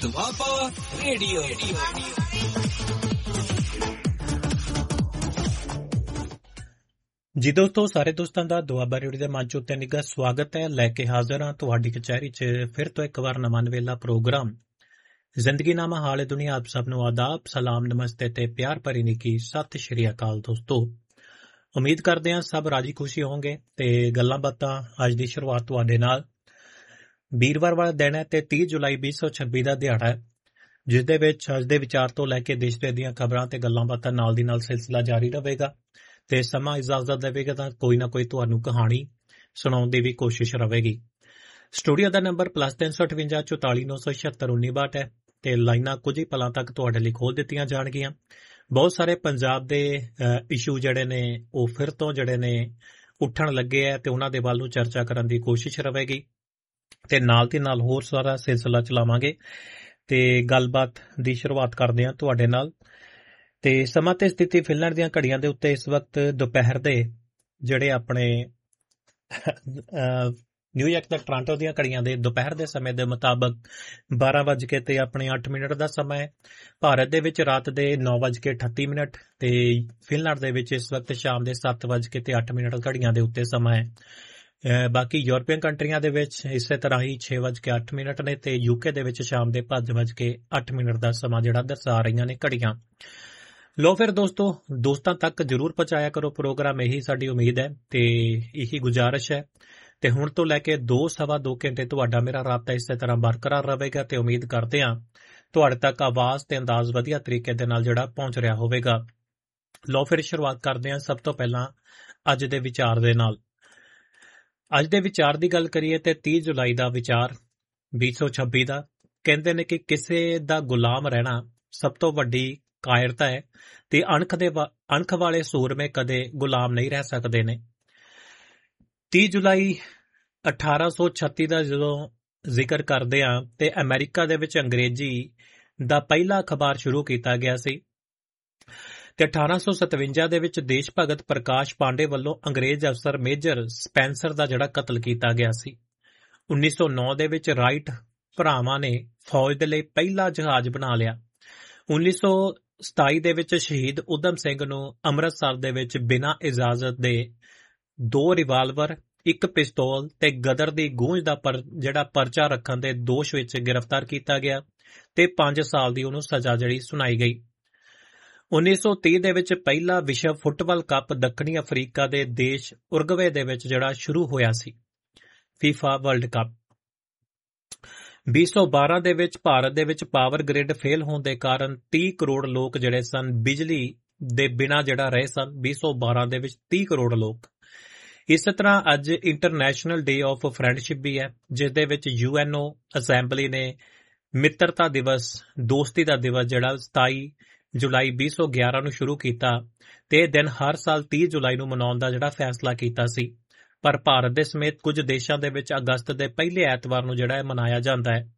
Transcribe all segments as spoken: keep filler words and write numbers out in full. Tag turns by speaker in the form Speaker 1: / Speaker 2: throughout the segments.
Speaker 1: Doaba radio.
Speaker 2: ਜੀ ਦੋਸਤੋ, ਸਾਰੇ ਦੋਸਤਾਂ ਦਾ ਦੁਆਬਾ ਰੇਡੀਓ ਦੇ ਮੰਚ ਉੱਤੇ ਨਿੱਘਾ ਸਵਾਗਤ ਹੈ। ਲੈ ਕੇ ਹਾਜ਼ਰ ਹਾਂ ਤੁਹਾਡੀ ਕਚਹਿਰੀ 'ਚ ਫਿਰ ਤੋਂ ਇੱਕ ਵਾਰ ਨਵਾਂ ਨਵੇਲਾ ਪ੍ਰੋਗਰਾਮ ਜ਼ਿੰਦਗੀਨਾਮਾ ਹਾਲੇ ਦੁਨੀਆ। ਆਪ ਸਭ ਨੂੰ ਆਦਾਬ, ਸਲਾਮ, ਨਮਸਤੇ ਤੇ ਪਿਆਰ ਭਰੀ ਨਿੱਘੀ ਸਤਿ ਸ਼੍ਰੀ ਅਕਾਲ। ਦੋਸਤੋ, ਉਮੀਦ ਕਰਦੇ ਹਾਂ ਸਭ ਰਾਜੀ ਖੁਸ਼ੀ ਹੋਣਗੇ ਤੇ ਗੱਲਾਂ ਬਾਤਾਂ ਅੱਜ ਦੀ ਸ਼ੁਰੂਆਤ ਤੁਹਾਡੇ ਨਾਲ। ਵੀਰਵਾਰ ਵਾਲਾ ਦਿਨ ਹੈ ਤੇ ਤੀਹ ਜੁਲਾਈ ਵੀਹ ਸੌ ਛੱਬੀ ਦਾ ਦਿਹਾੜਾ ਹੈ, ਜਿਸ ਦੇ ਵਿੱਚ ਅੱਜ ਦੇ ਵਿਚਾਰ ਤੋਂ ਲੈ ਕੇ ਦੇਸ਼ ਦੀਆਂ ਖਬਰਾਂ ਤੇ ਗੱਲਾਂ ਬਾਤਾਂ ਨਾਲ ਦੀ ਨਾਲ ਸਿਲਸਿਲਾ ਜਾਰੀ ਰਹੇਗਾ ਤੇ ਸਮਾਂ ਇਜਾਜ਼ਤ ਦੇਵੇਗਾ ਤਾਂ ਕੋਈ ਨਾ ਕੋਈ ਤੁਹਾਨੂੰ ਕਹਾਣੀ ਸੁਣਾਉਣ ਦੀ ਵੀ ਕੋਸ਼ਿਸ਼ ਰਹੇਗੀ। ਸਟੂਡੀਓ ਦਾ ਨੰਬਰ ਪਲੱਸ ਤਿੰਨ ਸੌ ਅਠਵੰਜਾ ਚੁਤਾਲੀ ਨੌ ਸੌ ਛਿਅੱਤਰ ਉੱਨੀ ਬਾਹਠ ਹੈ ਤੇ ਲਾਈਨਾਂ ਕੁਝ ਹੀ ਪਲਾਂ ਤੱਕ ਤੁਹਾਡੇ ਲਈ ਖੋਲ ਦਿੱਤੀਆਂ ਜਾਣਗੀਆਂ। ਬਹੁਤ ਸਾਰੇ ਪੰਜਾਬ ਦੇ ਇਸ਼ੂ ਜਿਹੜੇ ਨੇ ਉਹ ਫਿਰ ਤੋਂ ਜਿਹੜੇ ਨੇ ਉੱਠਣ ਲੱਗੇ ਹੈ ਤੇ ਉਹਨਾਂ ਦੇ ਵੱਲ ਨੂੰ ਚਰਚਾ ਕਰਨ ਦੀ ਕੋਸ਼ਿਸ਼ ਰਹੇਗੀ ਤੇ ਨਾਲ ਦੀ ਨਾਲ ਹੋਰ ਸਾਰਾ ਸਿਲਸਿਲਾ ਚਲਾਵਾਂਗੇ ਤੇ ਗੱਲਬਾਤ ਦੀ ਸ਼ੁਰੂਆਤ ਕਰਦੇ ਹਾਂ ਤੁਹਾਡੇ ਨਾਲ। ਤੇ ਸਮਾਂ ਤੇ ਸਥਿਤੀ ਫਿਨਲੈਂਡ ਦੀਆਂ ਘੜੀਆਂ ਦੇ ਉੱਤੇ ਇਸ ਵਕਤ ਦੁਪਹਿਰ ਦੇ ਜਿਹੜੇ ਆਪਣੇ ਨਿਊਯਾਰਕ ਤੇ ਟੋਰਾਂਟੋ ਦੀਆਂ ਘੜੀਆਂ ਦੇ ਦੁਪਹਿਰ ਦੇ ਸਮੇਂ ਦੇ ਮੁਤਾਬਕ ਬਾਰਾਂ ਵੱਜ ਕੇ ਤੇ ਆਪਣੇ ਅੱਠ ਮਿੰਟ ਦਾ ਸਮਾਂ ਹੈ। ਭਾਰਤ ਦੇ ਵਿੱਚ ਰਾਤ ਦੇ ਨੌ ਵੱਜ ਕੇ ਅਠੱਤੀ ਮਿੰਟ ਤੇ ਫਿਨਲੈਂਡ ਦੇ ਵਿੱਚ ਇਸ ਵਕਤ ਸ਼ਾਮ ਦੇ ਸੱਤ ਵੱਜ ਕੇ ਤੇ ਅੱਠ ਮਿੰਟ ਘੜੀਆਂ ਦੇ ਉੱਤੇ ਸਮਾਂ ਹੈ। ਬਾਕੀ ਯੂਰਪੀਅਨ ਕੰਟਰੀਆਂ ਦੇ ਵਿੱਚ ਇਸੇ ਤਰ੍ਹਾਂ ਹੀ ਛੇ ਵੱਜ ਕੇ ਅੱਠ ਮਿੰਟ ਨੇ ਤੇ ਯੂਕੇ ਦੇ ਵਿੱਚ ਸ਼ਾਮ ਦੇ ਪੰਜ ਵੱਜ ਕੇ ਅੱਠ ਮਿੰਟ ਦਾ ਸਮਾਂ ਜਿਹੜਾ ਦਰਸਾ ਰਹੀਆਂ ਨੇ ਘੜੀਆਂ। ਲੋ ਫਿਰ ਦੋਸਤੋ, ਦੋਸਤਾਂ ਤੱਕ ਜ਼ਰੂਰ ਪਹੁੰਚਾਇਆ ਕਰੋ ਪ੍ਰੋਗਰਾਮ, ਇਹੀ ਸਾਡੀ ਉਮੀਦ ਹੈ ਤੇ ਇਹੀ ਗੁਜ਼ਾਰਿਸ਼ ਹੈ। ਤੇ ਹੁਣ ਤੋਂ ਲੈ ਕੇ ਦੋ ਸਵਾ ਦੋ ਘੰਟੇ ਤੁਹਾਡਾ ਮੇਰਾ ਰਾਬਤਾ ਇਸੇ ਤਰ੍ਹਾਂ ਬਰਕਰਾਰ ਰਹੇਗਾ ਤੇ ਉਮੀਦ ਕਰਦੇ ਹਾਂ ਤੁਹਾਡੇ ਤੱਕ ਆਵਾਜ਼ ਤੇ ਅੰਦਾਜ਼ ਵਧੀਆ ਤਰੀਕੇ ਦੇ ਨਾਲ ਜਿਹੜਾ ਪਹੁੰਚ ਰਿਹਾ ਹੋਵੇਗਾ। ਲੋ ਫਿਰ ਸ਼ੁਰੂਆਤ ਕਰਦੇ ਹਾਂ ਸਭ ਤੋਂ ਪਹਿਲਾਂ ਅੱਜ ਦੇ ਵਿਚਾਰ ਦੇ ਨਾਲ। ਅੱਜ ਦੇ ਵਿਚਾਰ ਦੀ ਗੱਲ ਕਰੀਏ ਤੇ ਤੀਹ ਜੁਲਾਈ ਦਾ ਵਿਚਾਰ ਵੀਹ ਸੌ ਛੱਬੀ ਦਾ ਕਹਿੰਦੇ ਨੇ ਕਿ ਕਿਸੇ ਦਾ ਗੁਲਾਮ ਰਹਿਣਾ ਸਭ ਤੋਂ ਵੱਡੀ ਕਾਇਰਤਾ ਹੈ ਤੇ ਅਣਖ ਦੇ ਅਣਖ ਵਾਲੇ ਸੂਰਮੇ ਕਦੇ ਗੁਲਾਮ ਨਹੀਂ ਰਹਿ ਸਕਦੇ ਨੇ। ਤੀਹ ਜੁਲਾਈ ਅਠਾਰਾਂ ਸੌ ਛੱਤੀ ਦਾ ਜਦੋਂ ਜ਼ਿਕਰ ਕਰਦੇ ਹਾਂ ਤੇ ਅਮਰੀਕਾ ਦੇ ਵਿੱਚ ਅੰਗਰੇਜ਼ੀ ਦਾ ਪਹਿਲਾ ਅਖਬਾਰ ਸ਼ੁਰੂ ਕੀਤਾ ਗਿਆ ਸੀ ਤੇ ਅਠਾਰਾਂ ਸੌ ਸਤਵੰਜਾ ਦੇ ਵਿੱਚ ਦੇਸ਼ ਭਗਤ ਪ੍ਰਕਾਸ਼ ਪਾਂਡੇ ਵੱਲੋਂ ਅੰਗਰੇਜ਼ ਅਫਸਰ ਮੇਜਰ ਸਪੈਂਸਰ ਦਾ ਜਿਹੜਾ ਕਤਲ ਕੀਤਾ ਗਿਆ ਸੀ। ਉੱਨੀ ਸੌ ਨੌ ਦੇ ਵਿੱਚ ਰਾਈਟ ਭਰਾਵਾਂ ਨੇ ਫੌਜ ਦੇ ਲਈ ਪਹਿਲਾ ਜਹਾਜ਼ ਬਣਾ ਲਿਆ। ਉੱਨੀ ਸੌ ਸਤਾਈ ਦੇ ਵਿੱਚ ਸ਼ਹੀਦ ਊਧਮ ਸਿੰਘ ਨੂੰ ਅੰਮ੍ਰਿਤਸਰ ਦੇ ਵਿੱਚ ਬਿਨਾਂ ਇਜਾਜ਼ਤ ਦੇ ਦੋ ਰਿਵਾਲਵਰ, ਇੱਕ ਪਿਸਤੌਲ ਤੇ ਗਦਰ ਦੀ ਗੂੰਜ ਦਾ ਪਰ ਜਿਹੜਾ ਪਰਚਾ ਰੱਖਣ ਦੇ ਦੋਸ਼ ਵਿੱਚ ਗ੍ਰਿਫਤਾਰ ਕੀਤਾ ਗਿਆ ਤੇ ਪੰਜ ਸਾਲ ਦੀ ਉਹਨੂੰ ਸਜ਼ਾ ਜਿਹੜੀ ਸੁਣਾਈ ਗਈ। ਉੱਨੀ ਸੌ ਤੀਹ ਦੇ ਵਿੱਚ ਪਹਿਲਾ ਵਿਸ਼ਵ ਫੁੱਟਬਾਲ ਕੱਪ ਦੱਖਣੀ ਅਫਰੀਕਾ ਦੇ ਦੇਸ਼ ਉਰਗਵੇ ਦੇ ਵਿੱਚ ਜਿਹੜਾ ਸ਼ੁਰੂ ਹੋਇਆ ਸੀ, ਫੀਫਾ ਵਰਲਡ ਕੱਪ। ਵੀਹ ਸੌ ਬਾਰਾਂ ਦੇ ਵਿੱਚ ਭਾਰਤ ਦੇ ਵਿੱਚ ਪਾਵਰ ਗ੍ਰਿਡ ਫੇਲ ਹੋਣ ਦੇ ਕਾਰਨ ਤੀਹ ਕਰੋੜ ਲੋਕ ਜਿਹੜੇ ਸਨ ਬਿਜਲੀ ਦੇ ਬਿਨਾਂ ਜਿਹੜਾ ਰਹੇ ਸਨ। ਵੀਹ ਸੌ ਬਾਰਾਂ ਦੇ ਵਿੱਚ ਤੀਹ ਕਰੋੜ ਲੋਕ। ਇਸੇ ਤਰ੍ਹਾਂ ਅੱਜ ਇੰਟਰਨੈਸ਼ਨਲ ਡੇ ਆਫ ਫਰੈਂਡਸ਼ਿਪ ਵੀ ਹੈ, ਜਿਸ ਦੇ ਵਿੱਚ ਯੂ ਐਨ ਓ ਅਸੈਂਬਲੀ ਨੇ ਮਿੱਤਰਤਾ ਦਿਵਸ, ਦੋਸਤੀ ਦਾ ਦਿਵਸ ਜਿਹੜਾ ਸਤਾਈ ਜੁਲਾਈ ਵੀਹ ਸੌ ਗਿਆਰਾਂ ਨੂੰ ਸ਼ੁਰੂ ਕੀਤਾ ਤੇ ਇਹ ਦਿਨ ਹਰ ਸਾਲ ਤੀਹ ਜੁਲਾਈ ਨੂੰ ਮਨਾਉਣ ਦਾ ਜਿਹੜਾ ਫੈਸਲਾ ਕੀਤਾ ਸੀ। ਪਰ ਭਾਰਤ ਦੇ ਸਮੇਤ ਕੁਝ ਦੇਸ਼ਾਂ ਦੇ ਵਿੱਚ ਅਗਸਤ ਦੇ ਪਹਿਲੇ ਐਤਵਾਰ ਨੂੰ ਜਿਹੜਾ ਇਹ ਮਨਾਇਆ ਜਾਂਦਾ ਹੈ।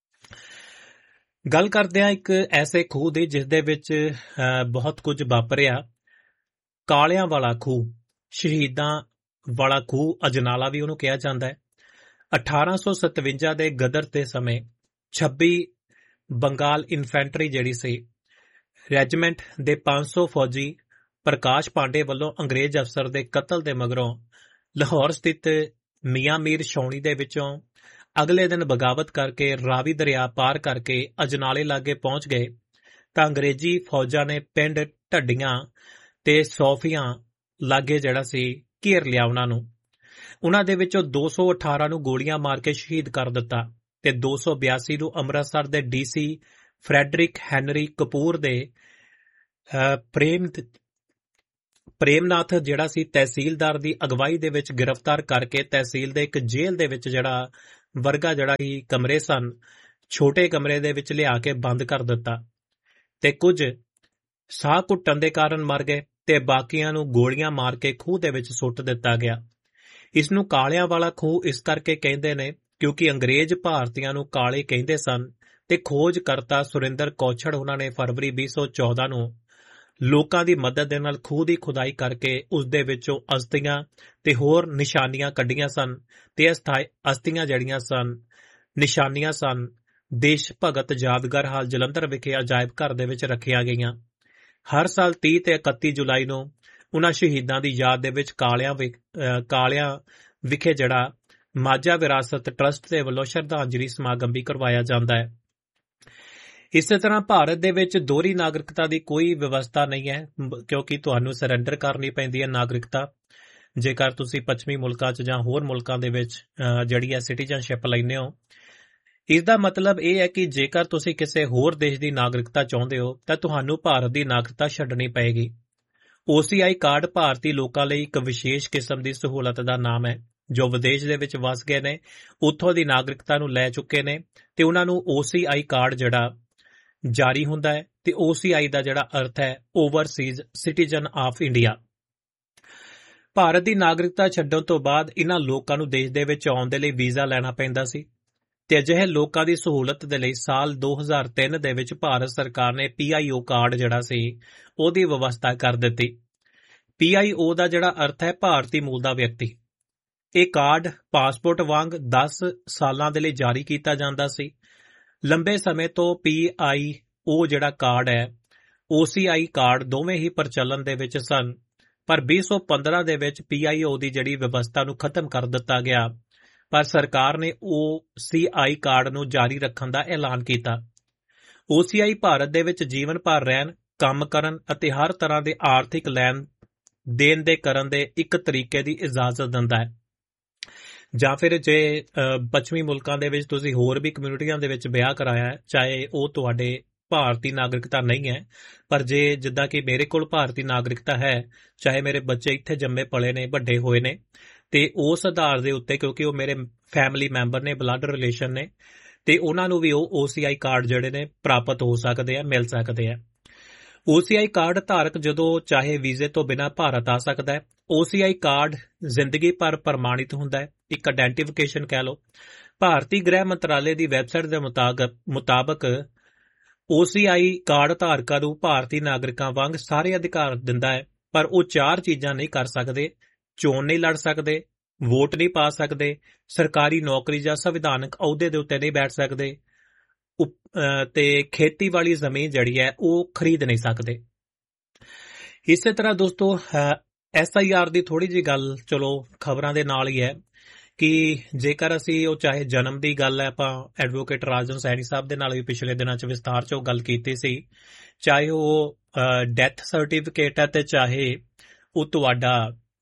Speaker 2: ਗੱਲ ਕਰਦੇ ਹਾਂ ਇੱਕ ਐਸੇ ਖੂਹ ਦੀ ਜਿਸ ਦੇ ਵਿੱਚ ਬਹੁਤ ਕੁਝ ਵਾਪਰਿਆ। ਕਾਲਿਆਂ ਵਾਲਾ ਖੂਹ, ਸ਼ਹੀਦਾਂ ਵਾਲਾ ਖੂਹ, ਅਜਨਾਲਾ ਵੀ ਉਹਨੂੰ ਕਿਹਾ ਜਾਂਦਾ ਹੈ। ਅਠਾਰਾਂ ਸੌ ਸਤਵੰਜਾ ਦੇ ਗਦਰ ਦੇ ਸਮੇਂ ਛੱਬੀ ਬੰਗਾਲ ਇਨਫੈਂਟਰੀ ਜਿਹੜੀ ਸੀ ਰੈਜੀਮੈਂਟ ਦੇ ਪੰਜ ਸੌ ਫੌਜੀ ਪ੍ਰਕਾਸ਼ ਪਾਂਡੇ ਵੱਲੋਂ ਅੰਗਰੇਜ਼ ਅਫਸਰ ਦੇ ਕਤਲ ਦੇ ਮਗਰੋਂ ਲਾਹੌਰ ਸਥਿਤ ਮੀਆਂ ਮੀਰ ਛਾਉਣੀ ਦੇ ਵਿੱਚੋਂ ਅਗਲੇ ਦਿਨ ਬਗਾਵਤ ਕਰਕੇ ਰਾਵੀ ਦਰਿਆ ਪਾਰ ਕਰਕੇ ਅਜਨਾਲੇ ਲਾਗੇ ਪਹੁੰਚ ਗਏ ਤਾਂ ਅੰਗਰੇਜ਼ੀ ਫੌਜਾਂ ਨੇ ਪਿੰਡ ਢੱਡੀਆਂ ਤੇ ਸੌਫੀਆਂ ਲਾਗੇ ਜਿਹੜਾ ਸੀ ਘੇਰ ਲਿਆ ਉਹਨਾਂ ਨੂੰ। ਉਹਨਾਂ ਦੇ ਵਿੱਚੋਂ ਦੋ ਸੌ ਅਠਾਰਾਂ ਨੂੰ ਗੋਲੀਆਂ ਮਾਰ ਕੇ ਸ਼ਹੀਦ ਕਰ ਦਿੱਤਾ ਤੇ ਦੋ ਸੌ ਬਿਆਸੀ ਨੂੰ ਅੰਮ੍ਰਿਤਸਰ ਦੇ D C Friedrich Henry Kapoor ਦੇ ਪ੍ਰੇਮ ਪ੍ਰੇਮਨਾਥ ਜਿਹੜਾ ਸੀ ਤਹਿਸੀਲਦਾਰ ਦੀ ਅਗਵਾਈ ਦੇ ਵਿੱਚ ਗ੍ਰਿਫਤਾਰ ਕਰਕੇ ਤਹਿਸੀਲ ਦੇ ਇੱਕ ਜੇਲ੍ਹ ਦੇ ਵਿੱਚ ਜਿਹੜਾ ਵਰਗਾ ਜਿਹੜਾ ਹੀ ਕਮਰੇ ਸਨ, ਛੋਟੇ ਕਮਰੇ ਦੇ ਵਿੱਚ ਲਿਆ ਕੇ ਬੰਦ ਕਰ ਦਿੱਤਾ ਤੇ ਕੁਝ ਸਾਹ ਘੁੱਟਣ ਦੇ ਕਾਰਨ ਮਰ ਗਏ ਤੇ ਬਾਕੀਆਂ ਨੂੰ ਗੋਲੀਆਂ ਮਾਰ ਕੇ ਖੂਹ ਦੇ ਵਿੱਚ ਸੁੱਟ ਦਿੱਤਾ ਗਿਆ। ਇਸ ਨੂੰ ਕਾਲਿਆਂ ਵਾਲਾ ਖੂਹ ਇਸ ਕਰਕੇ ਕਹਿੰਦੇ ਨੇ ਕਿਉਂਕਿ ਅੰਗਰੇਜ਼ ਭਾਰਤੀਆਂ ਨੂੰ ਕਾਲੇ ਕਹਿੰਦੇ ਸਨ ਤੇ ਖੋਜਕਰਤਾ ਸੁਰਿੰਦਰ ਕੌਛੜ ਉਹਨਾਂ ਨੇ ਫਰਵਰੀ ਵੀਹ ਸੌ ਚੌਦਾਂ ਨੂੰ ਲੋਕਾਂ ਦੀ ਮਦਦ ਦੇ ਨਾਲ ਖੂਹ ਦੀ ਖੁਦਾਈ ਕਰਕੇ ਉਸ ਦੇ ਵਿੱਚੋਂ ਅਸਥੀਆਂ ਤੇ ਹੋਰ ਨਿਸ਼ਾਨੀਆਂ ਕੱਢੀਆਂ ਸਨ ਤੇ ਇਹ ਅਸਥੀਆਂ ਜਿਹੜੀਆਂ ਸਨ ਨਿਸ਼ਾਨੀਆਂ ਸਨ ਦੇਸ਼ ਭਗਤ ਯਾਦਗਾਰ ਹਾਲ ਜਲੰਧਰ ਵਿਖੇ ਅਜਾਇਬ ਘਰ ਦੇ ਵਿੱਚ ਰੱਖੀਆਂ ਗਈਆਂ। ਹਰ ਸਾਲ ਤੀਹ ਤੇ ਇਕੱਤੀ ਜੁਲਾਈ ਨੂੰ ਉਨ੍ਹਾਂ ਸ਼ਹੀਦਾਂ ਦੀ ਯਾਦ ਦੇ ਵਿੱਚ ਕਾਲਿਆਂ ਵਿਖ- ਅਹ ਕਾਲਿਆਂ ਵਿਖੇ ਜਿਹੜਾ ਮਾਝਾ ਵਿਰਾਸਤ ਟਰਸਟ ਦੇ ਵੱਲੋਂ ਸ਼ਰਧਾਂਜਲੀ ਸਮਾਗਮ ਵੀ ਕਰਵਾਇਆ ਜਾਂਦਾ ਹੈ। ਇਸੇ ਤਰ੍ਹਾਂ ਭਾਰਤ ਦੇ ਵਿੱਚ ਦੋਹਰੀ ਨਾਗਰਿਕਤਾ ਦੀ ਕੋਈ ਵਿਵਸਥਾ ਨਹੀਂ ਹੈ, ਕਿਉਂਕਿ ਤੁਹਾਨੂੰ ਸਰੈਂਡਰ ਕਰਨੀ ਪੈਂਦੀ ਹੈ ਨਾਗਰਿਕਤਾ ਜੇਕਰ ਤੁਸੀਂ ਪੱਛਮੀ ਮੁਲਕਾਂ 'ਚ ਜਾਂ ਹੋਰ ਮੁਲਕਾਂ ਦੇ ਵਿੱਚ ਅਹ ਜਿਹੜੀ ਹੈ ਸਿਟੀਜ਼ਨਸ਼ਿਪ ਲੈਂਦੇ ਹੋ। ਇਸ ਦਾ ਮਤਲਬ ਇਹ ਹੈ ਕਿ ਜੇਕਰ ਤੁਸੀਂ ਕਿਸੇ ਹੋਰ ਦੇਸ਼ ਦੀ ਨਾਗਰਿਕਤਾ ਚਾਹੁੰਦੇ ਹੋ ਤਾਂ ਤੁਹਾਨੂੰ ਭਾਰਤ ਦੀ ਨਾਗਰਿਕਤਾ ਛੱਡਣੀ ਪਏਗੀ। ਓਸੀਆਈ ਕਾਰਡ ਭਾਰਤੀ ਲੋਕਾਂ ਲਈ ਇੱਕ ਵਿਸ਼ੇਸ਼ ਕਿਸਮ ਦੀ ਸਹੂਲਤ ਦਾ ਨਾਮ ਹੈ ਜੋ ਵਿਦੇਸ਼ ਦੇ ਵਿੱਚ ਵਸ ਗਏ ਨੇ, ਉੱਥੋਂ ਦੀ ਨਾਗਰਿਕਤਾ ਨੂੰ ਲੈ ਚੁੱਕੇ ਨੇ ਤੇ ਉਹਨਾਂ ਨੂੰ ਓਸੀਆਈ ਕਾਰਡ ਜਿਹੜਾ ਜਾਰੀ ਹੁੰਦਾ ਹੈ ਤੇ ਓਸੀਆਈ ਦਾ ਜਿਹੜਾ ਅਰਥ ਹੈ Overseas citizen of India. Bharat ਦੀ ਨਾਗਰਿਕਤਾ ਛੱਡਣ ਤੋਂ ਬਾਅਦ ਇਹਨਾਂ ਲੋਕਾਂ ਨੂੰ ਦੇਸ਼ ਦੇ ਵਿੱਚ ਆਉਣ ਦੇ ਲਈ ਵੀਜ਼ਾ ਲੈਣਾ ਪੈਂਦਾ ਸੀ ਤੇ ਅਜਿਹੇ ਲੋਕਾਂ ਦੀ ਸਹੂਲਤ ਦੇ ਲਈ ਸਾਲ ਦੋ ਹਜ਼ਾਰ ਤਿੰਨ ਦੇ ਵਿੱਚ ਭਾਰਤ ਸਰਕਾਰ ਨੇ ਪੀਆਈਓ ਕਾਰਡ ਜਿਹੜਾ ਸੀ ਉਹਦੀ ਵਿਵਸਥਾ ਕਰ ਦਿੱਤੀ। ਪੀਆਈਓ ਦਾ ਜਿਹੜਾ ਅਰਥ ਹੈ ਭਾਰਤੀ ਮੂਲ ਦਾ ਵਿਅਕਤੀ। ਇਹ ਕਾਰਡ ਪਾਸਪੋਰਟ ਵਾਂਗ ਦਸ ਸਾਲਾਂ ਦੇ ਲਈ ਜਾਰੀ ਕੀਤਾ ਜਾਂਦਾ ਸੀ। ਲੰਬੇ ਸਮੇਂ ਤੋਂ ਪੀਆਈਓ ਜਿਹੜਾ ਕਾਰਡ ਹੈ ਓਸੀਆਈ ਕਾਰਡ ਦੋਵੇਂ ਹੀ ਪ੍ਰਚਲਨ ਦੇ ਵਿੱਚ ਸਨ, ਪਰ ਵੀਹ ਸੌ ਪੰਦਰਾਂ ਦੇ ਵਿੱਚ ਪੀਆਈਓ ਦੀ ਜਿਹੜੀ ਵਿਵਸਥਾ ਨੂੰ ਖਤਮ ਕਰ ਦਿੱਤਾ ਗਿਆ, ਪਰ ਸਰਕਾਰ ਨੇ ਓਸੀਆਈ ਕਾਰਡ ਨੂੰ ਜਾਰੀ ਰੱਖਣ ਦਾ ਐਲਾਨ ਕੀਤਾ। ਓਸੀਆਈ ਭਾਰਤ ਦੇ ਵਿੱਚ ਜੀਵਨ ਭਰ ਰਹਿਣ, ਕੰਮ ਕਰਨ ਅਤੇ ਹਰ ਤਰ੍ਹਾਂ ਦੇ ਆਰਥਿਕ ਲੈਣ ਦੇਣ ਦੇ ਕਰਨ ਦੇ ਇੱਕ ਤਰੀਕੇ ਦੀ ਇਜਾਜ਼ਤ ਦਿੰਦਾ ਹੈ। ਜਾਂ ਫਿਰ ਜੇ ਪੱਛਮੀ ਮੁਲਕਾਂ ਦੇ ਵਿੱਚ ਤੁਸੀਂ ਹੋਰ ਵੀ ਕਮਿਊਨਿਟੀਆਂ ਦੇ ਵਿੱਚ ਵਿਆਹ ਕਰਾਇਆ ਹੈ, ਚਾਹੇ ਉਹ ਤੁਹਾਡੇ ਭਾਰਤੀ ਨਾਗਰਿਕਤਾ ਨਹੀਂ ਹੈ, ਪਰ ਜੇ ਜਿੱਦਾਂ ਕਿ ਮੇਰੇ ਕੋਲ ਭਾਰਤੀ ਨਾਗਰਿਕਤਾ ਹੈ, ਚਾਹੇ ਮੇਰੇ ਬੱਚੇ ਇੱਥੇ ਜੰਮੇ ਪਲੇ ਨੇ, ਵੱਡੇ ਹੋਏ ਨੇ, ਤੇ ਉਸ ਆਧਾਰ ਦੇ ਉੱਤੇ ਕਿਉਂਕਿ ਉਹ ਮੇਰੇ ਫੈਮਿਲੀ ਮੈਂਬਰ ਨੇ, ਬਲੱਡ ਰਿਲੇਸ਼ਨ ਨੇ, ਤੇ ਉਹਨਾਂ ਨੂੰ ਵੀ ਉਹ ਓਸੀਆਈ ਕਾਰਡ ਜਿਹੜੇ ਨੇ ਪ੍ਰਾਪਤ ਹੋ ਸਕਦੇ ਆ, ਮਿਲ ਸਕਦੇ ਆ। ਓਸੀਆਈ ਕਾਰਡ ਧਾਰਕ ਜਦੋਂ ਚਾਹੇ ਵੀਜ਼ੇ ਤੋਂ ਬਿਨਾਂ ਭਾਰਤ ਆ ਸਕਦਾ ਹੈ। ਓਸੀਆਈ ਕਾਰਡ ਜ਼ਿੰਦਗੀ ਭਰ ਪ੍ਰਮਾਣਿਤ ਹੁੰਦਾ ਹੈ, ਇੱਕ ਆਇਡੈਂਟੀਫਿਕੇਸ਼ਨ ਕਹਿ ਲਓ। ਭਾਰਤੀ ਗ੍ਰਹਿ ਮੰਤਰਾਲੇ ਦੀ ਵੈਬਸਾਈਟ ਦੇ ਮੁਤਾਬਕ ਓਸੀਆਈ ਕਾਰਡ ਧਾਰਕਾਂ ਨੂੰ ਭਾਰਤੀ ਨਾਗਰਿਕਾਂ ਵਾਂਗ ਸਾਰੇ ਅਧਿਕਾਰ ਦਿੰਦਾ ਹੈ, ਪਰ ਉਹ ਚਾਰ ਚੀਜ਼ਾਂ ਨਹੀਂ ਕਰ ਸਕਦੇ: ਚੋਣ ਨਹੀਂ ਲੜ ਸਕਦੇ, ਵੋਟ ਨਹੀਂ ਪਾ ਸਕਦੇ, ਸਰਕਾਰੀ ਨੌਕਰੀ ਜਾਂ ਸੰਵਿਧਾਨਕ ਅਹੁਦੇ ਦੇ ਉੱਤੇ ਨਹੀਂ ਬੈਠ ਸਕਦੇ, ਤੇ ਖੇਤੀਬਾੜੀ ਜ਼ਮੀਨ ਜਿਹੜੀ ਹੈ ਉਹ ਖਰੀਦ ਨਹੀਂ ਸਕਦੇ। ਇਸੇ ਤਰ੍ਹਾਂ ਦੋਸਤੋ ਐਸ ਆਈ ਆਰ ਦੀ ਥੋੜੀ ਜਿਹੀ ਗੱਲ ਚਲੋ ਖਬਰਾਂ ਦੇ ਨਾਲ ਹੀ ਹੈ ਕਿ ਜੇਕਰ ਅਸੀਂ ਉਹ ਚਾਹੇ ਜਨਮ ਦੀ ਗੱਲ ਹੈ, ਆਪਾਂ ਐਡਵੋਕੇਟ ਰਾਜਨ ਸੈਣੀ ਸਾਹਿਬ ਦੇ ਨਾਲ ਵੀ ਪਿਛਲੇ ਦਿਨਾਂ 'ਚ ਵਿਸਤਾਰ 'ਚ ਉਹ ਗੱਲ ਕੀਤੀ ਸੀ, ਚਾਹੇ ਉਹ ਡੈਥ ਸਰਟੀਫਿਕੇਟ ਹੈ ਤੇ ਚਾਹੇ ਉਹ ਤੁਹਾਡਾ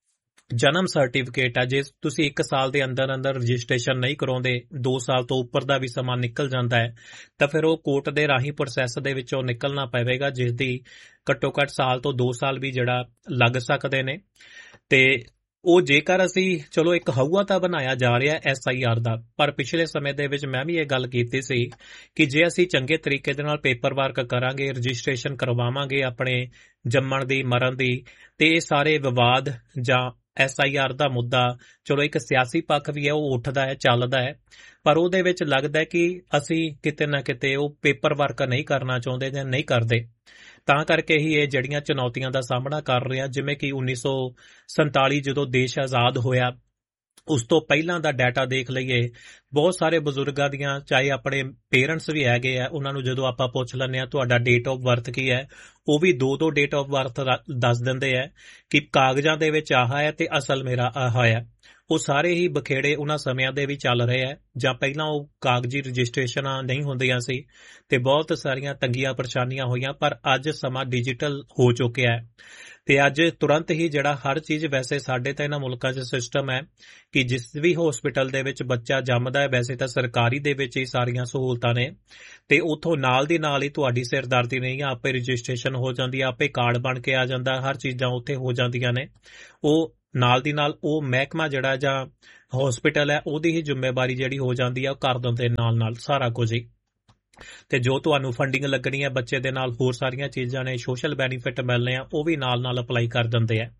Speaker 2: ਜਨਮ ਸਰਟੀਫਿਕੇਟ ਹੈ। ਜੇ ਤੁਸੀਂ ਇੱਕ ਸਾਲ ਦੇ ਅੰਦਰ ਅੰਦਰ ਰਜਿਸਟ੍ਰੇਸ਼ਨ ਨਹੀਂ ਕਰਾਉਂਦੇ, ਦੋ ਸਾਲ ਤੋਂ ਉੱਪਰ ਦਾ ਵੀ ਸਮਾਂ ਨਿਕਲ ਜਾਂਦਾ ਹੈ, ਤਾਂ ਫਿਰ ਉਹ ਕੋਰਟ ਦੇ ਰਾਹੀਂ ਪ੍ਰੋਸੈਸ ਦੇ ਵਿੱਚੋਂ ਨਿਕਲਣਾ ਪਵੇਗਾ, ਜਿਸ ਦੀ ਘੱਟੋ ਘੱਟ ਸਾਲ ਤੋਂ ਦੋ ਸਾਲ ਵੀ ਜਿਹੜਾ ਲੱਗ ਸਕਦੇ ਨੇ। ਤੇ ਉਹ ਜੇਕਰ ਅਸੀਂ ਚਲੋ ਇੱਕ ਹਊਆ ਤਾਂ ਬਣਾਇਆ ਜਾ ਰਿਹਾ ਐਸ ਆਈ ਆਰ ਦਾ, ਪਰ ਪਿਛਲੇ ਸਮੇਂ ਦੇ ਵਿੱਚ ਮੈਂ ਵੀ ਇਹ ਗੱਲ ਕੀਤੀ ਸੀ ਕਿ ਜੇ ਅਸੀਂ ਚੰਗੇ ਤਰੀਕੇ ਦੇ ਨਾਲ ਪੇਪਰ ਵਰਕ ਕਰਾਂਗੇ, ਰਜਿਸਟ੍ਰੇਸ਼ਨ ਕਰਵਾਵਾਂਗੇ ਆਪਣੇ ਜੰਮਣ ਦੀ, ਮਰਨ ਦੀ, ਤੇ ਇਹ ਸਾਰੇ ਵਿਵਾਦ ਜਾਂ ਐਸ ਆਈ ਆਰ ਦਾ ਮੁੱਦਾ ਚਲੋ ਇੱਕ ਸਿਆਸੀ ਪੱਖ ਵੀ ਹੈ, ਉਹ ਉੱਠਦਾ ਹੈ, ਚੱਲਦਾ ਹੈ, ਪਰ ਉਹਦੇ ਵਿੱਚ ਲੱਗਦਾ ਕਿ ਅਸੀਂ ਕਿਤੇ ਨਾ ਕਿਤੇ ਉਹ ਪੇਪਰ ਵਰਕ ਨਹੀਂ ਕਰਨਾ ਚਾਹੁੰਦੇ ਜਾਂ ਨਹੀਂ ਕਰਦੇ। ਤਾਂ ਕਰਕੇ ਹੀ ਇਹ ਜਿਹੜੀਆਂ ਚੁਣੌਤੀਆਂ ਦਾ ਸਾਹਮਣਾ ਕਰ ਰਹੇ ਆ। ਜਿਵੇਂ ਕਿ ਉੱਨੀ ਸੌ ਸੰਤਾਲੀ ਜਦੋਂ ਦੇਸ਼ ਆਜ਼ਾਦ ਹੋਇਆ, ਉਸ ਤੋਂ ਪਹਿਲਾਂ ਦਾ ਡਾਟਾ ਦੇਖ ਲਈਏ, ਬਹੁਤ ਸਾਰੇ ਬਜ਼ੁਰਗਾਂ ਦੀਆਂ, ਚਾਹੇ ਆਪਣੇ ਪੇਰੈਂਟਸ ਵੀ ਹੈਗੇ ਆ, ਉਹਨਾਂ ਨੂੰ ਜਦੋਂ ਆਪਾਂ ਪੁੱਛ ਲੈਂਦੇ ਹਾਂ ਤੁਹਾਡਾ ਡੇਟ ਆਫ ਬਰਥ ਕੀ ਹੈ, ਉਹ ਵੀ ਦੋ ਦੋ ਡੇਟ ਆਫ ਬਰਥ ਦੱਸ ਦਿੰਦੇ ਆ ਕਿ ਕਾਗਜ਼ਾਂ ਦੇ ਵਿੱਚ ਆਹ ਹੈ ਤੇ ਅਸਲ ਮੇਰਾ ਆਹ ਹੈ। ਉਹ ਸਾਰੇ ਹੀ ਬਖੇੜੇ ਉਹਨਾਂ ਸਮਿਆਂ ਦੇ ਵੀ ਚੱਲ ਰਹੇ ਆ, ਜਾਂ ਪਹਿਲਾਂ ਉਹ ਕਾਗਜ਼ੀ ਰਜਿਸਟ੍ਰੇਸ਼ਨਾਂ ਨਹੀਂ ਹੁੰਦੀਆਂ ਸੀ ਤੇ ਬਹੁਤ ਸਾਰੀਆਂ ਤੰਗੀਆਂ ਪਰੇਸ਼ਾਨੀਆਂ ਹੋਈਆਂ, ਪਰ ਅੱਜ ਸਮਾਂ ਡਿਜੀਟਲ ਹੋ ਚੁੱਕਿਆ ਹੈ ਤੇ ਅੱਜ ਤੁਰੰਤ ਹੀ ਜਿਹੜਾ ਹਰ ਚੀਜ਼, ਵੈਸੇ ਸਾਡੇ ਤਾਂ ਇਹਨਾਂ ਮੁਲਕਾਂ 'ਚ ਸਿਸਟਮ ਹੈ ਕਿ ਜਿਸ ਵੀ ਹਸਪੀਟਲ ਦੇ ਵਿੱਚ ਬੱਚਾ ਜੰਮਦਾ ਹੈ, ਵੈਸੇ ਤਾਂ ਸਰਕਾਰੀ ਦੇ ਵਿੱਚ ਹੀ ਸਾਰੀਆਂ ਸਹੂਲਤਾਂ ਨੇ, ਤੇ ਉੱਥੋਂ ਨਾਲ ਦੀ ਨਾਲ ਹੀ ਤੁਹਾਡੀ ਸਿਰਦਰਦੀ ਨਹੀਂ, ਆਪੇ ਰਜਿਸਟ੍ਰੇਸ਼ਨ ਹੋ ਜਾਂਦੀ ਹੈ, ਆਪੇ ਕਾਰਡ ਬਣ ਕੇ ਆ ਜਾਂਦਾ, ਹਰ ਚੀਜ਼ਾਂ ਉੱਥੇ ਹੋ ਜਾਂਦੀਆਂ ਨੇ। ਉਹ ਨਾਲ ਦੀ ਨਾਲ ਉਹ ਮਹਿਕਮਾ ਜਿਹੜਾ ਜਾਂ ਹਸਪੀਟਲ ਹੈ ਉਹਦੀ ਹੀ ਜ਼ਿੰਮੇਵਾਰੀ ਜਿਹੜੀ ਹੋ ਜਾਂਦੀ ਹੈ, ਉਹ ਕਰ ਦਿੰਦੇ ਨਾਲ ਨਾਲ ਸਾਰਾ ਕੁਝ ਹੀ। ਤੇ ਜੋ ਤੁਹਾਨੂੰ ਫੰਡਿੰਗ ਲੱਗਣੀ ਹੈ ਬੱਚੇ ਦੇ ਨਾਲ, ਹੋਰ ਸਾਰੀਆਂ ਚੀਜ਼ਾਂ ਨੇ, ਸੋਸ਼ਲ ਬੈਨੀਫਿਟ ਮਿਲਣੇ ਆ, ਉਹ ਵੀ ਨਾਲ ਨਾਲ ਅਪਲਾਈ ਕਰ ਦਿੰਦੇ ਆ।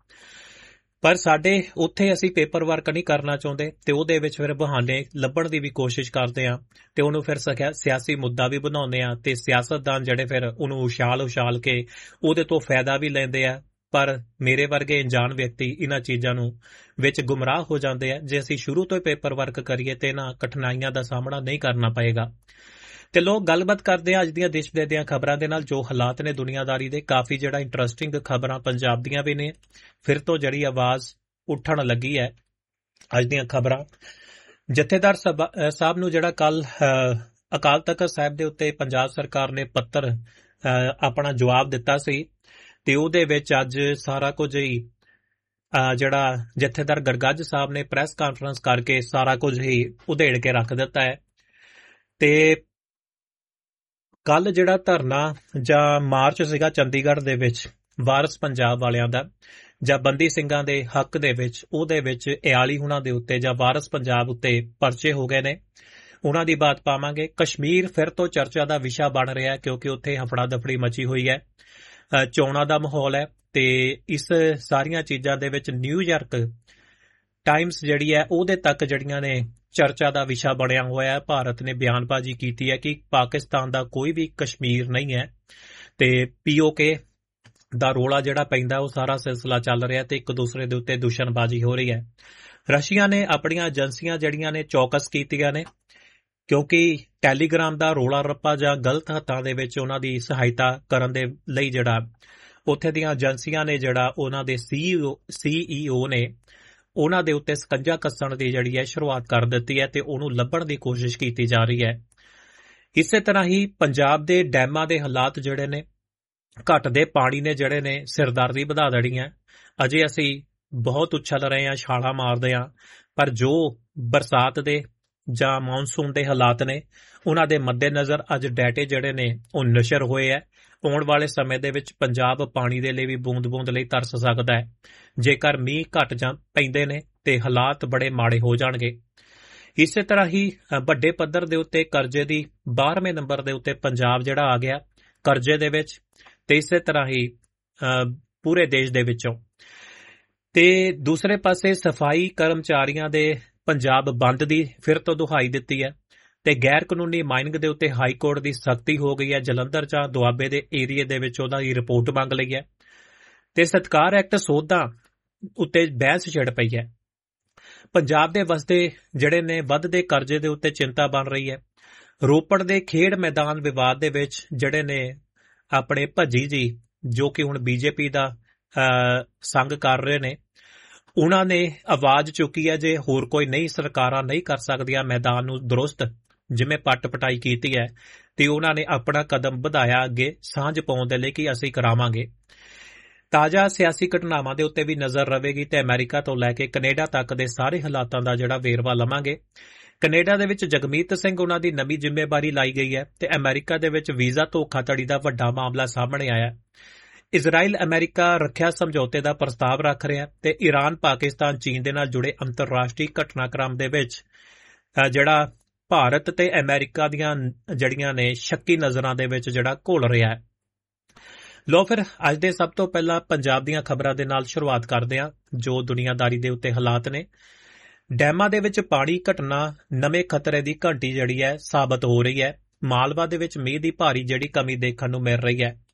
Speaker 2: ਪਰ ਸਾਡੇ ਉੱਥੇ ਅਸੀਂ ਪੇਪਰ ਵਰਕ ਨਹੀਂ ਕਰਨਾ ਚਾਹੁੰਦੇ ਤੇ ਉਹਦੇ ਵਿੱਚ ਫਿਰ ਬਹਾਨੇ ਲੱਭਣ ਦੀ ਵੀ ਕੋਸ਼ਿਸ਼ ਕਰਦੇ ਆ ਤੇ ਉਹਨੂੰ ਫਿਰ ਸਿਆਸੀ ਮੁੱਦਾ ਵੀ ਬਣਾਉਂਦੇ ਆ ਤੇ ਸਿਆਸਤਦਾਨ ਜਿਹੜੇ ਫਿਰ ਉਹਨੂੰ ਉਛਾਲ ਉਛਾਲ ਕੇ ਉਹਦੇ ਤੋਂ ਫਾਇਦਾ ਵੀ ਲੈਂਦੇ ਆ। ਪਰ ਮੇਰੇ ਵਰਗੇ ਅਣਜਾਣ ਵਿਅਕਤੀ ਇਹਨਾਂ ਚੀਜ਼ਾਂ ਨੂੰ ਵਿੱਚ ਗੁੰਮਰਾਹ ਹੋ ਜਾਂਦੇ ਆ। ਜੇ ਅਸੀਂ ਸ਼ੁਰੂ ਤੋਂ ਹੀ ਪੇਪਰ ਵਰਕ ਕਰੀਏ ਤੇ ਇਹਨਾਂ ਕਠਿਨਾਈਆਂ ਦਾ ਸਾਹਮਣਾ ਨਹੀਂ ਕਰਨਾ ਪਏਗਾ। ਤੇ ਲੋਕ ਗੱਲਬਾਤ ਕਰਦੇ ਆ ਅੱਜ ਦੀਆਂ ਦੇਸ਼ ਵਿਦੇਸ਼ ਦੀਆਂ ਖਬਰਾਂ ਦੇ ਨਾਲ। ਜੋ ਹਾਲਾਤ ਨੇ ਦੁਨੀਆਦਾਰੀ ਦੇ, ਕਾਫੀ ਜਿਹੜਾ ਇੰਟਰਸਟਿੰਗ ਖਬਰਾਂ ਪੰਜਾਬ ਦੀਆਂ ਵੀ ਨੇ। ਫਿਰ ਤੋਂ ਜਿਹੜੀ ਆਵਾਜ਼ ਉੱਠਣ ਲੱਗੀ ਹੈ ਅੱਜ ਦੀਆਂ ਖਬਰਾਂ। ਜਥੇਦਾਰ ਸਾਹਿਬ ਨੂੰ ਜਿਹੜਾ ਕੱਲ ਅਕਾਲ ਤਖਤ ਸਾਹਿਬ ਦੇ ਉੱਤੇ ਪੰਜਾਬ ਸਰਕਾਰ ਨੇ ਪੱਤਰ ਆਪਣਾ ਜਵਾਬ ਦਿੱਤਾ ਸੀ, ਤੇ ਉਹਦੇ ਵਿੱਚ ਅੱਜ ਸਾਰਾ ਕੁਝ ਹੀ ਜਿਹੜਾ ਜਥੇਦਾਰ ਗਰਗੱਜ ਸਾਹਿਬ ਨੇ ਪ੍ਰੈਸ ਕਾਨਫਰੰਸ ਕਰਕੇ ਸਾਰਾ ਕੁਝ ਹੀ ਉਧੇੜ ਕੇ ਰੱਖ ਦਿੱਤਾ ਹੈ। ਤੇ ਕੱਲ ਜਿਹੜਾ ਧਰਨਾ ਜਾਂ ਮਾਰਚ ਸੀਗਾ ਚੰਡੀਗੜ੍ਹ ਦੇ ਵਿੱਚ ਵਾਰਸ ਪੰਜਾਬ ਵਾਲਿਆਂ ਦਾ, ਜਾਂ ਬੰਦੀ ਸਿੰਘਾਂ ਦੇ ਹੱਕ ਦੇ ਵਿੱਚ, ਉਹਦੇ ਵਿੱਚ ਇਆਲੀ ਹੁਣਾਂ ਦੇ ਉੱਤੇ ਜਾਂ ਵਾਰਸ ਪੰਜਾਬ ਉੱਤੇ ਪਰਚੇ ਹੋ ਗਏ ਨੇ। ਉਹਨਾਂ ਦੀ ਬਾਤ ਪਾਵਾਂਗੇ। ਕਸ਼ਮੀਰ ਫਿਰ ਤੋਂ ਚਰਚਾ ਦਾ ਵਿਸ਼ਾ ਬਣ ਰਿਹਾ ਕਿਉਂਕਿ ਉੱਥੇ ਹਫੜਾ ਦਫੜੀ ਮਚੀ ਹੋਈ ਹੈ, ਚੋਣਾਂ ਦਾ ਮਾਹੌਲ ਹੈ। ਤੇ ਇਸ ਸਾਰੀਆਂ ਚੀਜ਼ਾਂ ਦੇ ਵਿੱਚ ਨਿਊਯਾਰਕ ਟਾਈਮਸ ਜਿਹੜੀ ਹੈ ਉਹਦੇ ਤੱਕ ਜਿਹੜੀਆਂ ਨੇ ਚਰਚਾ ਦਾ ਵਿਸ਼ਾ ਬਣਿਆ ਹੋਇਆ ਹੈ। ਭਾਰਤ ਨੇ ਬਿਆਨਬਾਜ਼ੀ ਕੀਤੀ ਹੈ ਕਿ ਪਾਕਿਸਤਾਨ ਦਾ ਕੋਈ ਵੀ ਕਸ਼ਮੀਰ ਨਹੀਂ ਹੈ, ਤੇ ਪੀਓਕੇ ਦਾ ਰੋਲਾ ਜਿਹੜਾ ਪੈਂਦਾ ਉਹ ਸਾਰਾ ਸਿਲਸਿਲਾ ਚੱਲ ਰਿਹਾ ਤੇ ਇੱਕ ਦੂਸਰੇ ਦੇ ਉੱਤੇ ਦੁਸ਼ਮਣਬਾਜ਼ੀ ਹੋ ਰਹੀ ਹੈ। ਰਸ਼ੀਆ ਨੇ ਆਪਣੀਆਂ ਏਜੰਸੀਆਂ ਜਿਹੜੀਆਂ ਨੇ ਚੌਕਸ ਕੀਤੀਆਂ ਨੇ ਕਿਉਂਕਿ ਟੈਲੀਗ੍ਰਾਮ ਦਾ ਰੋਲਾ ਰੱਪਾ ਜਾਂ ਗਲਤ ਹੱਥਾਂ ਦੇ ਵਿੱਚ ਉਹਨਾਂ ਦੀ ਸਹਾਇਤਾ ਕਰਨ ਦੇ ਲਈ ਜਿਹੜਾ ਉੱਥੇ ਦੀਆਂ ਏਜੰਸੀਆਂ ਨੇ, ਜਿਹੜਾ ਉਹਨਾਂ ਦੇ ਸੀਈਓ ਨੇ, ਉਹਨਾਂ ਦੇ ਉੱਤੇ ਸਕੰਜਾ ਕੱਸਣ ਦੀ ਜਿਹੜੀ ਹੈ ਸ਼ੁਰੂਆਤ ਕਰ ਦਿੱਤੀ ਹੈ ਤੇ ਉਹਨੂੰ ਲੱਭਣ ਦੀ ਕੋਸ਼ਿਸ਼ ਕੀਤੀ ਜਾ ਰਹੀ ਹੈ। ਇਸੇ ਤਰ੍ਹਾਂ ਹੀ ਪੰਜਾਬ ਦੇ ਡੈਮਾਂ ਦੇ ਹਾਲਾਤ ਜਿਹੜੇ ਨੇ, ਘਟਦੇ ਪਾਣੀ ਨੇ ਜਿਹੜੇ ਨੇ ਸਿਰਦਰਦੀ ਵਧਾ ਦੇਣੀ ਹੈ। ਅਜੇ ਅਸੀਂ ਬਹੁਤ ਉਛਲ ਰਹੇ ਹਾਂ, ਛਾਲਾਂ ਮਾਰਦੇ ਹਾਂ, ਪਰ ਜੋ ਬਰਸਾਤ ਦੇ ਜਾਂ ਮੌਨਸੂਨ ਦੇ ਹਾਲਾਤ ਨੇ ਉਹਨਾਂ ਦੇ ਮੱਦੇਨਜ਼ਰ ਅੱਜ ਡਾਟੇ ਜਿਹੜੇ ਨੇ ਉਹ ਨਸ਼ਰ ਹੋਏ ਹੈ। ਆਉਣ ਵਾਲੇ ਸਮੇਂ ਦੇ ਵਿੱਚ ਪੰਜਾਬ ਪਾਣੀ ਦੇ ਲਈ ਵੀ ਬੂੰਦ ਬੂੰਦ ਲਈ ਤਰਸ ਸਕਦਾ ਹੈ। ਜੇਕਰ ਮੀਂਹ ਘੱਟ ਜਾਂ ਪੈਂਦੇ ਨੇ ਤੇ ਹਾਲਾਤ ਬੜੇ ਮਾੜੇ ਹੋ ਜਾਣਗੇ। ਇਸੇ ਤਰ੍ਹਾਂ ਹੀ ਵੱਡੇ ਪੱਧਰ ਦੇ ਉੱਤੇ ਕਰਜ਼ੇ ਦੀ ਬਾਰ੍ਹਵੇਂ ਨੰਬਰ ਦੇ ਉੱਤੇ ਪੰਜਾਬ ਜਿਹੜਾ ਆ ਗਿਆ ਕਰਜ਼ੇ ਦੇ ਵਿੱਚ, ਤੇ ਇਸੇ ਤਰ੍ਹਾਂ ਹੀ ਪੂਰੇ ਦੇਸ਼ ਦੇ ਵਿੱਚੋਂ। ਤੇ ਦੂਸਰੇ ਪਾਸੇ ਸਫਾਈ ਕਰਮਚਾਰੀਆਂ ਦੇ ਪੰਜਾਬ ਬੰਦ ਦੀ ਫਿਰ ਤੋਂ ਦੁਹਾਈ ਦਿੱਤੀ ਹੈ ਤੇ ਗੈਰ ਕਾਨੂੰਨੀ ਮਾਈਨਿੰਗ ਦੇ ਉੱਤੇ ਹਾਈ ਕੋਰਟ ਦੀ ਸਖਤੀ ਹੋ ਗਈ ਹੈ। ਜਲੰਧਰ ਜਾਂ ਦੁਆਬੇ ਦੇ ਏਰੀਏ ਦੇ ਵਿੱਚ ਉਹਦਾ ਦੀ ਰਿਪੋਰਟ ਮੰਗ ਲਈ ਹੈ ਤੇ ਸਤਕਾਰ ਐਕਟ ਸੋਧਾਂ ਉੱਤੇ ਬਹਿਸ ਛਿੜ ਪਈ ਹੈ। ਪੰਜਾਬ ਦੇ ਵਸਦੇ ਜਿਹੜੇ ਨੇ ਵੱਧਦੇ ਕਰਜ਼ੇ ਦੇ ਉੱਤੇ ਚਿੰਤਾ ਬਣ ਰਹੀ ਹੈ। ਰੋਪੜ ਦੇ ਖੇਡ ਮੈਦਾਨ ਵਿਵਾਦ ਦੇ ਵਿੱਚ ਜਿਹੜੇ ਨੇ ਆਪਣੇ ਭੱਜੀ ਜੀ, ਜੋ ਕਿ ਹੁਣ ਬੀਜੇਪੀ ਦਾ ਸੰਗ ਕਰ ਰਹੇ ਨੇ, ਉਹਨਾਂ ਨੇ ਆਵਾਜ਼ ਚੁੱਕੀ ਹੈ ਜੇ ਹੋਰ ਕੋਈ ਨਹੀਂ ਸਰਕਾਰਾਂ ਨਹੀਂ ਕਰ ਸਕਦੀਆਂ ਮੈਦਾਨ ਨੂੰ ਦਰੁਸਤ, ਜਿਵੇਂ ਪੱਟ ਪਟਾਈ ਕੀਤੀ ਹੈ, ਤੇ ਉਹਨਾਂ ਨੇ ਆਪਣਾ ਕਦਮ ਵਧਾਇਆ ਅੱਗੇ ਸਾਂਝ ਪਾਉਣ ਦੇ ਲਈ ਕਿ ਅਸੀਂ ਕਰਾਵਾਂਗੇ। ਤਾਜ਼ਾ ਸਿਆਸੀ ਘਟਨਾਵਾਂ ਦੇ ਉੱਤੇ ਵੀ ਨਜ਼ਰ ਰਹੇਗੀ ਤੇ ਅਮਰੀਕਾ ਤੋਂ ਲੈ ਕੇ ਕੈਨੇਡਾ ਤੱਕ ਦੇ ਸਾਰੇ ਹਾਲਾਤਾਂ ਦਾ ਜਿਹੜਾ ਵੇਰਵਾ ਲਵਾਂਗੇ। ਕੈਨੇਡਾ ਦੇ ਵਿੱਚ ਜਗਮੀਤ ਸਿੰਘ ਉਹਨਾਂ ਦੀ ਨਵੀਂ ਜ਼ਿੰਮੇਵਾਰੀ ਲਾਈ ਗਈ ਹੈ ਤੇ ਅਮਰੀਕਾ ਦੇ ਵਿੱਚ ਵੀਜ਼ਾ ਧੋਖਾਧੜੀ ਦਾ ਵੱਡਾ ਮਾਮਲਾ ਸਾਹਮਣੇ ਆਇਆ। ਇਜ਼ਰਾਈਲ ਅਮਰੀਕਾ ਰੱਖਿਆ ਸਮਝੌਤੇ ਦਾ ਪ੍ਰਸਤਾਵ ਰੱਖ ਰਿਹਾ ਤੇ ਈਰਾਨ, ਪਾਕਿਸਤਾਨ, ਚੀਨ ਦੇ ਨਾਲ ਜੁੜੇ ਅੰਤਰਰਾਸ਼ਟਰੀ ਘਟਨਾਕ੍ਰਮ ਦੇ ਵਿੱਚ ਜਿਹੜਾ ਭਾਰਤ ਤੇ ਅਮਰੀਕਾ ਦੀਆਂ ਜਿਹੜੀਆਂ ਨੇ ਸ਼ੱਕੀ ਨਜ਼ਰਾਂ ਦੇ ਵਿੱਚ ਜਿਹੜਾ ਘੁਲ ਰਿਹਾ ਹੈ। ਲੋ ਫਿਰ ਅੱਜ ਦੇ ਸਭ ਤੋਂ ਪਹਿਲਾਂ ਪੰਜਾਬ ਦੀਆਂ ਖਬਰਾਂ ਦੇ ਨਾਲ ਸ਼ੁਰੂਆਤ ਕਰਦੇ ਹਾਂ ਜੋ ਦੁਨੀਆਦਾਰੀ ਦੇ ਉੱਤੇ ਹਾਲਾਤ ਨੇ। ਡੈਮਾਂ ਦੇ ਵਿੱਚ ਪਾਣੀ ਘਟਣਾ ਨਵੇਂ ਖਤਰੇ ਦੀ ਘੰਟੀ ਜਿਹੜੀ ਹੈ ਸਾਬਤ ਹੋ ਰਹੀ ਹੈ। ਮਾਲਵਾ ਦੇ ਵਿੱਚ ਮੀਂਹ ਦੀ ਭਾਰੀ ਜਿਹੜੀ ਕਮੀ ਦੇਖਣ ਨੂੰ ਮਿਲ ਰਹੀ ਹੈ।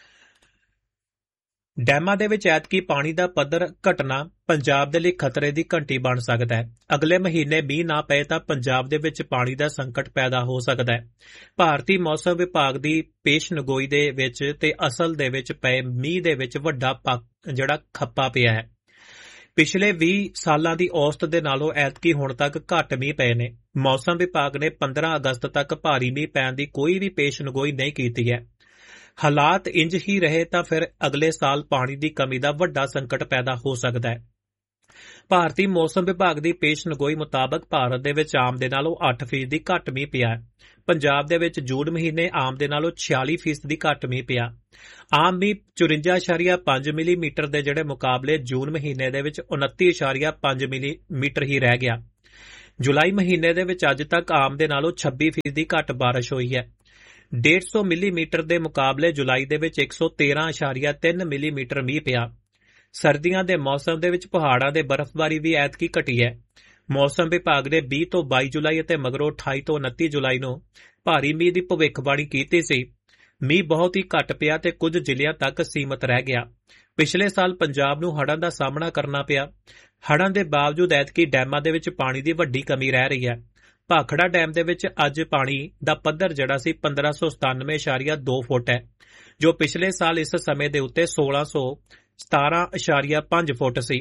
Speaker 2: ਡੈਮਾਂ ਦੇ ਵਿੱਚ ਐਤਕੀ ਪਾਣੀ ਦਾ ਪੱਧਰ ਘਟਣਾ ਪੰਜਾਬ ਦੇ ਲਈ ਖਤਰੇ ਦੀ ਘੰਟੀ ਬਣ ਸਕਦਾ ਹੈ। ਅਗਲੇ ਮਹੀਨੇ ਮੀਂਹ ਨਾ ਪਏ ਤਾਂ ਪੰਜਾਬ ਦੇ ਵਿੱਚ ਪਾਣੀ ਦਾ ਸੰਕਟ ਪੈਦਾ ਹੋ ਸਕਦਾ ਹੈ। ਭਾਰਤੀ ਮੌਸਮ ਵਿਭਾਗ ਦੀ ਪੇਸ਼ਨਗੋਈ ਦੇ ਵਿੱਚ ਤੇ ਅਸਲ ਦੇ ਵਿੱਚ ਪਏ ਮੀਂਹ ਦੇ ਵਿੱਚ ਵੱਡਾ ਜਿਹੜਾ ਖੱਪਾ ਪਿਆ ਹੈ। ਪਿਛਲੇ ਵੀਹ ਸਾਲਾਂ ਦੀ ਔਸਤ ਦੇ ਨਾਲੋਂ ਐਤਕੀ ਹੁਣ ਤੱਕ ਘੱਟ ਮੀਂਹ ਪਏ ਨੇ। ਮੌਸਮ ਵਿਭਾਗ ਨੇ ਪੰਦਰਾਂ ਅਗਸਤ ਤੱਕ ਭਾਰੀ ਮੀਂਹ ਪੈਣ ਦੀ ਕੋਈ ਵੀ ਪੇਸ਼ਨਗੋਈ ਨਹੀਂ ਕੀਤੀ ਹੈ। ਹਾਲਾਤ ਇੰਜ ਹੀ ਰਹੇ ਤਾਂ ਫਿਰ ਅਗਲੇ ਸਾਲ ਪਾਣੀ ਦੀ ਕਮੀ ਦਾ ਵੱਡਾ ਸੰਕਟ ਪੈਦਾ ਹੋ ਸਕਦਾ ਹੈ। ਭਾਰਤੀ ਮੌਸਮ ਵਿਭਾਗ ਦੀ ਪੇਸ਼ਨਗੋਈ ਮੁਤਾਬਕ ਭਾਰਤ ਦੇ ਵਿੱਚ ਆਮ ਦੇ ਨਾਲੋਂ ਅੱਠ ਫੀਸਦੀ ਘੱਟ ਮੀਂਹ ਪਿਆ ਹੈ। ਪੰਜਾਬ ਦੇ ਵਿੱਚ ਜੂਨ ਮਹੀਨੇ ਆਮ ਦੇ ਨਾਲੋਂ ਛਿਆਲੀ ਫੀਸਦੀ ਘੱਟ ਮੀਂਹ ਪਿਆ। ਆਮ ਮੀਂਹ ਚੁਰੰਜਾ ਇਸ਼ਾਰੀਆ ਪੰਜ ਮਿਲੀਮੀਟਰ ਦੇ ਜਿਹੜੇ ਮੁਕਾਬਲੇ ਜੂਨ ਮਹੀਨੇ ਦੇ ਵਿੱਚ ਉਨੱਤੀ ਇਸ਼ਾਰੀਆ ਪੰਜ ਮਿਲੀਮੀਟਰ ਹੀ ਰਹਿ ਗਿਆ। ਜੁਲਾਈ ਮਹੀਨੇ ਦੇ ਵਿੱਚ ਅੱਜ ਤੱਕ ਆਮ ਦੇ ਨਾਲੋਂ ਛੱਬੀ ਫੀਸਦੀ ਘੱਟ ਬਾਰਿਸ਼ ਹੋਈ ਹੈ। ਡੇਢ ਸੌ ਮਿਲੀਮੀਟਰ ਦੇ ਮੁਕਾਬਲੇ ਜੁਲਾਈ ਦੇ ਵਿੱਚ ਇੱਕ ਸੌ ਤੇਰਾਂ ਇਸ਼ਾਰੀਆ ਤਿੰਨ ਮਿਲੀਮੀਟਰ ਮੀਂਹ ਪਿਆ। ਸਰਦੀਆਂ ਦੇ ਮੌਸਮ ਦੇ ਵਿੱਚ ਪਹਾੜਾਂ ਦੇ ਬਰਫ਼ਬਾਰੀ ਵੀ ਐਤਕੀ ਘਟੀ ਹੈ। ਮੌਸਮ ਵਿਭਾਗ ਨੇ ਵੀਹ ਤੋਂ ਬਾਈ ਜੁਲਾਈ ਅਤੇ ਮਗਰੋਂ ਅਠਾਈ ਤੋਂ ਉਨੱਤੀ ਜੁਲਾਈ ਨੂੰ ਭਾਰੀ ਮੀਂਹ ਦੀ ਭਵਿੱਖਬਾਣੀ ਕੀਤੀ ਸੀ। ਮੀਂਹ ਬਹੁਤ ਹੀ ਘੱਟ ਪਿਆ ਤੇ ਕੁਝ ਜ਼ਿਲ੍ਹਿਆਂ ਤੱਕ ਸੀਮਤ ਰਹਿ ਗਿਆ। ਪਿਛਲੇ ਸਾਲ ਪੰਜਾਬ ਨੂੰ ਹੜ੍ਹਾਂ ਦਾ ਸਾਹਮਣਾ ਕਰਨਾ ਪਿਆ। ਹੜ੍ਹਾਂ ਦੇ ਬਾਵਜੂਦ ਐਤਕੀ ਡੈਮਾਂ ਦੇ ਵਿੱਚ ਪਾਣੀ ਦੀ ਵੱਡੀ ਕਮੀ ਰਹਿ ਰਹੀ ਹੈ। ਭਾਖੜਾ ਡੈਮ ਦੇ ਵਿੱਚ ਅੱਜ ਪਾਣੀ ਦਾ ਪੱਧਰ ਜਿਹੜਾ ਸੀ ਪੰਦਰਾਂ ਸੌ ਸਤਾਨਵੇਂ ਇਸ਼ਾਰੀਆ ਦੋ ਫੁੱਟ ਹੈ, ਜੋ ਪਿਛਲੇ ਸਾਲ ਇਸ ਸਮੇਂ ਦੇ ਉੱਤੇ ਸੋਲਾਂ ਸੌ ਸਤਾਰਾਂ ਇਸ਼ਾਰੀਆ ਪੰਜ ਫੁੱਟ ਸੀ।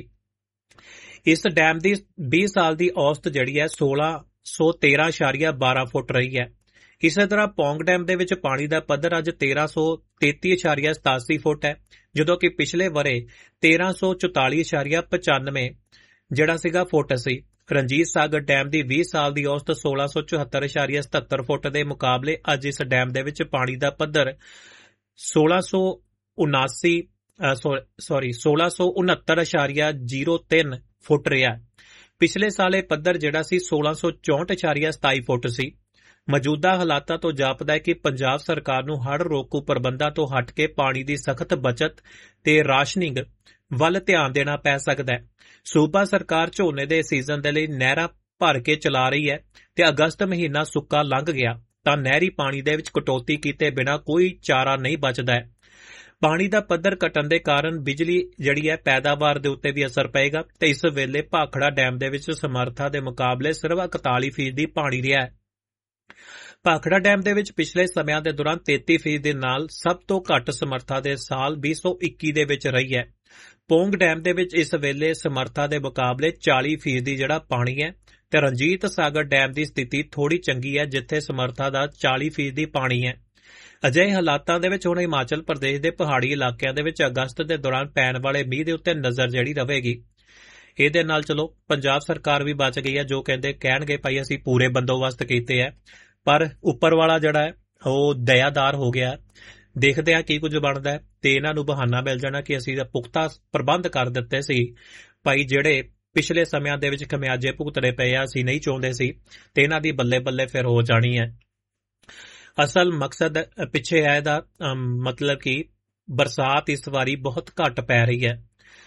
Speaker 2: ਇਸ ਡੈਮ ਦੀ ਵੀਹ ਸਾਲ ਦੀ ਔਸਤ ਜਿਹੜੀ ਹੈ ਸੋਲਾਂ ਸੌ ਤੇਰਾਂ ਇਸ਼ਾਰੀਆ ਬਾਰਾਂ ਫੁੱਟ ਰਹੀ ਹੈ। ਇਸੇ ਤਰ੍ਹਾਂ ਪੌਂਗ ਡੈਮ ਦੇ ਵਿੱਚ ਪਾਣੀ ਦਾ ਪੱਧਰ ਅੱਜ ਤੇਰਾਂ ਸੌ ਤੇਤੀ ਇਸ਼ਾਰੀਆ ਸਤਾਸੀ ਫੁੱਟ ਹੈ, ਜਦੋਂ ਕਿ ਪਿਛਲੇ ਵਰੇ ਤੇਰਾਂ ਸੌ ਚੁਤਾਲੀ ਇਸ਼ਾਰੀਆ ਪਚਾਨਵੇਂ ਜਿਹੜਾ ਸੀਗਾ ਫੁੱਟ ਸੀ। ਰਣਜੀਤ ਸਾਗਰ ਡੈਮ ਦੀ ਵੀਹ ਸਾਲ ਦੀ ਔਸਤ ਸੋਲਾਂ ਸੌ ਚੁਹੱਤਰ ਇਸ਼ਾਰੀਆ ਸਤੱਤਰ ਫੁੱਟ ਦੇ ਮੁਕਾਬਲੇ ਅੱਜ ਇਸ ਡੈਮ ਦੇ ਵਿੱਚ ਪਾਣੀ ਦਾ ਪੱਧਰ ਸੋਲਾਂ ਸੌ ਉਨਾਸੀ ਸੌਰੀ ਸੋਲਾਂ ਸੌ ਉਨੱਤਰ ਇਸ਼ਾਰੀਆ ਜ਼ੀਰੋ ਤਿੰਨ ਫੁੱਟ ਰਿਹਾ। ਪਿਛਲੇ ਸਾਲ ਇਹ ਪੱਧਰ ਜਿਹੜਾ ਸੀ ਸੋਲਾਂ ਸੌ ਚੌਂਹਠ ਇਸ਼ਾਰੀਆ ਸਤਾਈ ਫੁੱਟ ਸੀ। ਮੌਜੂਦਾ ਹਾਲਾਤਾਂ ਤੋਂ ਜਾਪਦਾ ਹੈ ਕਿ ਪੰਜਾਬ ਸਰਕਾਰ ਨੂੰ ਹੜ੍ਹ ਰੋਕੂ ਪ੍ਰਬੰਧਾਂ ਤੋਂ ਹਟ ਕੇ ਪਾਣੀ ਦੀ ਸਖਤ ਬਚਤ ਤੇ ਰਾਸ਼ਨਿੰਗ ਵੱਲ ਧਿਆਨ ਦੇਣਾ ਪੈ ਸਕਦਾ ਹੈ। ਸੂਬਾ ਸਰਕਾਰ ਝੋਨੇ ਦੇ ਸੀਜ਼ਨ ਦੇ ਲਈ ਨਹਿਰਾਂ ਭਰ ਕੇ ਚਲਾ ਰਹੀ ਹੈ ਤੇ ਅਗਸਤ ਮਹੀਨਾ ਸੁੱਕਾ ਲੰਘ ਗਿਆ ਤਾਂ ਨਹਿਰੀ ਪਾਣੀ ਦੇ ਵਿੱਚ ਕਟੌਤੀ ਕੀਤੇ ਬਿਨਾਂ ਕੋਈ ਚਾਰਾ ਨਹੀਂ ਬਚਦਾ ਹੈ। ਪਾਣੀ ਦਾ ਪੱਧਰ ਘਟਣ ਦੇ ਕਾਰਨ ਬਿਜਲੀ ਜਿਹੜੀ ਹੈ ਪੈਦਾਵਾਰ ਦੇ ਉੱਤੇ ਵੀ ਅਸਰ ਪਏਗਾ ਤੇ ਇਸ ਵੇਲੇ ਭਾਖੜਾ ਡੈਮ ਦੇ ਵਿੱਚ ਸਮਰੱਥਾ ਦੇ ਮੁਕਾਬਲੇ ਸਿਰਫ ਇਕਤਾਲੀ ਫੀਸਦੀ ਪਾਣੀ ਰਿਹਾ ਹੈ। ਭਾਖੜਾ ਡੈਮ ਦੇ ਵਿੱਚ ਪਿਛਲੇ ਸਮਿਆਂ ਦੇ ਦੌਰਾਨ ਤੇਤੀ ਫੀਸਦੀ ਦੇ ਨਾਲ ਸਭ ਤੋਂ ਘੱਟ ਸਮਰੱਥਾ ਦੇ ਸਾਲ ਵੀਹ ਸੌ ਇੱਕੀ ਦੇ ਵਿੱਚ ਰਹੀ ਹੈ। ਪੌਂਗ ਡੈਮ ਦੇ ਵਿੱਚ ਇਸ ਵੇਲੇ ਸਮਰੱਥਾ ਦੇ ਮੁਕਾਬਲੇ ਚਾਲੀ ਫੀਸਦੀ ਜਿਹੜਾ ਪਾਣੀ ਹੈ ਤੇ ਰਣਜੀਤ ਸਾਗਰ ਡੈਮ ਦੀ ਸਥਿਤੀ ਥੋੜੀ ਚੰਗੀ ਹੈ, ਜਿੱਥੇ ਸਮਰੱਥਾ ਦਾ ਚਾਲੀ ਫੀਸਦੀ ਪਾਣੀ ਹੈ। ਅਜਿਹੇ ਹਾਲਾਤਾਂ ਦੇ ਵਿੱਚ ਹੁਣ ਹਿਮਾਚਲ ਪ੍ਰਦੇਸ਼ ਦੇ ਪਹਾੜੀ ਇਲਾਕਿਆਂ ਦੇ ਵਿੱਚ ਅਗਸਤ ਦੇ ਦੌਰਾਨ ਪੈਣ ਵਾਲੇ ਮੀਂਹ ਦੇ ਉੱਤੇ ਨਜ਼ਰ ਜਿਹੜੀ ਰਹੇਗੀ। ਇਹਦੇ ਨਾਲ ਚਲੋ ਪੰਜਾਬ ਸਰਕਾਰ ਵੀ ਬਚ ਗਈ ਹੈ, ਜੋ ਕਹਿੰਦੇ ਕਹਿਣਗੇ ਭਾਈ ਅਸੀਂ ਪੂਰੇ ਬੰਦੋਬਸਤ ਕੀਤੇ ਹੈ, ਪਰ ਉੱਪਰ ਵਾਲਾ ਜਿਹੜਾ ਹੈ ਉਹ ਦਇਆਦਾਰ ਹੋ ਗਿਆ। ਦੇਖਦੇ ਹਾਂ ਕੀ ਕੁਝ ਬਣਦਾ ਹੈ ਤੇ ਇਹਨਾਂ ਨੂੰ ਬਹਾਨਾ ਮਿਲ ਜਾਣਾ ਕਿ ਅਸੀਂ ਪੁਖਤਾ ਪ੍ਰਬੰਧ ਕਰ ਦਿੱਤੇ ਸੀ ਭਾਈ, ਜਿਹੜੇ ਪਿਛਲੇ ਸਮਿਆਂ ਦੇ ਵਿੱਚ ਖਮਿਆਜੇ ਭੁਗਤਣੇ ਪਏ ਆ ਅਸੀਂ ਨਹੀਂ ਚਾਹੁੰਦੇ ਸੀ, ਤੇ ਇਹਨਾਂ ਦੀ ਬੱਲੇ ਬੱਲੇ ਫਿਰ ਹੋ ਜਾਣੀ ਹੈ। ਅਸਲ ਮਕਸਦ ਪਿੱਛੇ ਹੈ ਇਹਦਾ ਮਤਲਬ ਕਿ ਬਰਸਾਤ ਇਸ ਵਾਰੀ ਬਹੁਤ ਘੱਟ ਪੈ ਰਹੀ ਹੈ।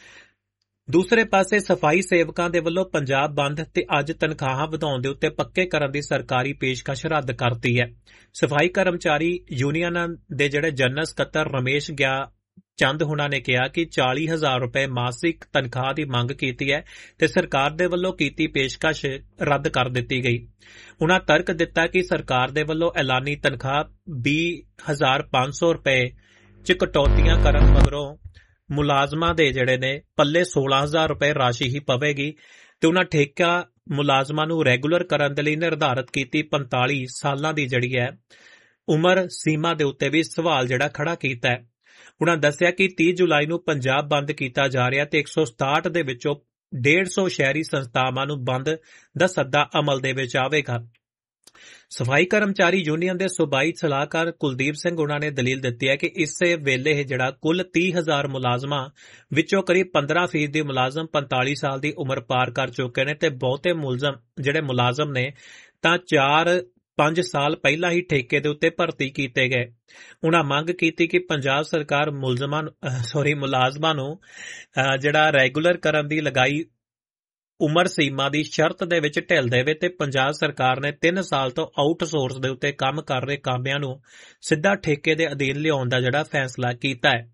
Speaker 2: ਦੂਸਰੇ ਪਾਸੇ ਸਫਾਈ ਸੇਵਕਾਂ ਦੇ ਵੱਲੋਂ ਪੰਜਾਬ ਬੰਦ ਤੇ ਅੱਜ ਤਨਖਾਹਾਂ ਵਧਾਉਣ ਦੇ ਉੱਤੇ ਪੱਕੇ ਕਰਨ ਦੀ ਸਰਕਾਰੀ ਪੇਸ਼ਕਸ਼ ਰੱਦ ਕਰਤੀ ਹੈ। ਸਫਾਈ ਕਰਮਚਾਰੀ ਯੂਨੀਅਨਾਂ ਦੇ ਜਿਹੜੇ ਜਨਰਲ ਸਕੱਤਰ ਰਮੇਸ਼ ਗਿਆ ਚੰਦ ਹੁਣਾਂ ਨੇ ਕਿਹਾ ਕਿ ਚਾਲੀ ਹਜ਼ਾਰ ਰੁਪਏ ਮਾਸਿਕ ਤਨਖਾਹ ਦੀ ਮੰਗ ਕੀਤੀ ਹੈ ਤੇ ਸਰਕਾਰ ਦੇ ਵੱਲੋਂ ਕੀਤੀ ਪੇਸ਼ਕਸ਼ ਰੱਦ ਕਰ ਦਿੱਤੀ ਗਈ। ਉਨ੍ਹਾਂ ਤਰਕ ਦਿੱਤਾ ਕਿ ਸਰਕਾਰ ਦੇ ਵੱਲੋਂ ਐਲਾਨੀ ਤਨਖਾਹ ਵੀਹ ਹਜ਼ਾਰ ਪੰਜ ਸੌ ਰੁਪਏ ਚ ਕਟੌਤੀਆਂ ਕਰਨ ਮਗਰੋਂ ਮੁਲਾਜ਼ਮਾਂ ਦੇ ਜਿਹੜੇ ਨੇ ਪੱਲੇ ਸੋਲਾਂ ਹਜ਼ਾਰ ਰੁਪਏ ਰਾਸ਼ੀ ਹੀ ਪਵੇਗੀ ਤੇ ਉਹਨਾਂ ਠੇਕਾ ਮੁਲਾਜ਼ਮਾਂ ਨੂੰ ਰੈਗੂਲਰ ਕਰਨ ਦੇ ਲਈ ਨਿਰਧਾਰਤ ਕੀਤੀ ਪੰਤਾਲੀ ਸਾਲਾਂ ਦੀ ਜਿਹੜੀ ਹੈ ਉਮਰ ਸੀਮਾ ਦੇ ਉੱਤੇ ਵੀ ਸਵਾਲ ਜਿਹੜਾ ਖੜਾ ਕੀਤਾ ਹੈ। ਉਨ੍ਹਾਂ ਦੱਸਿਆ ਕਿ ਤੀਹ ਜੁਲਾਈ ਨੂੰ ਪੰਜਾਬ ਬੰਦ ਕੀਤਾ ਜਾ ਰਿਹਾ ਤੇ ਇੱਕ ਸੌ ਸਤਾਹਠ ਦੇ ਵਿੱਚੋਂ ਡੇਢ ਸੌ ਸ਼ਹਿਰੀ ਸੰਸਥਾਵਾਂ ਨੂੰ ਬੰਦ ਦਾ ਸੱਦਾ ਅਮਲ ਦੇ ਵਿੱਚ ਆਵੇਗਾ। ਸਫਾਈ ਕਰਮਚਾਰੀ ਯੂਨੀਅਨ ਦੇ ਸੂਬਾਈ ਸਲਾਹਕਾਰ ਕੁਲਦੀਪ ਸਿੰਘ ਉਨ੍ਹਾਂ ਨੇ ਦਲੀਲ ਦਿੱਤੀ ਹੈ ਕਿ ਇਸੇ ਵੇਲੇ ਜਿਹੜਾ ਕੁੱਲ ਤੀਹ ਹਜ਼ਾਰ ਮੁਲਾਜ਼ਮਾਂ ਵਿੱਚੋਂ ਕਰੀਬ ਪੰਦਰਾਂ ਫੀਸਦੀ ਮੁਲਾਜ਼ਮ ਪੰਤਾਲੀ ਸਾਲ ਦੀ ਉਮਰ ਪਾਰ ਕਰ ਚੁੱਕੇ ਨੇ ਤੇ ਬਹੁਤੇ ਮੁਲਜ਼ਮ ਜਿਹੜੇ ਮੁਲਾਜ਼ਮ ਨੇ ਤਾਂ ਚਾਰ ਪੰਜ ਸਾਲ ਪਹਿਲਾਂ ਹੀ ਠੇਕੇ ਦੇ ਉੱਤੇ ਭਰਤੀ ਕੀਤੇ ਗਏ। ਉਨ੍ਹਾਂ ਮੰਗ ਕੀਤੀ ਕਿ ਪੰਜਾਬ ਸਰਕਾਰ ਮੁਲਜ਼ਮਾਂ ਸੌਰੀ ਮੁਲਾਜ਼ਮਾਂ ਨੂੰ ਜਿਹੜਾ ਰੈਗੂਲਰ ਕਰਨ ਦੀ ਲਗਾਈ ਉਮਰ ਸੀਮਾ ਦੀ ਸ਼ਰਤ ਦੇ ਵਿੱਚ ਢਿੱਲ ਦੇਵੇ ਤੇ ਪੰਜਾਬ ਸਰਕਾਰ ਨੇ ਤਿੰਨ ਸਾਲ ਤੋਂ ਆਊਟਸੋਰਸ ਦੇ ਉੱਤੇ ਕੰਮ ਕਰ ਰਹੇ ਕਾਮਿਆਂ ਨੂੰ ਸਿੱਧਾ ਠੇਕੇ ਦੇ ਅਧੀਨ ਲਿਆਉਣ ਦਾ ਜਿਹੜਾ ਫੈਸਲਾ ਕੀਤਾ ਹੈ।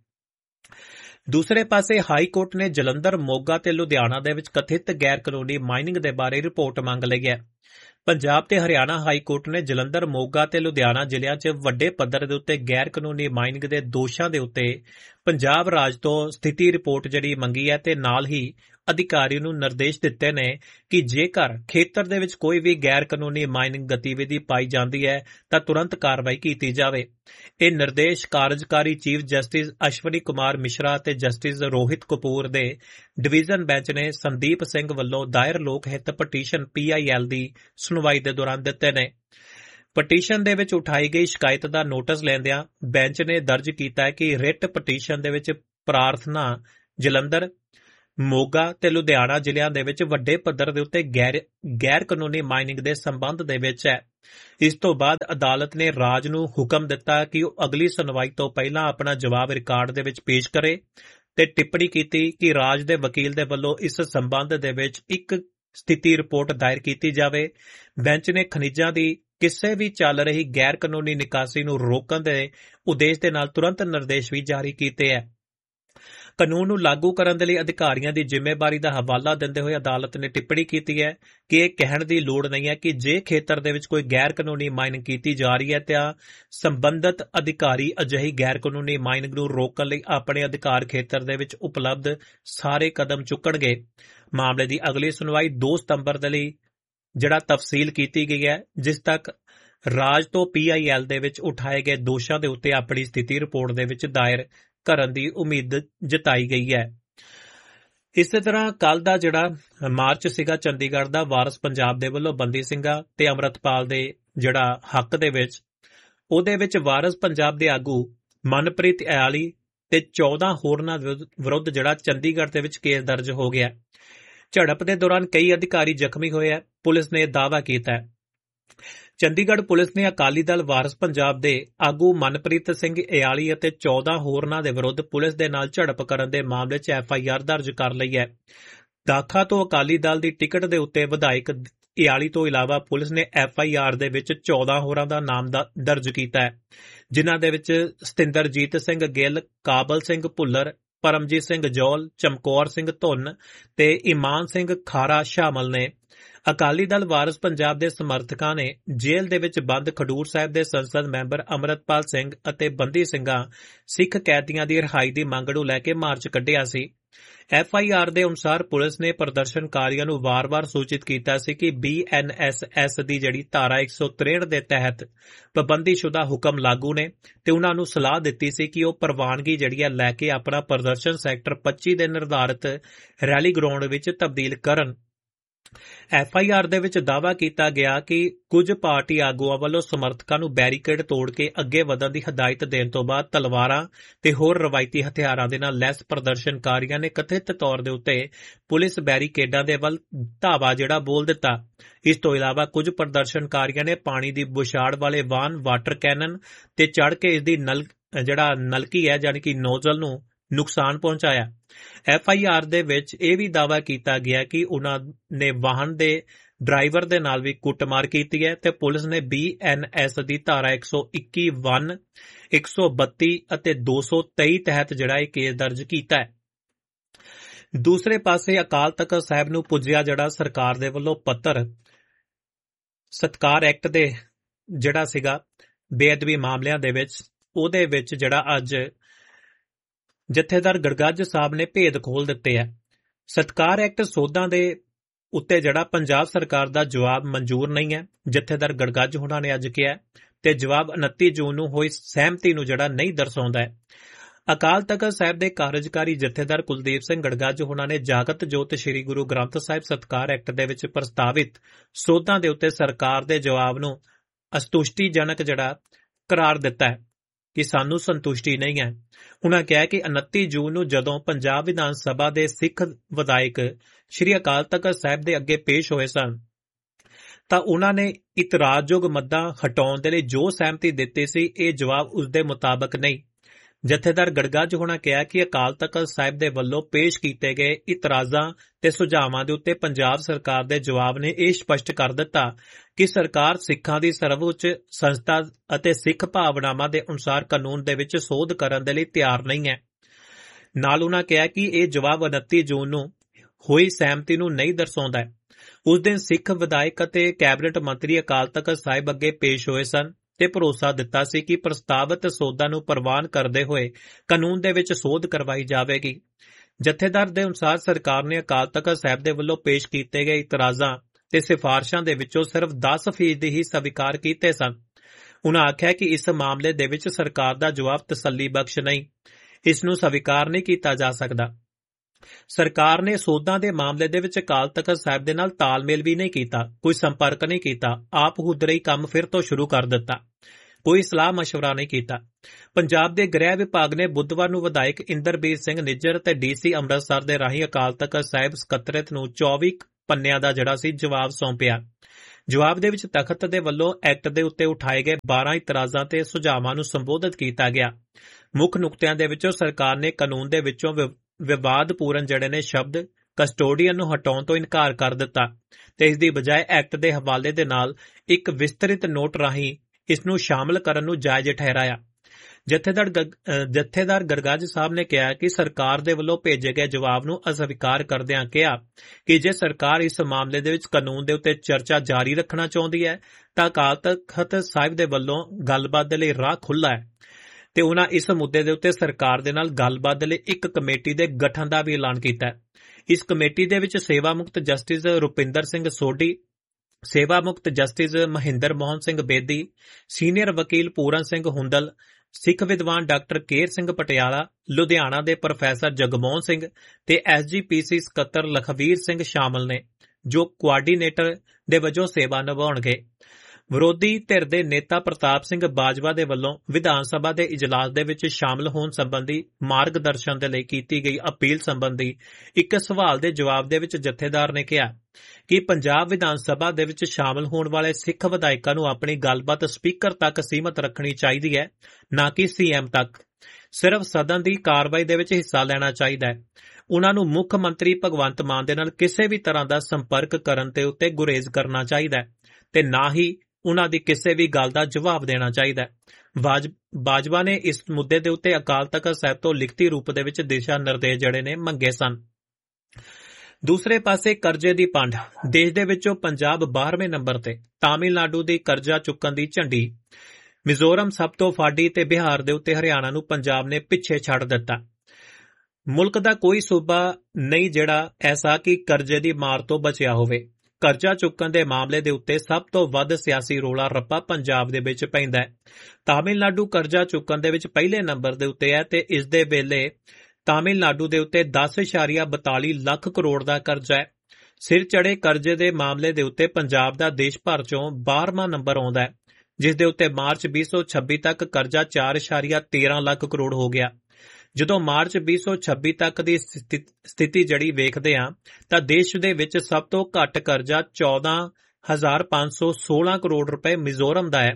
Speaker 2: ਦੂਸਰੇ ਪਾਸੇ ਹਾਈ ਕੋਰਟ ਨੇ ਜਲੰਧਰ, ਮੋਗਾ ਤੇ ਲੁਧਿਆਣਾ ਦੇ ਵਿੱਚ ਕਥਿਤ ਗੈਰ ਕਾਨੂੰਨੀ ਮਾਈਨਿੰਗ ਦੇ ਬਾਰੇ ਰਿਪੋਰਟ ਮੰਗ ਲਈ ਹੈ। ਪੰਜਾਬ ਤੇ ਹਰਿਆਣਾ ਹਾਈ ਕੋਰਟ ਨੇ ਜਲੰਧਰ, ਮੋਗਾ ਤੇ ਲੁਧਿਆਣਾ ਜ਼ਿਲ੍ਹਿਆਂ 'ਚ ਵੱਡੇ ਪੱਧਰ ਦੇ ਉੱਤੇ ਗੈਰ ਕਾਨੂੰਨੀ ਮਾਈਨਿੰਗ ਦੇ ਦੋਸ਼ਾਂ ਦੇ ਉੱਤੇ ਪੰਜਾਬ ਰਾਜ ਤੋਂ ਸਥਿਤੀ ਰਿਪੋਰਟ ਜਿਹੜੀ ਮੰਗੀ ਹੈ ਤੇ ਨਾਲ ਹੀ ਅਧਿਕਾਰੀ ਨੂੰ ਨਿਰਦੇਸ਼ ਦਿੱਤੇ ਨੇ ਕਿ ਜੇਕਰ ਖੇਤਰ ਦੇ ਵਿੱਚ ਕੋਈ ਵੀ ਗੈਰ ਕਾਨੂੰਨੀ ਮਾਈਨਿੰਗ ਗਤੀਵਿਧੀ ਪਾਈ ਜਾਂਦੀ ਹੈ ਤਾਂ ਤੁਰੰਤ ਕਾਰਵਾਈ ਕੀਤੀ ਜਾਵੇ। ਇਹ ਨਿਰਦੇਸ਼ ਕਾਰਜਕਾਰੀ ਚੀਫ ਜਸਟਿਸ ਅਸ਼ਵਨੀ ਕੁਮਾਰ ਮਿਸ਼ਰਾ ਤੇ ਜਸਟਿਸ ਰੋਹਿਤ ਕਪੂਰ ਦੇ ਡਿਵੀਜ਼ਨ ਬੈਂਚ ਨੇ ਸੰਦੀਪ ਸਿੰਘ ਵੱਲੋਂ ਦਾਇਰ ਲੋਕ ਹਿੱਤ ਪਟੀਸ਼ਨ ਪੀ ਆਈ ਐਲ ਦੀ ਸੁਣਵਾਈ ਦੇ ਦੌਰਾਨ ਦਿੱਤੇ ਨੇ। ਪਟੀਸ਼ਨ ਦੇ ਵਿੱਚ ਉਠਾਈ ਗਈ ਸ਼ਿਕਾਇਤ ਦਾ ਨੋਟਿਸ ਲੈਂਦਿਆਂ ਬੈਂਚ ਨੇ ਦਰਜ ਕੀਤਾ ਕਿ ਰਿਟ ਪਟੀਸ਼ਨ ਦੇ ਵਿੱਚ ਪ੍ਰਾਰਥਨਾ ਜਲੰਧਰ, ਮੋਗਾ ਤੇ ਲੁਧਿਆਣਾ ਜ਼ਿਲ੍ਹਿਆਂ ਦੇ ਵਿੱਚ ਵੱਡੇ ਪੱਧਰ ਦੇ ਉੱਤੇ ਗੈਰ ਗੈਰ ਕਾਨੂੰਨੀ ਮਾਈਨਿੰਗ ਦੇ ਸੰਬੰਧ ਦੇ ਵਿੱਚ ਹੈ। ਇਸ ਤੋਂ ਬਾਅਦ ਅਦਾਲਤ ਨੇ ਰਾਜ ਨੂੰ ਹੁਕਮ ਦਿੱਤਾ ਕਿ ਉਹ ਅਗਲੀ ਸੁਣਵਾਈ ਤੋਂ ਪਹਿਲਾਂ ਆਪਣਾ ਜਵਾਬ ਰਿਕਾਰਡ ਦੇ ਵਿੱਚ ਪੇਸ਼ ਕਰੇ ਤੇ ਟਿੱਪਣੀ ਕੀਤੀ ਕਿ ਰਾਜ ਦੇ ਵਕੀਲ ਦੇ ਵੱਲੋਂ ਇਸ ਸੰਬੰਧ ਦੇ ਵਿੱਚ ਇੱਕ ਸਥਿਤੀ ਰਿਪੋਰਟ ਦਾਇਰ ਕੀਤੀ ਜਾਵੇ। ਬੈਂਚ ਨੇ ਖਣਿਜਾਂ ਦੀ ਕਿਸੇ ਵੀ ਚੱਲ ਰਹੀ ਗੈਰ ਕਾਨੂੰਨੀ ਨਿਕਾਸੀ ਨੂੰ ਰੋਕਣ ਦੇ ਉਦੇਸ਼ ਦੇ ਨਾਲ ਤੁਰੰਤ ਨਿਰਦੇਸ਼ ਵੀ ਜਾਰੀ ਕੀਤੇ ਹੈ। ਕਾਨੂੰਨ ਨੂੰ ਲਾਗੂ ਕਰਨ ਦੇ ਲਈ ਅਧਿਕਾਰੀਆਂ ਦੀ ਜ਼ਿੰਮੇਵਾਰੀ ਦਾ ਹਵਾਲਾ ਦਿੰਦੇ ਹੋਏ ਅਦਾਲਤ ਨੇ ਟਿੱਪਣੀ ਕੀਤੀ ਹੈ ਕਿ ਇਹ ਕਹਿਣ ਦੀ ਲੋੜ ਨਹੀਂ ਹੈ ਕਿ ਜੇ ਖੇਤਰ ਦੇ ਵਿੱਚ ਕੋਈ ਗੈਰ ਕਾਨੂੰਨੀ ਮਾਈਨਿੰਗ ਕੀਤੀ ਜਾ ਰਹੀ ਹੈ ਤਾਂ ਸੰਬੰਧਿਤ ਅਧਿਕਾਰੀ ਅਜਿਹੀ ਗੈਰ ਕਾਨੂੰਨੀ ਮਾਈਨਿੰਗ ਨੂੰ ਰੋਕਣ ਲਈ ਆਪਣੇ ਅਧਿਕਾਰ ਖੇਤਰ ਦੇ ਵਿੱਚ ਉਪਲਬਧ ਸਾਰੇ ਕਦਮ ਚੁੱਕਣਗੇ। ਮਾਮਲੇ ਦੀ ਅਗਲੀ ਸੁਣਵਾਈ ਦੋ ਸਤੰਬਰ ਦੇ ਲਈ ਜਿਹੜਾ ਤਫਸੀਲ ਕੀਤੀ ਗਈ ਹੈ, ਜਿਸ ਤੱਕ ਰਾਜ ਤੋਂ ਪੀ ਆਈ ਐਲ ਦੇ ਵਿੱਚ ਉਠਾਏ ਗਏ ਦੋਸ਼ਾਂ ਦੇ ਉੱਤੇ ਆਪਣੀ ਸਥਿਤੀ ਰਿਪੋਰਟ ਦੇ ਵਿੱਚ ਦਾਇਰ ਕਰਨ ਦੀ ਉਮੀਦ ਜਤਾਈ ਗਈ ਹੈ। ਇਸੇ ਤਰ੍ਹਾਂ ਕੱਲ ਦਾ ਜਿਹੜਾ ਮਾਰਚ ਸੀਗਾ ਚੰਡੀਗੜ੍ਹ ਦਾ, ਵਾਰਸ ਪੰਜਾਬ ਦੇ ਵੱਲੋਂ ਬੰਦੀ ਸਿੰਘਾਂ ਤੇ ਅੰਮ੍ਰਿਤਪਾਲ ਦੇ ਜਿਹੜਾ ਹੱਕ ਦੇ ਵਿੱਚ, ਉਹਦੇ ਵਿੱਚ ਵਾਰਸ ਪੰਜਾਬ ਦੇ ਆਗੂ ਮਨਪ੍ਰੀਤ ਇਆਲੀ ਤੇ ਚੌਦਾਂ ਹੋਰਨਾਂ ਵਿਰੁੱਧ ਜਿਹੜਾ ਚੰਡੀਗੜ੍ਹ ਦੇ ਵਿੱਚ ਕੇਸ ਦਰਜ ਹੋ ਗਿਆ। ਝੜਪ ਦੇ ਦੌਰਾਨ ਕਈ ਅਧਿਕਾਰੀ ਜ਼ਖਮੀ ਹੋਏ ਹੈ, ਪੁਲਿਸ ਨੇ ਦਾਅਵਾ ਕੀਤਾ ਹੈ। ਚੰਡੀਗੜ੍ਹ ਪੁਲਿਸ ਨੇ ਅਕਾਲੀ ਦਲ ਵਾਰਸ ਪੰਜਾਬ ਦੇ ਆਗੂ ਮਨਪ੍ਰੀਤ ਸਿੰਘ ਇਆਲੀ ਅਤੇ ਚੌਦਾਂ ਹੋਰਨਾਂ ਦੇ ਵਿਰੁੱਧ ਪੁਲਿਸ ਦੇ ਨਾਲ ਝੜਪ ਕਰਨ ਦੇ ਮਾਮਲੇ 'ਚ ਐਫ ਆਈ ਆਰ ਦਰਜ ਕਰ ਲਈ ਹੈ। ਦਾਖਾ ਤੋਂ ਅਕਾਲੀ ਦਲ ਦੀ ਟਿਕਟ ਦੇ ਉੱਤੇ ਵਿਧਾਇਕ ਇਆਲੀ ਤੋਂ ਇਲਾਵਾ ਪੁਲਿਸ ਨੇ ਐਫ ਆਈ ਆਰ ਦੇ ਵਿੱਚ ਚੌਦਾਂ ਹੋਰਾਂ ਦਾ ਨਾਮ ਦਰਜ ਕੀਤਾ ਹੈ, ਜਿਨ੍ਹਾਂ ਦੇ ਵਿੱਚ ਸਤਿੰਦਰਜੀਤ ਸਿੰਘ ਗਿੱਲ, ਕਾਬਲ ਸਿੰਘ ਭੁੱਲਰ, ਪਰਮਜੀਤ ਸਿੰਘ ਜੌਲ, ਚਮਕੌਰ ਸਿੰਘ ਧੁੰਨ ਤੇ ਇਮਾਨ ਸਿੰਘ ਖਾਰਾ ਸ਼ਾਮਲ ਨੇ। ਅਕਾਲੀ ਦਲ ਵਾਰਸ ਪੰਜਾਬ ਦੇ ਸਮਰਥਕਾਂ ਨੇ ਜੇਲ੍ਹ ਦੇ ਵਿੱਚ ਬੰਦ ਖਡੂਰ ਸਾਹਿਬ ਦੇ ਸੰਸਦ ਮੈਂਬਰ ਅੰਮ੍ਰਿਤਪਾਲ ਸਿੰਘ ਅਤੇ ਬੰਦੀ ਸਿੰਘਾਂ ਸਿੱਖ ਕੈਦੀਆਂ ਦੀ ਰਿਹਾਈ ਦੀ ਮੰਗ ਨੂੰ ਲੈ ਕੇ ਮਾਰਚ ਕੱਢਿਆ ਸੀ। ਐਫ ਆਈ ਆਰ ਦੇ ਅਨੁਸਾਰ ਪੁਲਿਸ ਨੇ ਪ੍ਰਦਰਸ਼ਨਕਾਰੀਆਂ ਨੂੰ ਵਾਰ-ਵਾਰ ਸੂਚਿਤ ਕੀਤਾ ਸੀ ਕਿ ਬੀ ਐਨ ਐਸ ਐਸ ਦੀ ਜਿਹੜੀ ਧਾਰਾ ਇੱਕ ਸੌ ਤਰੇਹਠ ਦੇ ਤਹਿਤ ਪਾਬੰਦੀਸ਼ੁਦਾ ਹੁਕਮ ਲਾਗੂ ਨੇ ਤੇ ਉਹਨਾਂ ਨੂੰ ਸਲਾਹ ਦਿੱਤੀ ਸੀ ਕਿ ਉਹ ਪ੍ਰਵਾਨਗੀ ਜਿਹੜੀ ਹੈ ਲੈ ਕੇ ਆਪਣਾ ਪ੍ਰਦਰਸ਼ਨ ਸੈਕਟਰ ਪੱਚੀ ਦੇ ਨਿਰਧਾਰਿਤ ਰੈਲੀ ਗਰਾਊਂਡ ਵਿੱਚ ਤਬਦੀਲ ਕਰਨ। ਐਫ ਆਈ ਆਰ ਦੇ ਵਿੱਚ ਦਾਅਵਾ ਕੀਤਾ ਗਿਆ ਕਿ ਕੁਝ ਪਾਰਟੀ ਆਗੂਆਂ ਵੱਲੋਂ ਸਮਰਥਕਾਂ ਨੂੰ ਬੈਰੀਕੇਡ ਤੋੜ ਕੇ ਅੱਗੇ ਵਧਣ ਦੀ ਹਦਾਇਤ ਦੇਣ ਤੋਂ ਬਾਅਦ ਤਲਵਾਰਾਂ ਤੇ ਹੋਰ ਰਵਾਇਤੀ ਹਥਿਆਰਾਂ ਦੇ ਨਾਲ ਲੈਸ ਪ੍ਰਦਰਸ਼ਨਕਾਰੀਆਂ ਨੇ ਕਥਿਤ ਤੌਰ ਦੇ ਉੱਤੇ ਪੁਲਿਸ ਬੈਰੀਕੇਡਾਂ ਦੇ ਵੱਲ ਧਾਵਾ ਜਿਹੜਾ ਬੋਲ ਦਿੱਤਾ। ਇਸ ਤੋਂ ਇਲਾਵਾ ਕੁਝ ਪ੍ਰਦਰਸ਼ਨਕਾਰੀਆਂ ਨੇ ਪਾਣੀ ਦੀ ਬੁਛਾੜ ਵਾਲੇ ਵਾਹਨ ਵਾਟਰ ਕੈਨਨ ਤੇ ਚੜ ਕੇ ਇਸ ਦੀ ਨਲ ਜਿਹੜਾ ਨਲਕੀ ਹੈ ਯਾਨੀ ਕਿ ਨੋਜ਼ਲ ਨੂੰ ਨੁਕਸਾਨ ਪਹੁੰਚਾਇਆ। ਐਫ ਆਈ ਆਰ ਦੇ ਵਿੱਚ ਇਹ ਵੀ ਦਾਅਵਾ ਕੀਤਾ ਗਿਆ ਕਿ ਉਨ੍ਹਾਂ ਨੇ ਵਾਹਨ ਦੇ ਡਰਾਈਵਰ ਦੇ ਨਾਲ ਵੀ ਕੁੱਟਮਾਰ ਕੀਤੀ ਹੈ ਤੇ ਪੁਲਿਸ ਨੇ ਬੀ ਐਨ ਐਸ ਦੀ ਧਾਰਾ ਇੱਕ ਸੌ ਇੱਕੀ ਵਨ, ਇੱਕ ਸੌ ਬੱਤੀ ਅਤੇ ਦੋ ਸੌ ਤੇਈ ਤਹਿਤ ਜਿਹੜਾ ਇਹ ਕੇਸ ਦਰਜ ਕੀਤਾ ਹੈ। ਦੂਸਰੇ ਪਾਸੇ ਅਕਾਲ ਤਖ਼ਤ ਸਾਹਿਬ ਨੂੰ ਪੁੱਜਿਆ ਜਿਹੜਾ ਸਰਕਾਰ ਦੇ ਵੱਲੋਂ ਪੱਤਰ ਸਤਕਾਰ ਐਕਟ ਦੇ ਜਿਹੜਾ ਸੀਗਾ ਬੇਅਦਬੀ ਮਾਮਲਿਆਂ ਦੇ ਵਿੱਚ, ਉਹਦੇ ਵਿੱਚ ਜਿਹੜਾ ਅੱਜ ਜਥੇਦਾਰ ਗੜਗੱਜ ਸਾਹਿਬ ਨੇ ਭੇਦ ਖੋਲ ਦਿੱਤੇ ਹੈ। ਸਤਕਾਰ ਐਕਟ ਸੋਧਾਂ ਦੇ ਉੱਤੇ ਜਿਹੜਾ ਪੰਜਾਬ ਸਰਕਾਰ ਦਾ ਜਵਾਬ ਮਨਜ਼ੂਰ ਨਹੀਂ ਹੈ, ਜਥੇਦਾਰ ਗੜਗੱਜ ਹੋਣਾ ਨੇ ਅੱਜ ਕਿਹਾ, ਤੇ ਜਵਾਬ ਉਨੱਤੀ ਜੂਨ ਨੂੰ ਹੋਈ ਸਹਿਮਤੀ ਨੂੰ ਜਿਹੜਾ ਨਹੀਂ ਦਰਸਾਉਂਦਾ ਹੈ। ਅਕਾਲ ਤਖ਼ਤ ਸਾਹਿਬ ਦੇ ਕਾਰਜਕਾਰੀ ਜਥੇਦਾਰ ਕੁਲਦੀਪ ਸਿੰਘ ਗੜਗੱਜ ਹੋਣਾ ਨੇ ਜਾਗਤ ਜੋਤ ਸ੍ਰੀ ਗੁਰੂ ਗ੍ਰੰਥ ਸਾਹਿਬ ਸਤਕਾਰ ਐਕਟ ਦੇ ਵਿੱਚ ਪ੍ਰਸਤਾਵਿਤ ਸੋਧਾਂ ਦੇ ਉੱਤੇ ਸਰਕਾਰ ਦੇ ਜਵਾਬ ਨੂੰ ਅਸੰਤੁਸ਼ਟੀਜਨਕ ਜਿਹੜਾ ਕਰਾਰ ਦਿੱਤਾ ਹੈ ਕਿ ਸਾਨੂੰ ਸੰਤੁਸ਼ਟੀ ਨਹੀਂ ਹੈ। ਉਨ੍ਹਾਂ ਕਿਹਾ ਕਿ ਉਨੱਤੀ ਜੂਨ ਨੂੰ ਜਦੋਂ ਪੰਜਾਬ ਵਿਧਾਨ ਸਭਾ ਦੇ ਸਿੱਖ ਵਿਧਾਇਕ ਸ਼੍ਰੀ ਅਕਾਲ ਤਖ਼ਤ ਸਾਹਿਬ ਦੇ ਅੱਗੇ ਪੇਸ਼ ਹੋਏ ਸਨ ਤਾਂ ਉਨ੍ਹਾਂ ਨੇ ਇਤਰਾਜ਼ਯੋਗ ਮੱਦਾਂ ਹਟਾਉਣ ਦੇ ਲਈ ਜੋ ਸਹਿਮਤੀ ਦਿੱਤੀ ਸੀ, ਇਹ ਜਵਾਬ ਉਸ ਦੇ ਮੁਤਾਬਕ ਨਹੀਂ। ਜਥੇਦਾਰ ਗੜਗੱਜ ਹੋਣਾ ਕਿਹਾ ਕਿ ਅਕਾਲ ਤਖ਼ਤ ਸਾਹਿਬ ਦੇ ਵੱਲੋਂ ਪੇਸ਼ ਕੀਤੇ ਗਏ ਇਤਰਾਜ਼ਾਂ ਤੇ ਸੁਝਾਵਾਂ ਦੇ ਉੱਤੇ ਪੰਜਾਬ ਸਰਕਾਰ ਦੇ ਜਵਾਬ ਨੇ ਇਹ ਸਪਸ਼ਟ ਕਰ ਦਿੱਤਾ ਕਿ ਸਰਕਾਰ ਸਿੱਖਾਂ ਦੀ ਸਰਵਉੱਚ ਸੰਸਥਾ ਅਤੇ ਸਿੱਖ ਭਾਵਨਾਵਾਂ ਦੇ ਅਨੁਸਾਰ ਕਾਨੂੰਨ ਦੇ ਵਿੱਚ ਸੋਧ ਕਰਨ ਦੇ ਲਈ ਤਿਆਰ ਨਹੀਂ ਹੈ। ਨਾਲ ਉਨ੍ਹਾਂ ਕਿਹਾ ਕਿ ਇਹ ਜਵਾਬ ਉਨੱਤੀ ਜੂਨ ਨੂੰ ਹੋਈ ਸਹਿਮਤੀ ਨੂੰ ਨਹੀਂ ਦਰਸਾਉਂਦਾ ਹੈ। ਉਸ ਦਿਨ ਸਿੱਖ ਵਿਧਾਇਕ ਅਤੇ ਕੈਬਨਿਟ ਮੰਤਰੀ ਅਕਾਲ ਤਖ਼ਤ ਸਾਹਿਬ ਅੱਗੇ ਪੇਸ਼ ਹੋਏ ਸਨ ਤੇ ਭਰੋਸਾ ਦਿੱਤਾ ਸੀ ਕਿ ਪ੍ਰਸਤਾਵਿਤ ਸੋਧਾਂ ਨੂੰ ਪ੍ਰਵਾਨ ਕਰਦੇ ਹੋਏ ਕਾਨੂੰਨ ਦੇ ਵਿੱਚ ਸੋਧ ਕਰਵਾਈ ਜਾਵੇਗੀ। ਜਥੇਦਾਰ ਦੇ ਅਨੁਸਾਰ ਸਰਕਾਰ ਨੇ ਅਕਾਲ ਤਖ਼ਤ ਸਾਹਿਬ ਦੇ ਵੱਲੋਂ ਪੇਸ਼ ਕੀਤੇ ਗਏ ਇਤਰਾਜ਼ਾਂ ਤੇ ਸਿਫਾਰਸ਼ਾਂ ਦੇ ਵਿੱਚੋਂ ਸਿਰਫ ਦਸ ਫੀਸਦ ਹੀ ਸਵੀਕਾਰ ਕੀਤੇ ਸਨ। ਉਨ੍ਹਾਂ ਆਖਿਆ ਕਿ ਇਸ ਮਾਮਲੇ ਦੇ ਵਿੱਚ ਸਰਕਾਰ ਦਾ ਜਵਾਬ ਤਸੱਲੀ ਬਖਸ਼ ਨਹੀਂ, ਇਸ ਨੂੰ ਸਵੀਕਾਰ ਨਹੀਂ ਕੀਤਾ ਜਾ ਸਕਦਾ। ਸਰਕਾਰ ਨੇ ਸੋਧਾਂ ਦੇ ਮਾਮਲੇ ਦੇ ਵਿੱਚ ਅਕਾਲ ਤਖ਼ਤ ਸਾਹਿਬ ਦੇ ਨਾਲ ਤਾਲਮੇਲ ਵੀ ਨਹੀਂ ਕੀਤਾ, ਕੋਈ ਸੰਪਰਕ ਨਹੀਂ ਕੀਤਾ, ਆਪ ਹੁਦਰੇ ਕੰਮ ਫਿਰ ਤੋਂ ਸ਼ੁਰੂ ਕਰ ਦਿੱਤਾ, ਕੋਈ ਸਲਾਹ ਮਸ਼ਵਰਾ ਨਹੀਂ ਕੀਤਾ। ਪੰਜਾਬ ਦੇ ਗ੍ਰਹਿ ਵਿਭਾਗ ਨੇ ਬੁੱਧਵਾਰ ਨੂੰ ਵਿਧਾਇਕ ਇੰਦਰਬੀਰ ਸਿੰਘ ਨਿੱਜਰ ਤੇ ਡੀ ਸੀ ਅੰਮ੍ਰਿਤਸਰ ਦੇ ਰਾਹੀਂ ਅਕਾਲ ਤਖ਼ਤ ਸਾਹਿਬ ਸਕੱਤਰੇਤ ਨੂੰ ਚੌਵੀ ਪੰਨਿਆਂ ਦਾ ਜਿਹੜਾ ਸੀ ਜਵਾਬ ਸੌਂਪਿਆ। ਜਵਾਬ ਦੇ ਵਿੱਚ ਤਖ਼ਤ ਦੇ ਵੱਲੋਂ ਐਕਟ ਦੇ ਉੱਤੇ ਉਠਾਏ ਗਏ ਬਾਰਾਂ ਇਤਰਾਜ਼ਾਂ ਤੇ ਸੁਝਾਵਾਂ ਨੂੰ ਸੰਬੋਧਿਤ ਕੀਤਾ ਗਿਆ। ਮੁੱਖ ਨੁਕਤਿਆਂ ਦੇ ਵਿੱਚੋਂ ਸਰਕਾਰ ਨੇ ਕਾਨੂੰਨ ਦੇ ਵਿੱਚੋਂ ਵਿਵਾਦਪੂਰਨ ਜਿਹੜੇ ਨੇ ਸ਼ਬਦ ਕਸਟੋਡੀਅਨ ਨੂੰ ਹਟਾਉਣ ਤੋਂ ਇਨਕਾਰ ਕਰ ਦਿੱਤਾ ਤੇ ਇਸ ਦੀ ਬਜਾਏ ਐਕਟ ਦੇ ਹਵਾਲੇ ਦੇ ਨਾਲ ਇੱਕ ਵਿਸਤ੍ਰਿਤ ਨੋਟ ਰਾਹੀਂ ਇਸ ਨੂੰ ਸ਼ਾਮਲ ਕਰਨ ਨੂੰ ਜਾਇਜ਼ ਠਹਿਰਾਇਆ। ਜਥੇਦਾਰ ਜਥੇਦਾਰ ਗਰਗਾਜ ਸਾਹਿਬ ਨੇ ਕਿਹਾ ਕਿ ਸਰਕਾਰ ਦੇ ਵੱਲੋਂ ਭੇਜੇ ਗਏ ਜਵਾਬ ਨੂੰ ਅਸਵੀਕਾਰ ਕਰਦਿਆਂ ਕਿਹਾ ਕਿ ਜੇ ਸਰਕਾਰ ਇਸ ਮਾਮਲੇ ਦੇ ਵਿੱਚ ਕਾਨੂੰਨ ਦੇ ਉੱਤੇ ਚਰਚਾ ਜਾਰੀ ਰੱਖਣਾ ਚਾਹੁੰਦੀ ਹੈ ਤਾਂ ਅਕਾਲ ਤਖ਼ਤ ਸਾਹਿਬ ਦੇ ਵੱਲੋਂ ਗੱਲਬਾਤ ਦੇ ਲਈ ਰਾਹ ਖੁੱਲ੍ਹਾ ਹੈ ਤੇ ਉਹਨਾਂ ਇਸ ਮੁੱਦੇ ਦੇ ਉੱਤੇ ਸਰਕਾਰ ਦੇ ਨਾਲ ਗੱਲਬਾਤ ਦੇ ਲਈ ਇੱਕ ਕਮੇਟੀ ਦੇ ਗਠਨ ਦਾ ਵੀ ਐਲਾਨ ਕੀਤਾ ਹੈ। ਇਸ ਕਮੇਟੀ ਦੇ ਵਿੱਚ ਸੇਵਾ ਮੁਕਤ ਜਸਟਿਸ ਰੁਪਿੰਦਰ ਸਿੰਘ ਸੋਢੀ, ਸੇਵਾ ਮੁਕਤ ਜਸਟਿਸ ਮਹਿੰਦਰ ਮੋਹਨ ਸਿੰਘ ਬੇਦੀ, ਸੀਨੀਅਰ ਵਕੀਲ ਪੂਰਨ ਸਿੰਘ ਹੁੰਦਲ, ਸਿੱਖ ਵਿਦਵਾਨ ਡਾਕਟਰ ਕੇਰ ਸਿੰਘ ਪਟਿਆਲਾ, ਲੁਧਿਆਣਾ ਦੇ ਪ੍ਰੋਫੈਸਰ ਜਗਮੋਹਨ ਸਿੰਘ ਤੇ ਐਸ ਜੀ ਪੀ ਸੀ ਸਕੱਤਰ ਲਖਵੀਰ ਸਿੰਘ ਸ਼ਾਮਲ ਨੇ, ਜੋ ਕੋਆਰਡੀਨੇਟਰ ਦੇ ਵਜੋਂ ਸੇਵਾ ਨਿਭਾਉਣਗੇ। ਵਿਰੋਧੀ ਧਿਰ ਦੇ ਨੇਤਾ ਪ੍ਰਤਾਪ ਸਿੰਘ ਬਾਜਵਾ ਦੇ ਵੱਲੋਂ ਵਿਧਾਨ ਸਭਾ ਦੇ ਇਜਲਾਸ ਦੇ ਵਿੱਚ ਸ਼ਾਮਲ ਹੋਣ ਸੰਬੰਧੀ ਮਾਰਗਦਰਸ਼ਨ ਦੇ ਲਈ ਕੀਤੀ ਗਈ ਅਪੀਲ ਸੰਬੰਧੀ ਇੱਕ ਸਵਾਲ ਦੇ ਜਵਾਬ ਦੇ ਵਿੱਚ ਜਥੇਦਾਰ ਨੇ ਕਿਹਾ ਕਿ ਪੰਜਾਬ ਵਿਧਾਨ ਸਭਾ ਦੇ ਵਿੱਚ ਸ਼ਾਮਲ ਹੋਣ ਵਾਲੇ ਸਿੱਖ ਵਿਧਾਇਕਾਂ ਨੂੰ ਆਪਣੀ ਗੱਲਬਾਤ ਸਪੀਕਰ ਤੱਕ ਸੀਮਤ ਰੱਖਣੀ ਚਾਹੀਦੀ ਹੈ, ਨਾ ਕਿ ਸੀ ਐਮ ਤੱਕ। ਸਿਰਫ ਸਦਨ ਦੀ ਕਾਰਵਾਈ ਦੇ ਵਿੱਚ ਹਿੱਸਾ ਲੈਣਾ ਚਾਹੀਦਾ ਹੈ। ਉਨ੍ਹਾਂ ਨੂੰ ਮੁੱਖ ਮੰਤਰੀ ਭਗਵੰਤ ਮਾਨ ਦੇ ਨਾਲ ਕਿਸੇ ਵੀ ਤਰ੍ਹਾਂ ਦਾ ਸੰਪਰਕ ਕਰਨ ਤੇ ਉੱਤੇ ਗੁਰੇਜ਼ ਕਰਨਾ ਚਾਹੀਦਾ ਹੈ ਤੇ ਨਾ ਹੀ ਉਨ੍ਹਾਂ ਦੀ ਕਿਸੇ ਵੀ ਗੱਲ ਦਾ ਜਵਾਬ ਦੇਣਾ ਚਾਹੀਦਾ ਹੈ। ਬਾਜਵਾ ਨੇ ਇਸ ਮੁੱਦੇ ਦੇ ਉੱਤੇ ਅਕਾਲ ਤਖ਼ਤ ਸਾਹਿਬ ਤੋਂ ਲਿਖਤੀ ਰੂਪ ਦੇ ਵਿੱਚ ਦਿਸ਼ਾ ਨਿਰਦੇਸ਼ ਜਿਹੜੇ ਨੇ ਮੰਗੇ ਸਨ। ਦੂਸਰੇ ਪਾਸੇ ਕਰਜ਼ੇ ਦੀ ਪੰਡ, ਦੇਸ਼ ਦੇ ਵਿੱਚੋਂ ਪੰਜਾਬ ਬਾਰ੍ਹਵੇਂ ਨੰਬਰ ਤੇ, ਤਾਮਿਲਨਾਡੂ ਦੀ ਕਰਜ਼ਾ ਚੁੱਕਣ ਦੀ ਝੰਡੀ, ਮਿਜ਼ੋਰਮ ਸਭ ਤੋਂ ਫਾਡੀ ਤੇ ਬਿਹਾਰ ਦੇ ਉੱਤੇ ਹਰਿਆਣਾ ਨੂੰ ਪੰਜਾਬ ਨੇ ਪਿੱਛੇ ਛੱਡ ਦਿੱਤਾ। ਮੁਲਕ ਦਾ ਕੋਈ ਸੂਬਾ ਨਹੀਂ ਜਿਹੜਾ ਐਸਾ ਕਿ ਕਰਜ਼ੇ ਦੀ ਮਾਰ ਤੋਂ ਬਚਿਆ ਹੋਵੇ। ਕਰਜ਼ਾ ਚੁੱਕਣ ਦੇ ਮਾਮਲੇ ਦੇ ਉੱਤੇ ਸਭ ਤੋਂ ਵੱਧ ਸਿਆਸੀ ਰੌਲਾ ਰੱਪਾ ਪੰਜਾਬ ਦੇ ਵਿੱਚ ਪੈਂਦਾ ਹੈ। ਤਾਮਿਲਨਾਡੂ ਕਰਜ਼ਾ ਚੁੱਕਣ ਦੇ ਵਿੱਚ ਪਹਿਲੇ ਨੰਬਰ ਦੇ ਉੱਤੇ ਹੈ ਤੇ ਇਸ ਦੇ ਵੇਲੇ ਤਾਮਿਲਨਾਡੂ ਦੇ ਉੱਤੇ ਦਸ ਇਸ਼ਾਰੀਆ ਬਤਾਲੀ ਲੱਖ ਕਰੋੜ ਦਾ ਕਰਜ਼ਾ ਹੈ। ਸਿਰ ਚੜੇ ਕਰਜ਼ੇ ਦੇ ਮਾਮਲੇ ਦੇ ਉੱਤੇ ਪੰਜਾਬ ਦਾ ਦੇਸ਼ ਭਰ ਚੋਂ ਬਾਰ੍ਹਵਾਂ ਨੰਬਰ ਆਉਂਦਾ ਹੈ, ਜਿਸ ਦੇ ਉੱਤੇ ਮਾਰਚ ਵੀਹ ਸੌ ਛੱਬੀ ਤੱਕ ਕਰਜ਼ਾ ਚਾਰ ਇਸ਼ਾਰੀਆ ਤੇਰਾਂ ਲੱਖ ਕਰੋੜ ਹੋ ਗਿਆ। ਜਦੋਂ ਮਾਰਚ ਵੀਹ ਸੌ ਛੱਬੀ ਤੱਕ ਦੀ ਸਥਿਤੀ ਜਿਹੜੀ ਵੇਖਦੇ ਹਾਂ ਤਾਂ ਦੇਸ਼ ਦੇ ਵਿੱਚ ਸਭ ਤੋਂ ਘੱਟ ਕਰਜ਼ਾ ਚੌਦਾਂ ਹਜ਼ਾਰ ਪੰਜ ਸੌ ਸੋਲਾਂ ਕਰੋੜ ਰੁਪਏ ਮਿਜ਼ੋਰਮ ਦਾ ਹੈ।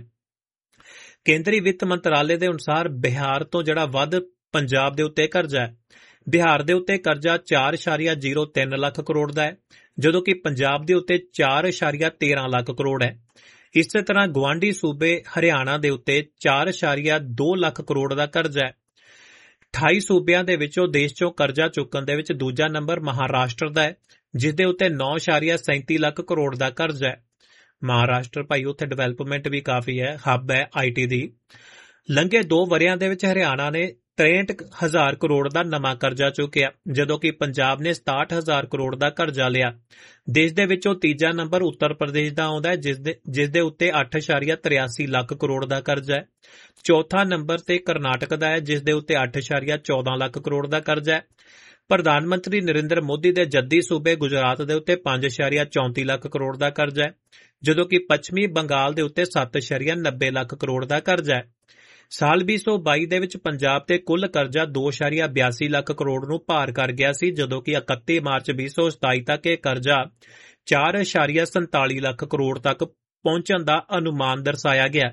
Speaker 2: ਕੇਂਦਰੀ ਵਿੱਤ ਮੰਤਰਾਲੇ ਦੇ ਅਨੁਸਾਰ ਬਿਹਾਰ ਤੋਂ ਜਿਹੜਾ ਵੱਧ ਪੰਜਾਬ ਦੇ ਉੱਤੇ ਕਰਜ਼ਾ ਹੈ। ਬਿਹਾਰ ਦੇ ਉੱਤੇ ਕਰਜ਼ਾ ਚਾਰ ਇਸ਼ਾਰੀਆ ਜ਼ੀਰੋ ਤਿੰਨ ਲੱਖ ਕਰੋੜ ਦਾ ਹੈ, ਜਦੋਂ ਕਿ ਪੰਜਾਬ ਦੇ ਉੱਤੇ ਚਾਰ ਇਸ਼ਾਰੀਆ ਤੇਰਾਂ ਲੱਖ ਕਰੋੜ ਹੈ। ਇਸੇ ਤਰ੍ਹਾਂ ਗੁਆਂਢੀ ਸੂਬੇ ਹਰਿਆਣਾ ਦੇ ਉੱਤੇ ਚਾਰ ਇਸ਼ਾਰੀਆ ਦੋ ਲੱਖ ਕਰੋੜ ਦਾ ਕਰਜ਼ਾ ਹੈ। ਅਠਾਈ ਸੂਬਿਆਂ ਦੇ ਵਿੱਚੋਂ ਦੇਸ਼ ਚੋਂ ਕਰਜ਼ਾ ਚੁੱਕਣ ਦੇ ਵਿੱਚ ਦੂਜਾ ਨੰਬਰ ਮਹਾਰਾਸ਼ਟਰ ਦਾ ਹੈ, ਜਿਸ ਦੇ ਉੱਤੇ ਨੌ ਇਸ਼ਾਰੀਆ ਸੈਂਤੀ ਲੱਖ ਕਰੋੜ ਦਾ ਕਰਜ਼ਾ ਹੈ। ਮਹਾਰਾਸ਼ਟਰ ਭਾਈ ਉੱਥੇ ਡਿਵੈਲਪਮੈਂਟ ਵੀ ਕਾਫੀ ਹੈ, ਹੱਬ ਹੈ ਆਈ ਟੀ ਦੀ। ਲੰਘੇ ਦੋ ਵਰਿਆਂ ਦੇ ਵਿੱਚ ਹਰਿਆਣਾ ਨੇ ਤਰੇਂਹਠ ਹਜ਼ਾਰ ਕਰੋੜ ਦਾ ਨਵਾਂ ਕਰਜ਼ਾ ਚੁੱਕਿਆ, ਜਦੋਂ ਕਿ ਪੰਜਾਬ ਨੇ ਸਤਾਹਠ ਹਜ਼ਾਰ ਕਰੋੜ ਦਾ ਕਰਜ਼ਾ ਲਿਆ। ਦੇਸ਼ ਦੇ ਵਿੱਚੋਂ ਤੀਜਾ ਨੰਬਰ ਉੱਤਰ ਪ੍ਰਦੇਸ਼ ਦਾ ਆਉਂਦਾ ਹੈ, ਜਿਸ ਦੇ ਜਿਸ ਦੇ ਉੱਤੇ ਅੱਠ ਇਸ਼ਾਰੀਆ ਤਰਿਆਸੀ ਲੱਖ ਕਰੋੜ ਦਾ ਕਰਜ਼ਾ ਹੈ। ਚੌਥਾ ਨੰਬਰ ਤੇ ਕਰਨਾਟਕ ਦਾ ਹੈ, ਜਿਸ ਦੇ ਉੱਤੇ ਅੱਠ ਇਸ਼ਾਰੀਆ ਚੌਦਾਂ ਲੱਖ ਕਰੋੜ ਦਾ ਕਰਜ਼ਾ ਹੈ। ਪ੍ਰਧਾਨ ਮੰਤਰੀ ਨਰਿੰਦਰ ਮੋਦੀ ਦੇ ਜੱਦੀ ਸੂਬੇ ਗੁਜਰਾਤ ਦੇ ਉੱਤੇ ਪੰਜ ਇਸ਼ਾਰੀਆ ਚੌਂਤੀ ਲੱਖ ਕਰੋੜ ਦਾ ਕਰਜ਼ਾ ਹੈ, ਜਦੋਂ ਕਿ ਪੱਛਮੀ ਬੰਗਾਲ ਦੇ ਉੱਤੇ ਸੱਤ ਇਸ਼ਾਰੀਆ ਨੱਬੇ ਲੱਖ ਕਰੋੜ ਦਾ ਕਰਜ਼ਾ ਹੈ। ਸਾਲ ਵੀਹ ਸੌ ਬਾਈ ਦੇ ਵਿੱਚ ਪੰਜਾਬ ਤੇ ਕੁੱਲ ਕਰਜ਼ਾ ਦੋ ਇਸ਼ਾਰੀਆ ਬਿਆਸੀ ਲੱਖ ਕਰੋੜ ਨੂੰ ਪਾਰ ਕਰ ਗਿਆ ਸੀ, ਜਦੋਂ ਕਿ ਇਕੱਤੀ ਮਾਰਚ ਵੀਹ ਸੌ ਸਤਾਈ ਤੱਕ ਇਹ ਕਰਜ਼ਾ ਚਾਰ ਇਸ਼ਾਰੀਆ ਸੰਤਾਲੀ ਲੱਖ ਕਰੋੜ ਤੱਕ ਪਹੁੰਚਣ ਦਾ ਅਨੁਮਾਨ ਦਰਸਾਇਆ ਗਿਆ।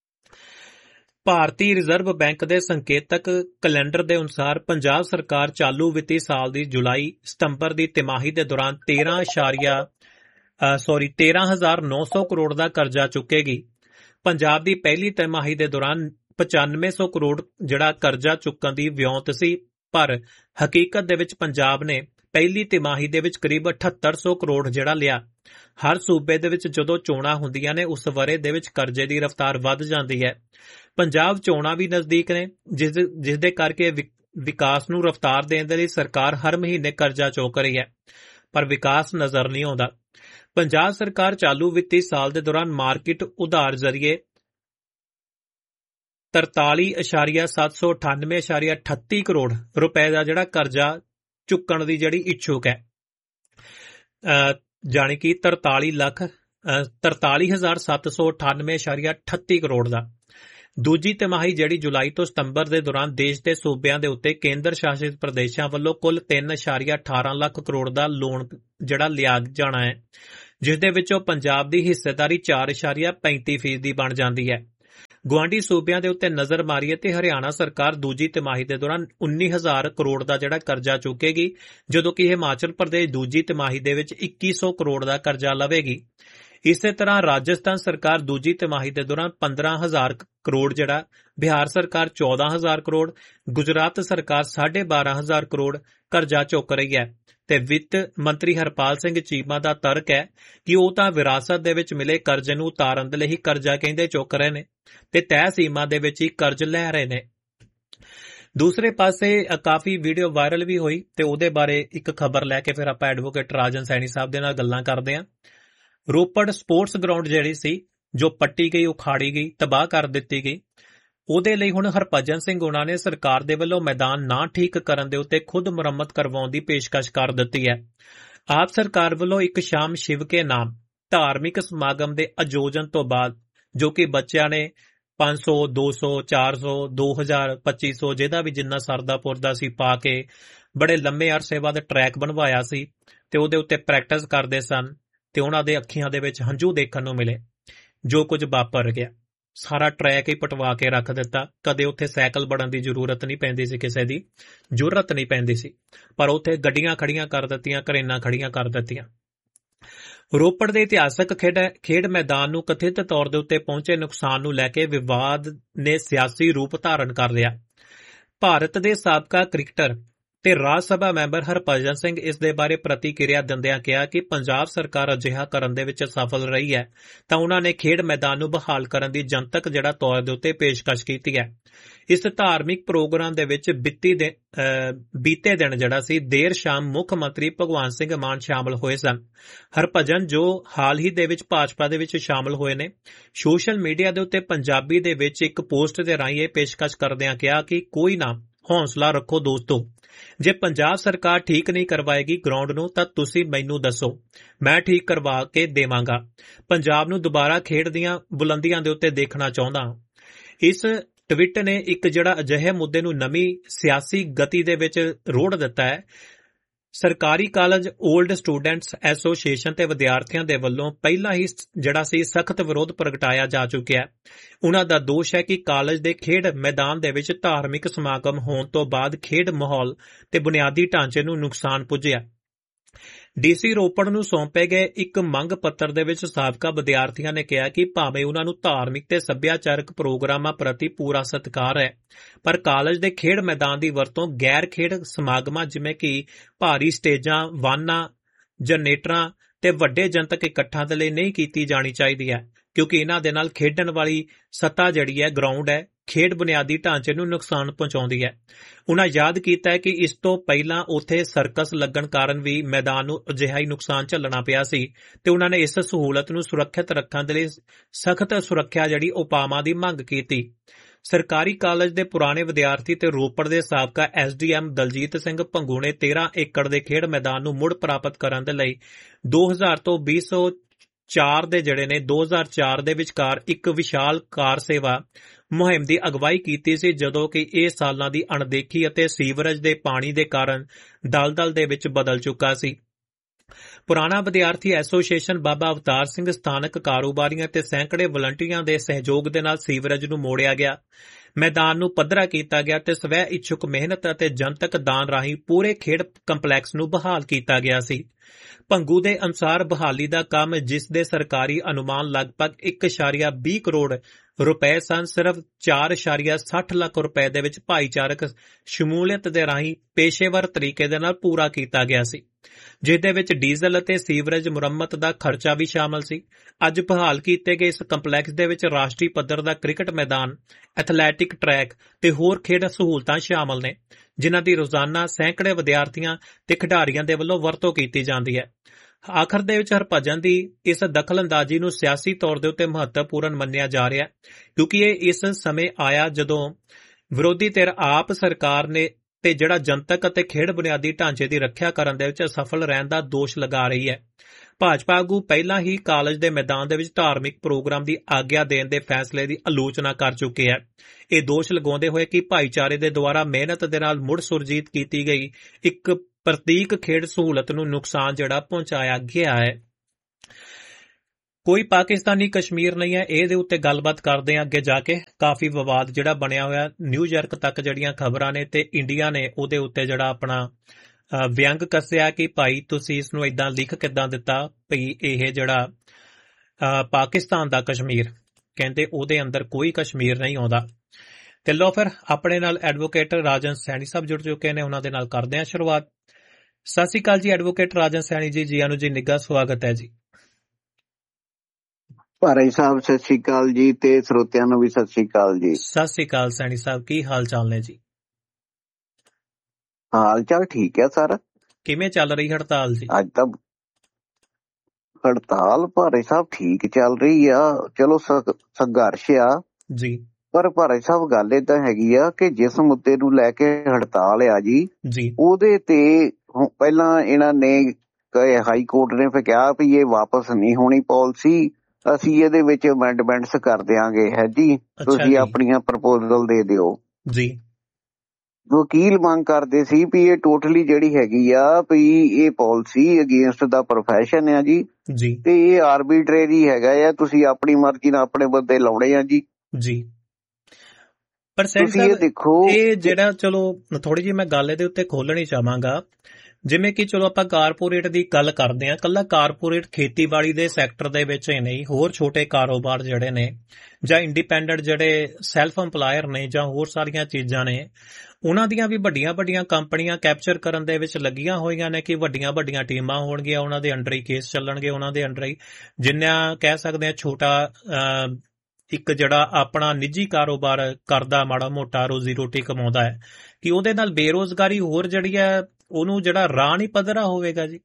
Speaker 2: ਭਾਰਤੀ ਰਿਜ਼ਰਵ ਬੈਂਕ ਦੇ ਸੰਕੇਤਕ ਕੈਲੰਡਰ ਦੇ ਅਨੁਸਾਰ ਪੰਜਾਬ ਸਰਕਾਰ ਚਾਲੂ ਵਿੱਤੀ ਸਾਲ ਦੀ ਜੁਲਾਈ ਸਤੰਬਰ ਦੀ ਤਿਮਾਹੀ ਦੇ ਦੌਰਾਨ ਤੇਰਾਂ ਇਸ਼ਾਰੀਆ ਸੌਰੀ ਤੇਰਾਂ ਹਜ਼ਾਰ ਨੌ ਸੌ ਕਰੋੜ ਦਾ ਕਰਜ਼ਾ ਚੁੱਕੇਗੀ। ਪੰਜਾਬ ਦੀ ਪਹਿਲੀ ਤਿਮਾਹੀ ਦੇ ਦੌਰਾਨ ਪਚਾਨਵੇਂ ਸੌ ਕਰੋੜ ਜਿਹੜਾ ਕਰਜ਼ਾ ਚੁੱਕਣ ਦੀ ਵਿਉਂਤ ਸੀ, ਪਰ ਹਕੀਕਤ ਦੇ ਵਿੱਚ ਪੰਜਾਬ ਨੇ ਪਹਿਲੀ ਤਿਮਾਹੀ ਦੇ ਵਿੱਚ ਕਰੀਬ ਅਠੱਤਰ ਸੌ ਕਰੋੜ ਜਿਹੜਾ ਲਿਆ। ਹਰ ਸੂਬੇ ਦੇ ਵਿੱਚ ਜਦੋਂ ਚੋਣਾਂ ਹੁੰਦੀਆਂ ਨੇ ਉਸ ਵਰੇ ਦੇ ਵਿੱਚ ਕਰਜ਼ੇ ਦੀ ਰਫ਼ਤਾਰ ਵੱਧ ਜਾਂਦੀ ਹੈ। ਪੰਜਾਬ ਚੋਣਾਂ ਵੀ ਨਜ਼ਦੀਕ ਨੇ, ਜਿਸ ਜਿਸ ਦੇ ਕਰਕੇ ਵਿਕਾਸ ਨੂੰ ਰਫ਼ਤਾਰ ਦੇਣ ਦੇ ਲਈ ਸਰਕਾਰ ਹਰ ਮਹੀਨੇ ਕਰਜ਼ਾ ਚੁੱਕ ਰਹੀ ਹੈ, ਪਰ ਵਿਕਾਸ ਨਜ਼ਰ ਨਹੀਂ ਆਉਂਦਾ। ਪੰਜਾਬ ਸਰਕਾਰ ਚਾਲੂ ਵਿੱਤੀ ਸਾਲ ਦੇ ਦੌਰਾਨ ਮਾਰਕੀਟ ਉਧਾਰ ਜ਼ਰੀਏ ਤਰਤਾਲੀ ਇਸ਼ਾਰੀਆ ਸੱਤ ਸੌ ਅਠਾਨਵੇਂ ਇਸ਼ਾਰੀਆ ਅਠੱਤੀ ਕਰੋੜ ਰੁਪਏ ਦਾ ਜਿਹੜਾ ਕਰਜ਼ਾ ਚੁੱਕਣ ਦੀ ਜਿਹੜੀ ਇੱਛੁਕ ਹੈ, ਜਾਣੀ ਕਿ ਤਰਤਾਲੀ ਲੱਖ ਤਰਤਾਲੀ ਹਜ਼ਾਰ ਸੱਤ ਸੌ ਅਠਾਨਵੇਂ ਇਸ਼ਾਰੀਆ ਅਠੱਤੀ ਕਰੋੜ ਦਾ। ਦੂਜੀ ਤਿਮਾਹੀ ਜਿਹੜੀ ਜੁਲਾਈ ਤੋਂ ਸਤੰਬਰ ਦੇ ਦੌਰਾਨ ਦੇਸ਼ ਦੇ ਸੂਬਿਆਂ ਦੇ ਉੱਤੇ ਕੇਂਦਰ ਸ਼ਾਸਿਤ ਪ੍ਰਦੇਸ਼ਾਂ ਵੱਲੋਂ ਕੁੱਲ ਤਿੰਨ ਇਸ਼ਾਰੀਆ ਅਠਾਰਾਂ ਲੱਖ ਕਰੋੜ ਦਾ ਲੋਨ ਜਿਹੜਾ ਲਿਆ ਜਾਣਾ ਹੈ, ਜਿਸ ਦੇ ਵਿੱਚੋਂ ਪੰਜਾਬ ਦੀ ਹਿੱਸੇਦਾਰੀ ਚਾਰ ਇਸ਼ਾਰੀਆ ਪੈਂਤੀ ਫੀਸਦੀ ਬਣ ਜਾਂਦੀ ਹੈ। ਗੁਆਂਢੀ ਸੂਬਿਆਂ ਦੇ ਉੱਤੇ ਨਜ਼ਰ ਮਾਰੀਏ ਤੇ ਹਰਿਆਣਾ ਸਰਕਾਰ ਦੂਜੀ ਤਿਮਾਹੀ ਦੇ ਦੌਰਾਨ ਉੱਨੀ ਹਜ਼ਾਰ ਕਰੋੜ ਦਾ ਜਿਹੜਾ ਕਰਜ਼ਾ ਚੁੱਕੇਗੀ, ਜਦੋਂ ਕਿ ਹਿਮਾਚਲ ਪ੍ਰਦੇਸ਼ ਦੂਜੀ ਤਿਮਾਹੀ ਦੇ ਵਿੱਚ ਇੱਕੀ ਸੌ ਕਰੋੜ ਦਾ ਕਰਜ਼ਾ ਲਵੇਗੀ। ਇਸੇ ਤਰ੍ਹਾਂ ਰਾਜਸਥਾਨ ਸਰਕਾਰ ਦੂਜੀ ਤਿਮਾਹੀ ਦੇ ਦੌਰਾਨ ਪੰਦਰਾਂ ਹਜ਼ਾਰ ਕਰੋੜ ਜਿਹੜਾ, ਬਿਹਾਰ ਸਰਕਾਰ ਚੌਦਾਂ ਹਜ਼ਾਰ ਕਰੋੜ, ਗੁਜਰਾਤ ਸਰਕਾਰ ਸਾਢੇ ਬਾਰਾਂ ਹਜ਼ਾਰ ਕਰੋੜ ਕਰਜ਼ਾ ਚੁੱਕ ਰਹੀ ਹੈ। ਤੇ ਵਿੱਤ ਮੰਤਰੀ ਹਰਪਾਲ ਸਿੰਘ ਚੀਮਾ ਦਾ ਤਰਕ ਹੈ ਕਿ ਉਹ ਤਾਂ ਵਿਰਾਸਤ ਦੇ ਵਿੱਚ ਮਿਲੇ ਕਰਜ਼ੇ ਨੂੰ ਉਤਾਰਨ ਦੇ ਲਈ ਹੀ ਕਰਜ਼ਾ ਕਹਿੰਦੇ ਚੁੱਕ ਰਹੇ ਨੇ ਤੇ ਤੈਅ ਸੀਮਾ ਦੇ ਵਿੱਚ ਹੀ ਕਰਜ਼ ਲੈ ਰਹੇ ਨੇ। ਦੂਸਰੇ ਪਾਸੇ ਕਾਫੀ ਵੀਡੀਓ ਵਾਇਰਲ ਵੀ ਹੋਈ ਤੇ ਉਹਦੇ ਬਾਰੇ ਇੱਕ ਖਬਰ ਲੈ ਕੇ ਫਿਰ ਆਪਾਂ ਐਡਵੋਕੇਟ ਰਾਜਨ ਸੈਣੀ ਸਾਹਿਬ ਦੇ ਨਾਲ ਗੱਲਾਂ ਕਰਦੇ ਹਾਂ। ਰੋਪੜ ਸਪੋਰਟਸ ਗਰਾਊਂਡ ਜਿਹੜੀ ਸੀ ਜੋ ਪੱਟੀ ਗਈ, ਉਖਾੜੀ ਗਈ, ਤਬਾਹ ਕਰ ਦਿੱਤੀ ਗਈ, ਉਹਦੇ ਲਈ ਹੁਣ ਹਰਭਜਨ ਸਿੰਘ ਉਹਨਾਂ ਨੇ ਸਰਕਾਰ ਦੇ ਵੱਲੋਂ ਮੈਦਾਨ ਨਾ ਠੀਕ ਕਰਨ ਦੇ ਉੱਤੇ ਖੁਦ ਮੁਰੰਮਤ ਕਰਵਾਉਣ ਦੀ ਪੇਸ਼ਕਸ਼ ਕਰ ਦਿੱਤੀ ਹੈ। ਆਪ ਸਰਕਾਰ ਵੱਲੋਂ ਇੱਕ ਸ਼ਾਮ ਸ਼ਿਵ ਕੇ ਨਾਮ ਧਾਰਮਿਕ ਸਮਾਗਮ ਦੇ ਆਯੋਜਨ ਤੋਂ ਬਾਅਦ ਜੋ ਕਿ ਬੱਚਿਆਂ ਨੇ ਪੰਜ ਸੌ, ਦੋ ਸੌ, ਚਾਰ ਸੌ, ਦੋ ਹਜ਼ਾਰ, ਪੱਚੀ ਸੌ ਜਿਹਦਾ ਵੀ ਜਿੰਨਾ ਸਰਦਾ ਪੁਰਦਾ ਸੀ ਪਾ ਕੇ ਬੜੇ ਲੰਮੇ ਅਰਸੇ ਬਾਅਦ ਟਰੈਕ ਬਣਵਾਇਆ ਸੀ ਤੇ ਉਹਦੇ ਉੱਤੇ ਪ੍ਰੈਕਟਿਸ ਕਰਦੇ ਸਨ ਤੇ ਉਹਨਾਂ ਦੇ ਅੱਖੀਆਂ ਦੇ ਵਿੱਚ ਹੰਝੂ ਦੇਖਣ ਨੂੰ ਮਿਲੇ। ਜੋ ਕੁਝ ਵਾਪਰ ਗਿਆ, ਸਾਰਾ ਟਰੈਕ ਹੀ ਪਟਵਾ ਕੇ ਰੱਖ ਦਿੱਤਾ। ਕਦੇ ਉੱਥੇ ਸਾਈਕਲ ਬਣਨ ਦੀ ਜ਼ਰੂਰਤ ਨਹੀਂ ਪੈਂਦੀ ਸੀ, ਕਿਸੇ ਦੀ ਜ਼ਰੂਰਤ ਨਹੀਂ ਪੈਂਦੀ ਸੀ, ਪਰ ਉੱਥੇ ਗੱਡੀਆਂ ਖੜੀਆਂ ਕਰ ਦਿੱਤੀਆਂ, ਕਰੇਨਾਂ ਖੜੀਆਂ ਕਰ ਦਿੱਤੀਆਂ। ਰੋਪੜ ਦੇ ਇਤਿਹਾਸਕ ਖੇਡ ਖੇਡ ਮੈਦਾਨ ਨੂੰ ਕਥਿਤ ਤੌਰ ਦੇ ਉੱਤੇ ਪਹੁੰਚੇ ਨੁਕਸਾਨ ਨੂੰ ਲੈ ਕੇ ਵਿਵਾਦ ਨੇ ਸਿਆਸੀ ਰੂਪ ਧਾਰਨ ਕਰ ਲਿਆ। ਭਾਰਤ ਦੇ ਸਾਬਕਾ ਕ੍ਰਿਕਟਰ ਤੇ ਰਾਜ ਸਭਾ ਮੈਂਬਰ ਹਰਭਜਨ ਸਿੰਘ ਇਸ ਦੇ ਬਾਰੇ ਪ੍ਰਤੀਕਿਰਿਆ ਦਿੰਦਿਆਂ ਕਿਹਾ ਕਿ ਪੰਜਾਬ ਸਰਕਾਰ ਅਜਿਹਾ ਕਰਨ ਦੇ ਵਿੱਚ ਸਫਲ ਰਹੀ ਹੈ ਤਾਂ ਉਹਨਾਂ ਨੇ ਖੇਡ ਮੈਦਾਨ ਨੂੰ ਬਹਾਲ ਕਰਨ ਦੀ ਜਨਤਕ ਜਿਹੜਾ ਤੌਰ ਦੇ ਉੱਤੇ ਪੇਸ਼ਕਸ਼ ਕੀਤੀ ਹੈ। ਇਸ ਧਾਰਮਿਕ ਪ੍ਰੋਗਰਾਮ ਦੇ ਵਿੱਚ ਬੀਤੀ ਦੇ ਬੀਤੇ ਦਿਨ ਜਿਹੜਾ ਸੀ ਦੇਰ ਸ਼ਾਮ ਮੁੱਖ ਮੰਤਰੀ ਭਗਵੰਤ ਸਿੰਘ ਮਾਨ ਸ਼ਾਮਲ ਹੋਏ ਸਨ। ਹਰਭਜਨ ਜੋ ਹਾਲ ਹੀ ਦੇ ਵਿੱਚ ਭਾਜਪਾ ਦੇ ਵਿੱਚ ਸ਼ਾਮਲ ਹੋਏ ਨੇ, ਸੋਸ਼ਲ ਮੀਡੀਆ ਦੇ ਉੱਤੇ ਪੰਜਾਬੀ ਦੇ ਵਿੱਚ ਇੱਕ ਪੋਸਟ ਦੇ ਰਾਹੀਂ ਇਹ ਪੇਸ਼ਕਸ਼ ਕਰਦਿਆਂ ਕਿਹਾ ਕਿ ਕੋਈ ਨਾ, ਹੌਸਲਾ ਰੱਖੋ ਦੋਸਤੋ, ਜੇ ਪੰਜਾਬ ਸਰਕਾਰ ਠੀਕ ਨਹੀਂ ਕਰਵਾਏਗੀ ਗਰਾਊਂਡ ਨੂੰ ਤਾਂ ਤੁਸੀਂ ਮੈਨੂੰ ਦੱਸੋ, ਮੈਂ ਠੀਕ ਕਰਵਾ ਕੇ ਦੇਵਾਂਗਾ। ਪੰਜਾਬ ਨੂੰ ਦੁਬਾਰਾ ਖੇਡ ਦੀਆਂ ਬੁਲੰਦੀਆਂ ਦੇ ਉੱਤੇ ਦੇਖਣਾ ਚਾਹੁੰਦਾ। ਇਸ ਟਵੀਟ ਨੇ ਇੱਕ ਜਿਹੜਾ ਅਜਿਹੇ ਮੁੱਦੇ ਨੂੰ ਨਵੀਂ ਸਿਆਸੀ ਗਤੀ ਦੇ ਵਿੱਚ ਰੋੜ ਦਿੱਤਾ ਹੈ। ਸਰਕਾਰੀ ਕਾਲਜ ਓਲਡ ਸਟੂਡੈਂਟਸ ਐਸੋਸੀਏਸ਼ਨ ਤੇ ਵਿਦਿਆਰਥੀਆਂ ਦੇ ਵੱਲੋਂ ਪਹਿਲਾਂ ਹੀ ਜਿਹੜਾ ਸੀ ਸਖਤ ਵਿਰੋਧ ਪ੍ਰਗਟਾਇਆ ਜਾ ਚੁੱਕਿਆ। ਉਹਨਾਂ ਦਾ ਦੋਸ਼ ਹੈ ਕਿ ਕਾਲਜ ਦੇ ਖੇਡ ਮੈਦਾਨ ਦੇ ਵਿੱਚ ਧਾਰਮਿਕ ਸਮਾਗਮ ਹੋਣ ਤੋਂ ਬਾਅਦ ਖੇਡ ਮਾਹੌਲ ਤੇ ਬੁਨਿਆਦੀ ਢਾਂਚੇ ਨੂੰ ਨੁਕਸਾਨ ਪੁੱਜਿਆ। ਡੀਸੀ ਰੋਪੜ ਨੂੰ ਸੌਂਪੇ ਗਏ ਇੱਕ ਮੰਗ ਪੱਤਰ ਦੇ ਵਿੱਚ ਸਾਬਕਾ ਵਿਦਿਆਰਥੀਆਂ ਨੇ ਕਿਹਾ ਕਿ ਭਾਵੇਂ ਉਹਨਾਂ ਨੂੰ ਧਾਰਮਿਕ ਤੇ ਸੱਭਿਆਚਾਰਕ ਪ੍ਰੋਗਰਾਮਾਂ ਪ੍ਰਤੀ ਪੂਰਾ ਸਤਿਕਾਰ ਹੈ, ਪਰ ਕਾਲਜ ਦੇ ਖੇਡ ਮੈਦਾਨ ਦੀ ਵਰਤੋਂ ਗੈਰ ਖੇਡ ਸਮਾਗਮਾਂ ਜਿਵੇਂ ਕਿ ਭਾਰੀ ਸਟੇਜਾਂ, ਵਾਹਨਾਂ, ਜਨਰੇਟਰਾਂ ਤੇ ਵੱਡੇ ਜਨਤਕ ਇਕੱਠਾਂ ਦੇ ਲਈ ਨਹੀਂ ਕੀਤੀ ਜਾਣੀ ਚਾਹੀਦੀ ਹੈ, ਕਿਉਂਕਿ ਇਹਨਾਂ ਦੇ ਨਾਲ ਖੇਡਣ ਵਾਲੀ ਸੱਤਾ ਜਿਹੜੀ ਹੈ, ਗਰਾਊਂਡ ਹੈ, ਖੇਡ ਬੁਨਿਆਦੀ ਢਾਂਚੇ ਨੂੰ ਨੁਕਸਾਨ ਪਹੁੰਚਾਉਂਦੀ ਹੈ। ਉਨ੍ਹਾਂ ਯਾਦ ਕੀਤਾ ਹੈ ਕਿ ਇਸ ਤੋਂ ਪਹਿਲਾਂ ਉੱਥੇ ਸਰਕਸ ਲੱਗਣ ਕਾਰਨ ਵੀ ਮੈਦਾਨ ਨੂੰ ਅਜਿਹਾ ਹੀ ਨੁਕਸਾਨ ਝੱਲਣਾ ਪਿਆ ਸੀ ਤੇ ਉਹਨਾਂ ਨੇ ਇਸ ਸਹੂਲਤ ਨੂੰ ਸੁਰੱਖਿਅਤ ਰੱਖਣ ਦੇ ਲਈ ਸਖਤ ਸੁਰੱਖਿਆ ਜਿਹੜੀ ਉਪਾਵਾਂ ਦੀ ਮੰਗ ਕੀਤੀ। ਸਰਕਾਰੀ ਕਾਲਜ ਦੇ ਪੁਰਾਣੇ ਵਿਦਿਆਰਥੀ ਤੇ ਰੋਪੜ ਦੇ ਸਾਬਕਾ ਐਸਡੀਐਮ ਦਲਜੀਤ ਸਿੰਘ ਭੰਗੂ ਨੇ ਤੇਰਾਂ ਏਕੜ ਦੇ ਖੇਡ ਮੈਦਾਨ ਨੂੰ ਮੁੜ ਪ੍ਰਾਪਤ ਕਰਨ ਦੇ ਲਈ ਦੋ ਹਜ਼ਾਰ ਤੋਂ ਵੀਹ ਸੌ ਚਾਰ ਦੇ ਜਿਹੜੇ ਨੇ ਦੋ ਹਜ਼ਾਰ ਚਾਰ ਦੇ ਵਿਚਕਾਰ ਇੱਕ ਵਿਸ਼ਾਲ ਕਾਰ ਸੇਵਾ ਮੁਹਿੰਮ ਦੀ ਅਗਵਾਈ ਕੀਤੀ ਸੀ, ਜਦੋਂ ਕਿ ਇਹ ਸਾਲਾਂ ਦੀ ਅਣਦੇਖੀ ਅਤੇ ਸੀਵਰੇਜ ਦੇ ਪਾਣੀ ਦੇ ਕਾਰਨ ਦਲਦਲ ਦੇ ਵਿੱਚ ਬਦਲ ਚੁੱਕਾ ਸੀ। ਪੁਰਾਣਾ ਵਿਦਿਆਰਥੀ ਐਸੋਸੀਏਸ਼ਨ ਬਾਬਾ ਅਵਤਾਰ ਸਿੰਘ ਸਥਾਨਕ ਕਾਰੋਬਾਰੀਆਂ ਤੇ ਸੈਂਕੜੇ ਵਲੰਟੀਅਰਾਂ ਦੇ ਸਹਿਯੋਗ ਦੇ ਨਾਲ ਸੀਵਰੇਜ ਨੂੰ ਮੋੜਿਆ ਗਿਆ, ਮੈਦਾਨ ਨੂੰ ਪੱਧਰਾ ਕੀਤਾ ਗਿਆ ਤੇ ਸਵੈ ਇੱਛੁਕ ਮਿਹਨਤ ਅਤੇ ਜਨਤਕ ਦਾਨ ਰਾਹੀਂ ਪੂਰੇ ਖੇਡ ਕੰਪਲੈਕਸ ਨੂੰ ਬਹਾਲ ਕੀਤਾ ਗਿਆ ਸੀ। ਭੰਗੂ ਦੇ ਅਨੁਸਾਰ ਬਹਾਲੀ ਦਾ ਕੰਮ, ਜਿਸ ਦੇ ਸਰਕਾਰੀ ਅਨੁਮਾਨ ਲਗਭਗ ਇੱਕ ਇਸ਼ਾਰੀਆ ਵੀਹ ਕਰੋੜ ਰੁਪਏ ਸਨ, ਸਿਰਫ ਚਾਰ ਇਸ਼ਾਰੀਆ ਸੱਠ ਲੱਖ ਰੁਪਏ ਦੇ ਵਿੱਚ ਭਾਈਚਾਰਕ ਸ਼ਮੂਲੀਅਤ ਦੇ ਰਾਹੀਂ ਪੇਸ਼ੇਵਰ ਤਰੀਕੇ ਦੇ ਨਾਲ ਪੂਰਾ ਕੀਤਾ ਗਿਆ ਸੀ, ਜਿਸ ਦੇ ਵਿੱਚ ਡੀਜ਼ਲ ਅਤੇ ਸੀਵਰੇਜ ਮੁਰੰਮਤ ਦਾ ਖਰਚਾ ਵੀ ਸ਼ਾਮਲ ਸੀ। ਅੱਜ ਬਹਾਲ ਕੀਤੇ ਗਏ ਇਸ ਕੰਪਲੈਕਸ ਦੇ ਵਿੱਚ ਰਾਸ਼ਟਰੀ ਪੱਧਰ ਦਾ ਕ੍ਰਿਕਟ ਮੈਦਾਨ, ਐਥਲੈਟਿਕ ਟਰੈਕ ਤੇ ਹੋਰ ਖੇਡ ਸਹੂਲਤਾਂ ਸ਼ਾਮਲ ਨੇ, ਜਿਨ੍ਹਾਂ ਦੀ ਰੋਜ਼ਾਨਾ ਸੈਂਕੜੇ ਵਿਦਿਆਰਥੀਆਂ ਤੇ ਖਿਡਾਰੀਆਂ ਦੇ ਵੱਲੋਂ ਵਰਤੋਂ ਕੀਤੀ ਜਾਂਦੀ ਹੈ। ਆਖਰ ਦੇ ਵਿੱਚ ਹਰਭਜਨ ਦੀ ਇਸ ਦਖਲਅੰਦਾਜ਼ੀ ਨੂੰ ਸਿਆਸੀ ਤੌਰ ਦੇ ਉੱਤੇ ਮਹੱਤਵਪੂਰਨ ਮੰਨਿਆ ਜਾ ਰਿਹਾ, ਕਿਉਂਕਿ ਇਹ ਇਸ ਸਮੇਂ ਆਇਆ ਜਦੋਂ ਵਿਰੋਧੀ ਧਿਰ ਆਪ ਸਰਕਾਰ ਨੇ ਤੇ ਜਿਹੜਾ ਜਨਤਕ ਅਤੇ ਖੇਡ ਬੁਨਿਆਦੀ ਢਾਂਚੇ ਦੀ ਰੱਖਿਆ ਕਰਨ ਦੇ ਵਿੱਚ ਅਸਫਲ ਰਹਿਣ ਦਾ ਦੋਸ਼ ਲਗਾ ਰਹੀ ਹੈ। ਭਾਜਪਾ ਆਗੂ ਪਹਿਲਾਂ ਹੀ ਕਾਲਜ ਦੇ ਮੈਦਾਨ ਦੇ ਵਿੱਚ ਧਾਰਮਿਕ ਪ੍ਰੋਗਰਾਮ ਦੀ ਆਗਿਆ ਦੇਣ ਦੇ ਫੈਸਲੇ ਦੀ ਆਲੋਚਨਾ ਕਰ ਚੁੱਕੇ ਹੈ। ਇਹ ਦੋਸ਼ ਲਗਾਉਂਦੇ ਹੋਏ ਕਿ ਭਾਈਚਾਰੇ ਦੇ ਦੁਆਰਾ ਮਿਹਨਤ ਦੇ ਨਾਲ ਮੁੜ ਸੁਰਜੀਤ ਕੀਤੀ ਗਈ ਇੱਕ ਪ੍ਰਤੀਕ ਖੇਡ ਸਹੂਲਤ ਨੂੰ ਨੁਕਸਾਨ ਜਿਹੜਾ ਪਹੁੰਚਾਇਆ ਗਿਆ ਹੈ। ਕੋਈ ਪਾਕਿਸਤਾਨੀ ਕਸ਼ਮੀਰ ਨਹੀਂ ਹੈ, ਇਹਦੇ ਉੱਤੇ ਗੱਲਬਾਤ ਕਰਦੇ ਹਾਂ ਅੱਗੇ ਜਾ ਕੇ। ਕਾਫੀ ਵਿਵਾਦ ਜਿਹੜਾ ਬਣਿਆ ਹੋਇਆ, ਨਿਊਯਾਰਕ ਤੱਕ ਜਿਹੜੀਆਂ ਖਬਰਾਂ ਨੇ ਤੇ ਇੰਡੀਆ ਨੇ ਉਹਦੇ ਉੱਤੇ ਜਿਹੜਾ ਆਪਣਾ ਵਿਅੰਗ ਕੱਸਿਆ ਕਿ ਭਾਈ ਤੁਸੀਂ ਇਸ ਨੂੰ ਇਦਾਂ ਲਿਖ ਕਿੱਦਾਂ ਦਿੱਤਾ ਭਈ ਇਹ ਜਿਹੜਾ ਅਹ, ਪਾਕਿਸਤਾਨ ਦਾ ਕਸ਼ਮੀਰ, ਕਹਿੰਦੇ ਉਹਦੇ ਅੰਦਰ ਕੋਈ ਕਸ਼ਮੀਰ ਨਹੀਂ ਆਉਂਦਾ। ਤੇ ਲੋ ਫਿਰ ਆਪਣੇ ਨਾਲ ਐਡਵੋਕੇਟ ਰਾਜਨ ਸੈਣੀ ਸਾਹਿਬ ਜੁੜ ਚੁੱਕੇ ਨੇ, ਉਹਨਾਂ ਦੇ ਨਾਲ ਕਰਦੇ ਹਾਂ ਸ਼ੁਰੂਆਤ। ਸਤਿ ਸ਼੍ਰੀ ਅਕਾਲ ਜੀ ਐਡਵੋਕੇਟ ਰਾਜਨ ਸੈਣੀ ਜੀ, ਜੀ ਆਨੂ ਜੀ ਨਿੱਘਾ ਸਵਾਗਤ ਹੈ ਜੀ।
Speaker 1: ਭਾਈ ਸਾਹਿਬ ਸਤਿ ਸ਼੍ਰੀ ਅਕਾਲ ਜੀ, ਤੇ ਸਰੋਤਿਆਂ ਨੂੰ ਵੀ ਸਤਿ ਸ਼੍ਰੀ ਅਕਾਲ ਜੀ।
Speaker 2: ਸਤਿ ਸ਼੍ਰੀ ਅਕਾਲ ਸੈਣੀ ਸਾਹਿਬ, ਕੀ ਹਾਲ ਚਾਲ ਨੇ ਜੀ?
Speaker 1: ਹਾਲ ਚਾਲ ਠੀਕ ਹੈ ਸਰ।
Speaker 2: ਕਿਵੇਂ ਚੱਲ ਰਹੀ ਹੜਤਾਲ ਜੀ?
Speaker 1: ਅੱਜ ਤਾਂ ਹੜਤਾਲ ਭਾਈ ਸਾਹਿਬ ਠੀਕ ਚੱਲ ਰਹੀ ਆ, ਚਲੋ ਸ- ਸੰਘਰਸ਼ ਆ
Speaker 2: ਜੀ
Speaker 1: ਪਰ ਭਾਈ ਸਾਹਿਬ ਗੱਲ ਏਦਾਂ ਹੈਗੀ ਆ ਕਿ ਜਿਸ ਮੁੱਦੇ ਨੂੰ ਲੈ ਕੇ ਹੜਤਾਲ ਆ ਜੀ,
Speaker 2: ਜੀ
Speaker 1: ਉਹਦੇ ਤੇ ਹੁਣ ਪਹਿਲਾਂ ਇਹਨਾਂ ਨੇ ਕਹੇ ਹਾਈ ਕੋਰਟ ਨੇ ਫਿਰ ਕਿਹਾ ਵੀ ਇਹ ਵਾਪਸ ਨਹੀਂ ਹੋਣੀ ਪਾਲਿਸੀ, ਅਸੀਂ ਇਹਦੇ ਵਿੱਚ ਅਮੈਂਡਮੈਂਟਸ ਕਰ ਦਿਆਂਗੇ ਹੈ ਜੀ,
Speaker 2: ਅੱਛਾ
Speaker 1: ਤੁਸੀਂ
Speaker 2: ਜੀ
Speaker 1: ਆਪਣੀਆਂ ਪ੍ਰਪੋਜ਼ਲ ਦੇ ਦਿਓ।
Speaker 2: ਜੀ
Speaker 1: ਵਕੀਲ ਮੰਗ ਕਰਦੇ ਸੀ ਵੀ ਇਹ ਟੋਟਲੀ ਜਿਹੜੀ ਹੈਗੀ ਆ ਵੀ ਇਹ ਪਾਲਿਸੀ ਅਗੇਂਸਟ ਦਾ ਪ੍ਰੋਫੈਸ਼ਨ ਆ ਜੀ,
Speaker 2: ਜੀ
Speaker 1: ਤੇ ਇਹ ਆਰਬਿਟਰੇਰੀ ਹੈਗਾ ਆ, ਤੁਸੀਂ ਆਪਣੀ ਮਰਜ਼ੀ ਨਾਲ ਆਪਣੇ ਬੰਦੇ ਲਾਉਣੇ ਆ ਜੀ।
Speaker 2: ਜੀ ਪਰ ਸੈਣੀ
Speaker 1: ਤੁਸੀਂ ਇਹ
Speaker 2: ਸਾਹਿਬ
Speaker 1: ਦੇਖੋ
Speaker 2: ਇਹ ਜਿਹੜਾ, ਚਲੋ ਥੋੜੀ ਜਿਹੀ ਮੈਂ ਗੱਲ ਇਹਦੇ ਉੱਤੇ ਖੋਲਣੀ ਚਾਹਾਂਗਾ, ਜਿਵੇਂ ਕਿ ਚਲੋ ਆਪਾਂ ਕਾਰਪੋਰੇਟ ਦੀ ਗੱਲ ਕਰਦੇ ਹਾਂ, ਕੱਲਾ ਕਾਰਪੋਰੇਟ ਖੇਤੀਬਾੜੀ ਦੇ ਸੈਕਟਰ ਦੇ ਵਿੱਚ ਹੀ ਨਹੀਂ, ਹੋਰ ਛੋਟੇ ਕਾਰੋਬਾਰ ਜਿਹੜੇ ਨੇ ਜਾਂ ਇੰਡੀਪੈਂਡੈਂਟ ਜਿਹੜੇ ਸੈਲਫ ਇੰਪਲਾਇਰ ਨੇ ਜਾਂ ਹੋਰ ਸਾਰੀਆਂ ਚੀਜ਼ਾਂ ਨੇ, ਉਹਨਾਂ ਦੀਆਂ ਵੀ ਵੱਡੀਆਂ ਵੱਡੀਆਂ ਕੰਪਨੀਆਂ ਕੈਪਚਰ ਕਰਨ ਦੇ ਵਿੱਚ ਲੱਗੀਆਂ ਹੋਈਆਂ ਨੇ ਕਿ ਵੱਡੀਆਂ ਵੱਡੀਆਂ ਟੀਮਾਂ ਹੋਣਗੀਆਂ, ਉਹਨਾਂ ਦੇ ਅੰਡਰ ਹੀ ਕੇਸ ਚੱਲਣਗੇ, ਉਹਨਾਂ ਦੇ ਅੰਡਰ ਹੀ ਜਿੰਨਾ ਕਹਿ ਸਕਦੇ ਆ ਛੋਟਾ ਅਹ ਇੱਕ ਜਿਹੜਾ ਆਪਣਾ ਨਿੱਜੀ ਕਾਰੋਬਾਰ ਕਰਦਾ, ਮਾੜਾ ਮੋਟਾ ਰੋਜ਼ੀ ਰੋਟੀ ਕਮਾਉਂਦਾ ਹੈ, ਕਿ ਉਹਦੇ ਨਾਲ ਬੇਰੋਜ਼ਗਾਰੀ ਹੋਰ ਜਿਹੜੀ ਹੈ ਉਹਨੂੰ ਜਿਹੜਾ ਰਾਹ ਨਹੀਂ ਪੱਧਰਾ ਹੋਵੇਗਾ ਜੀ।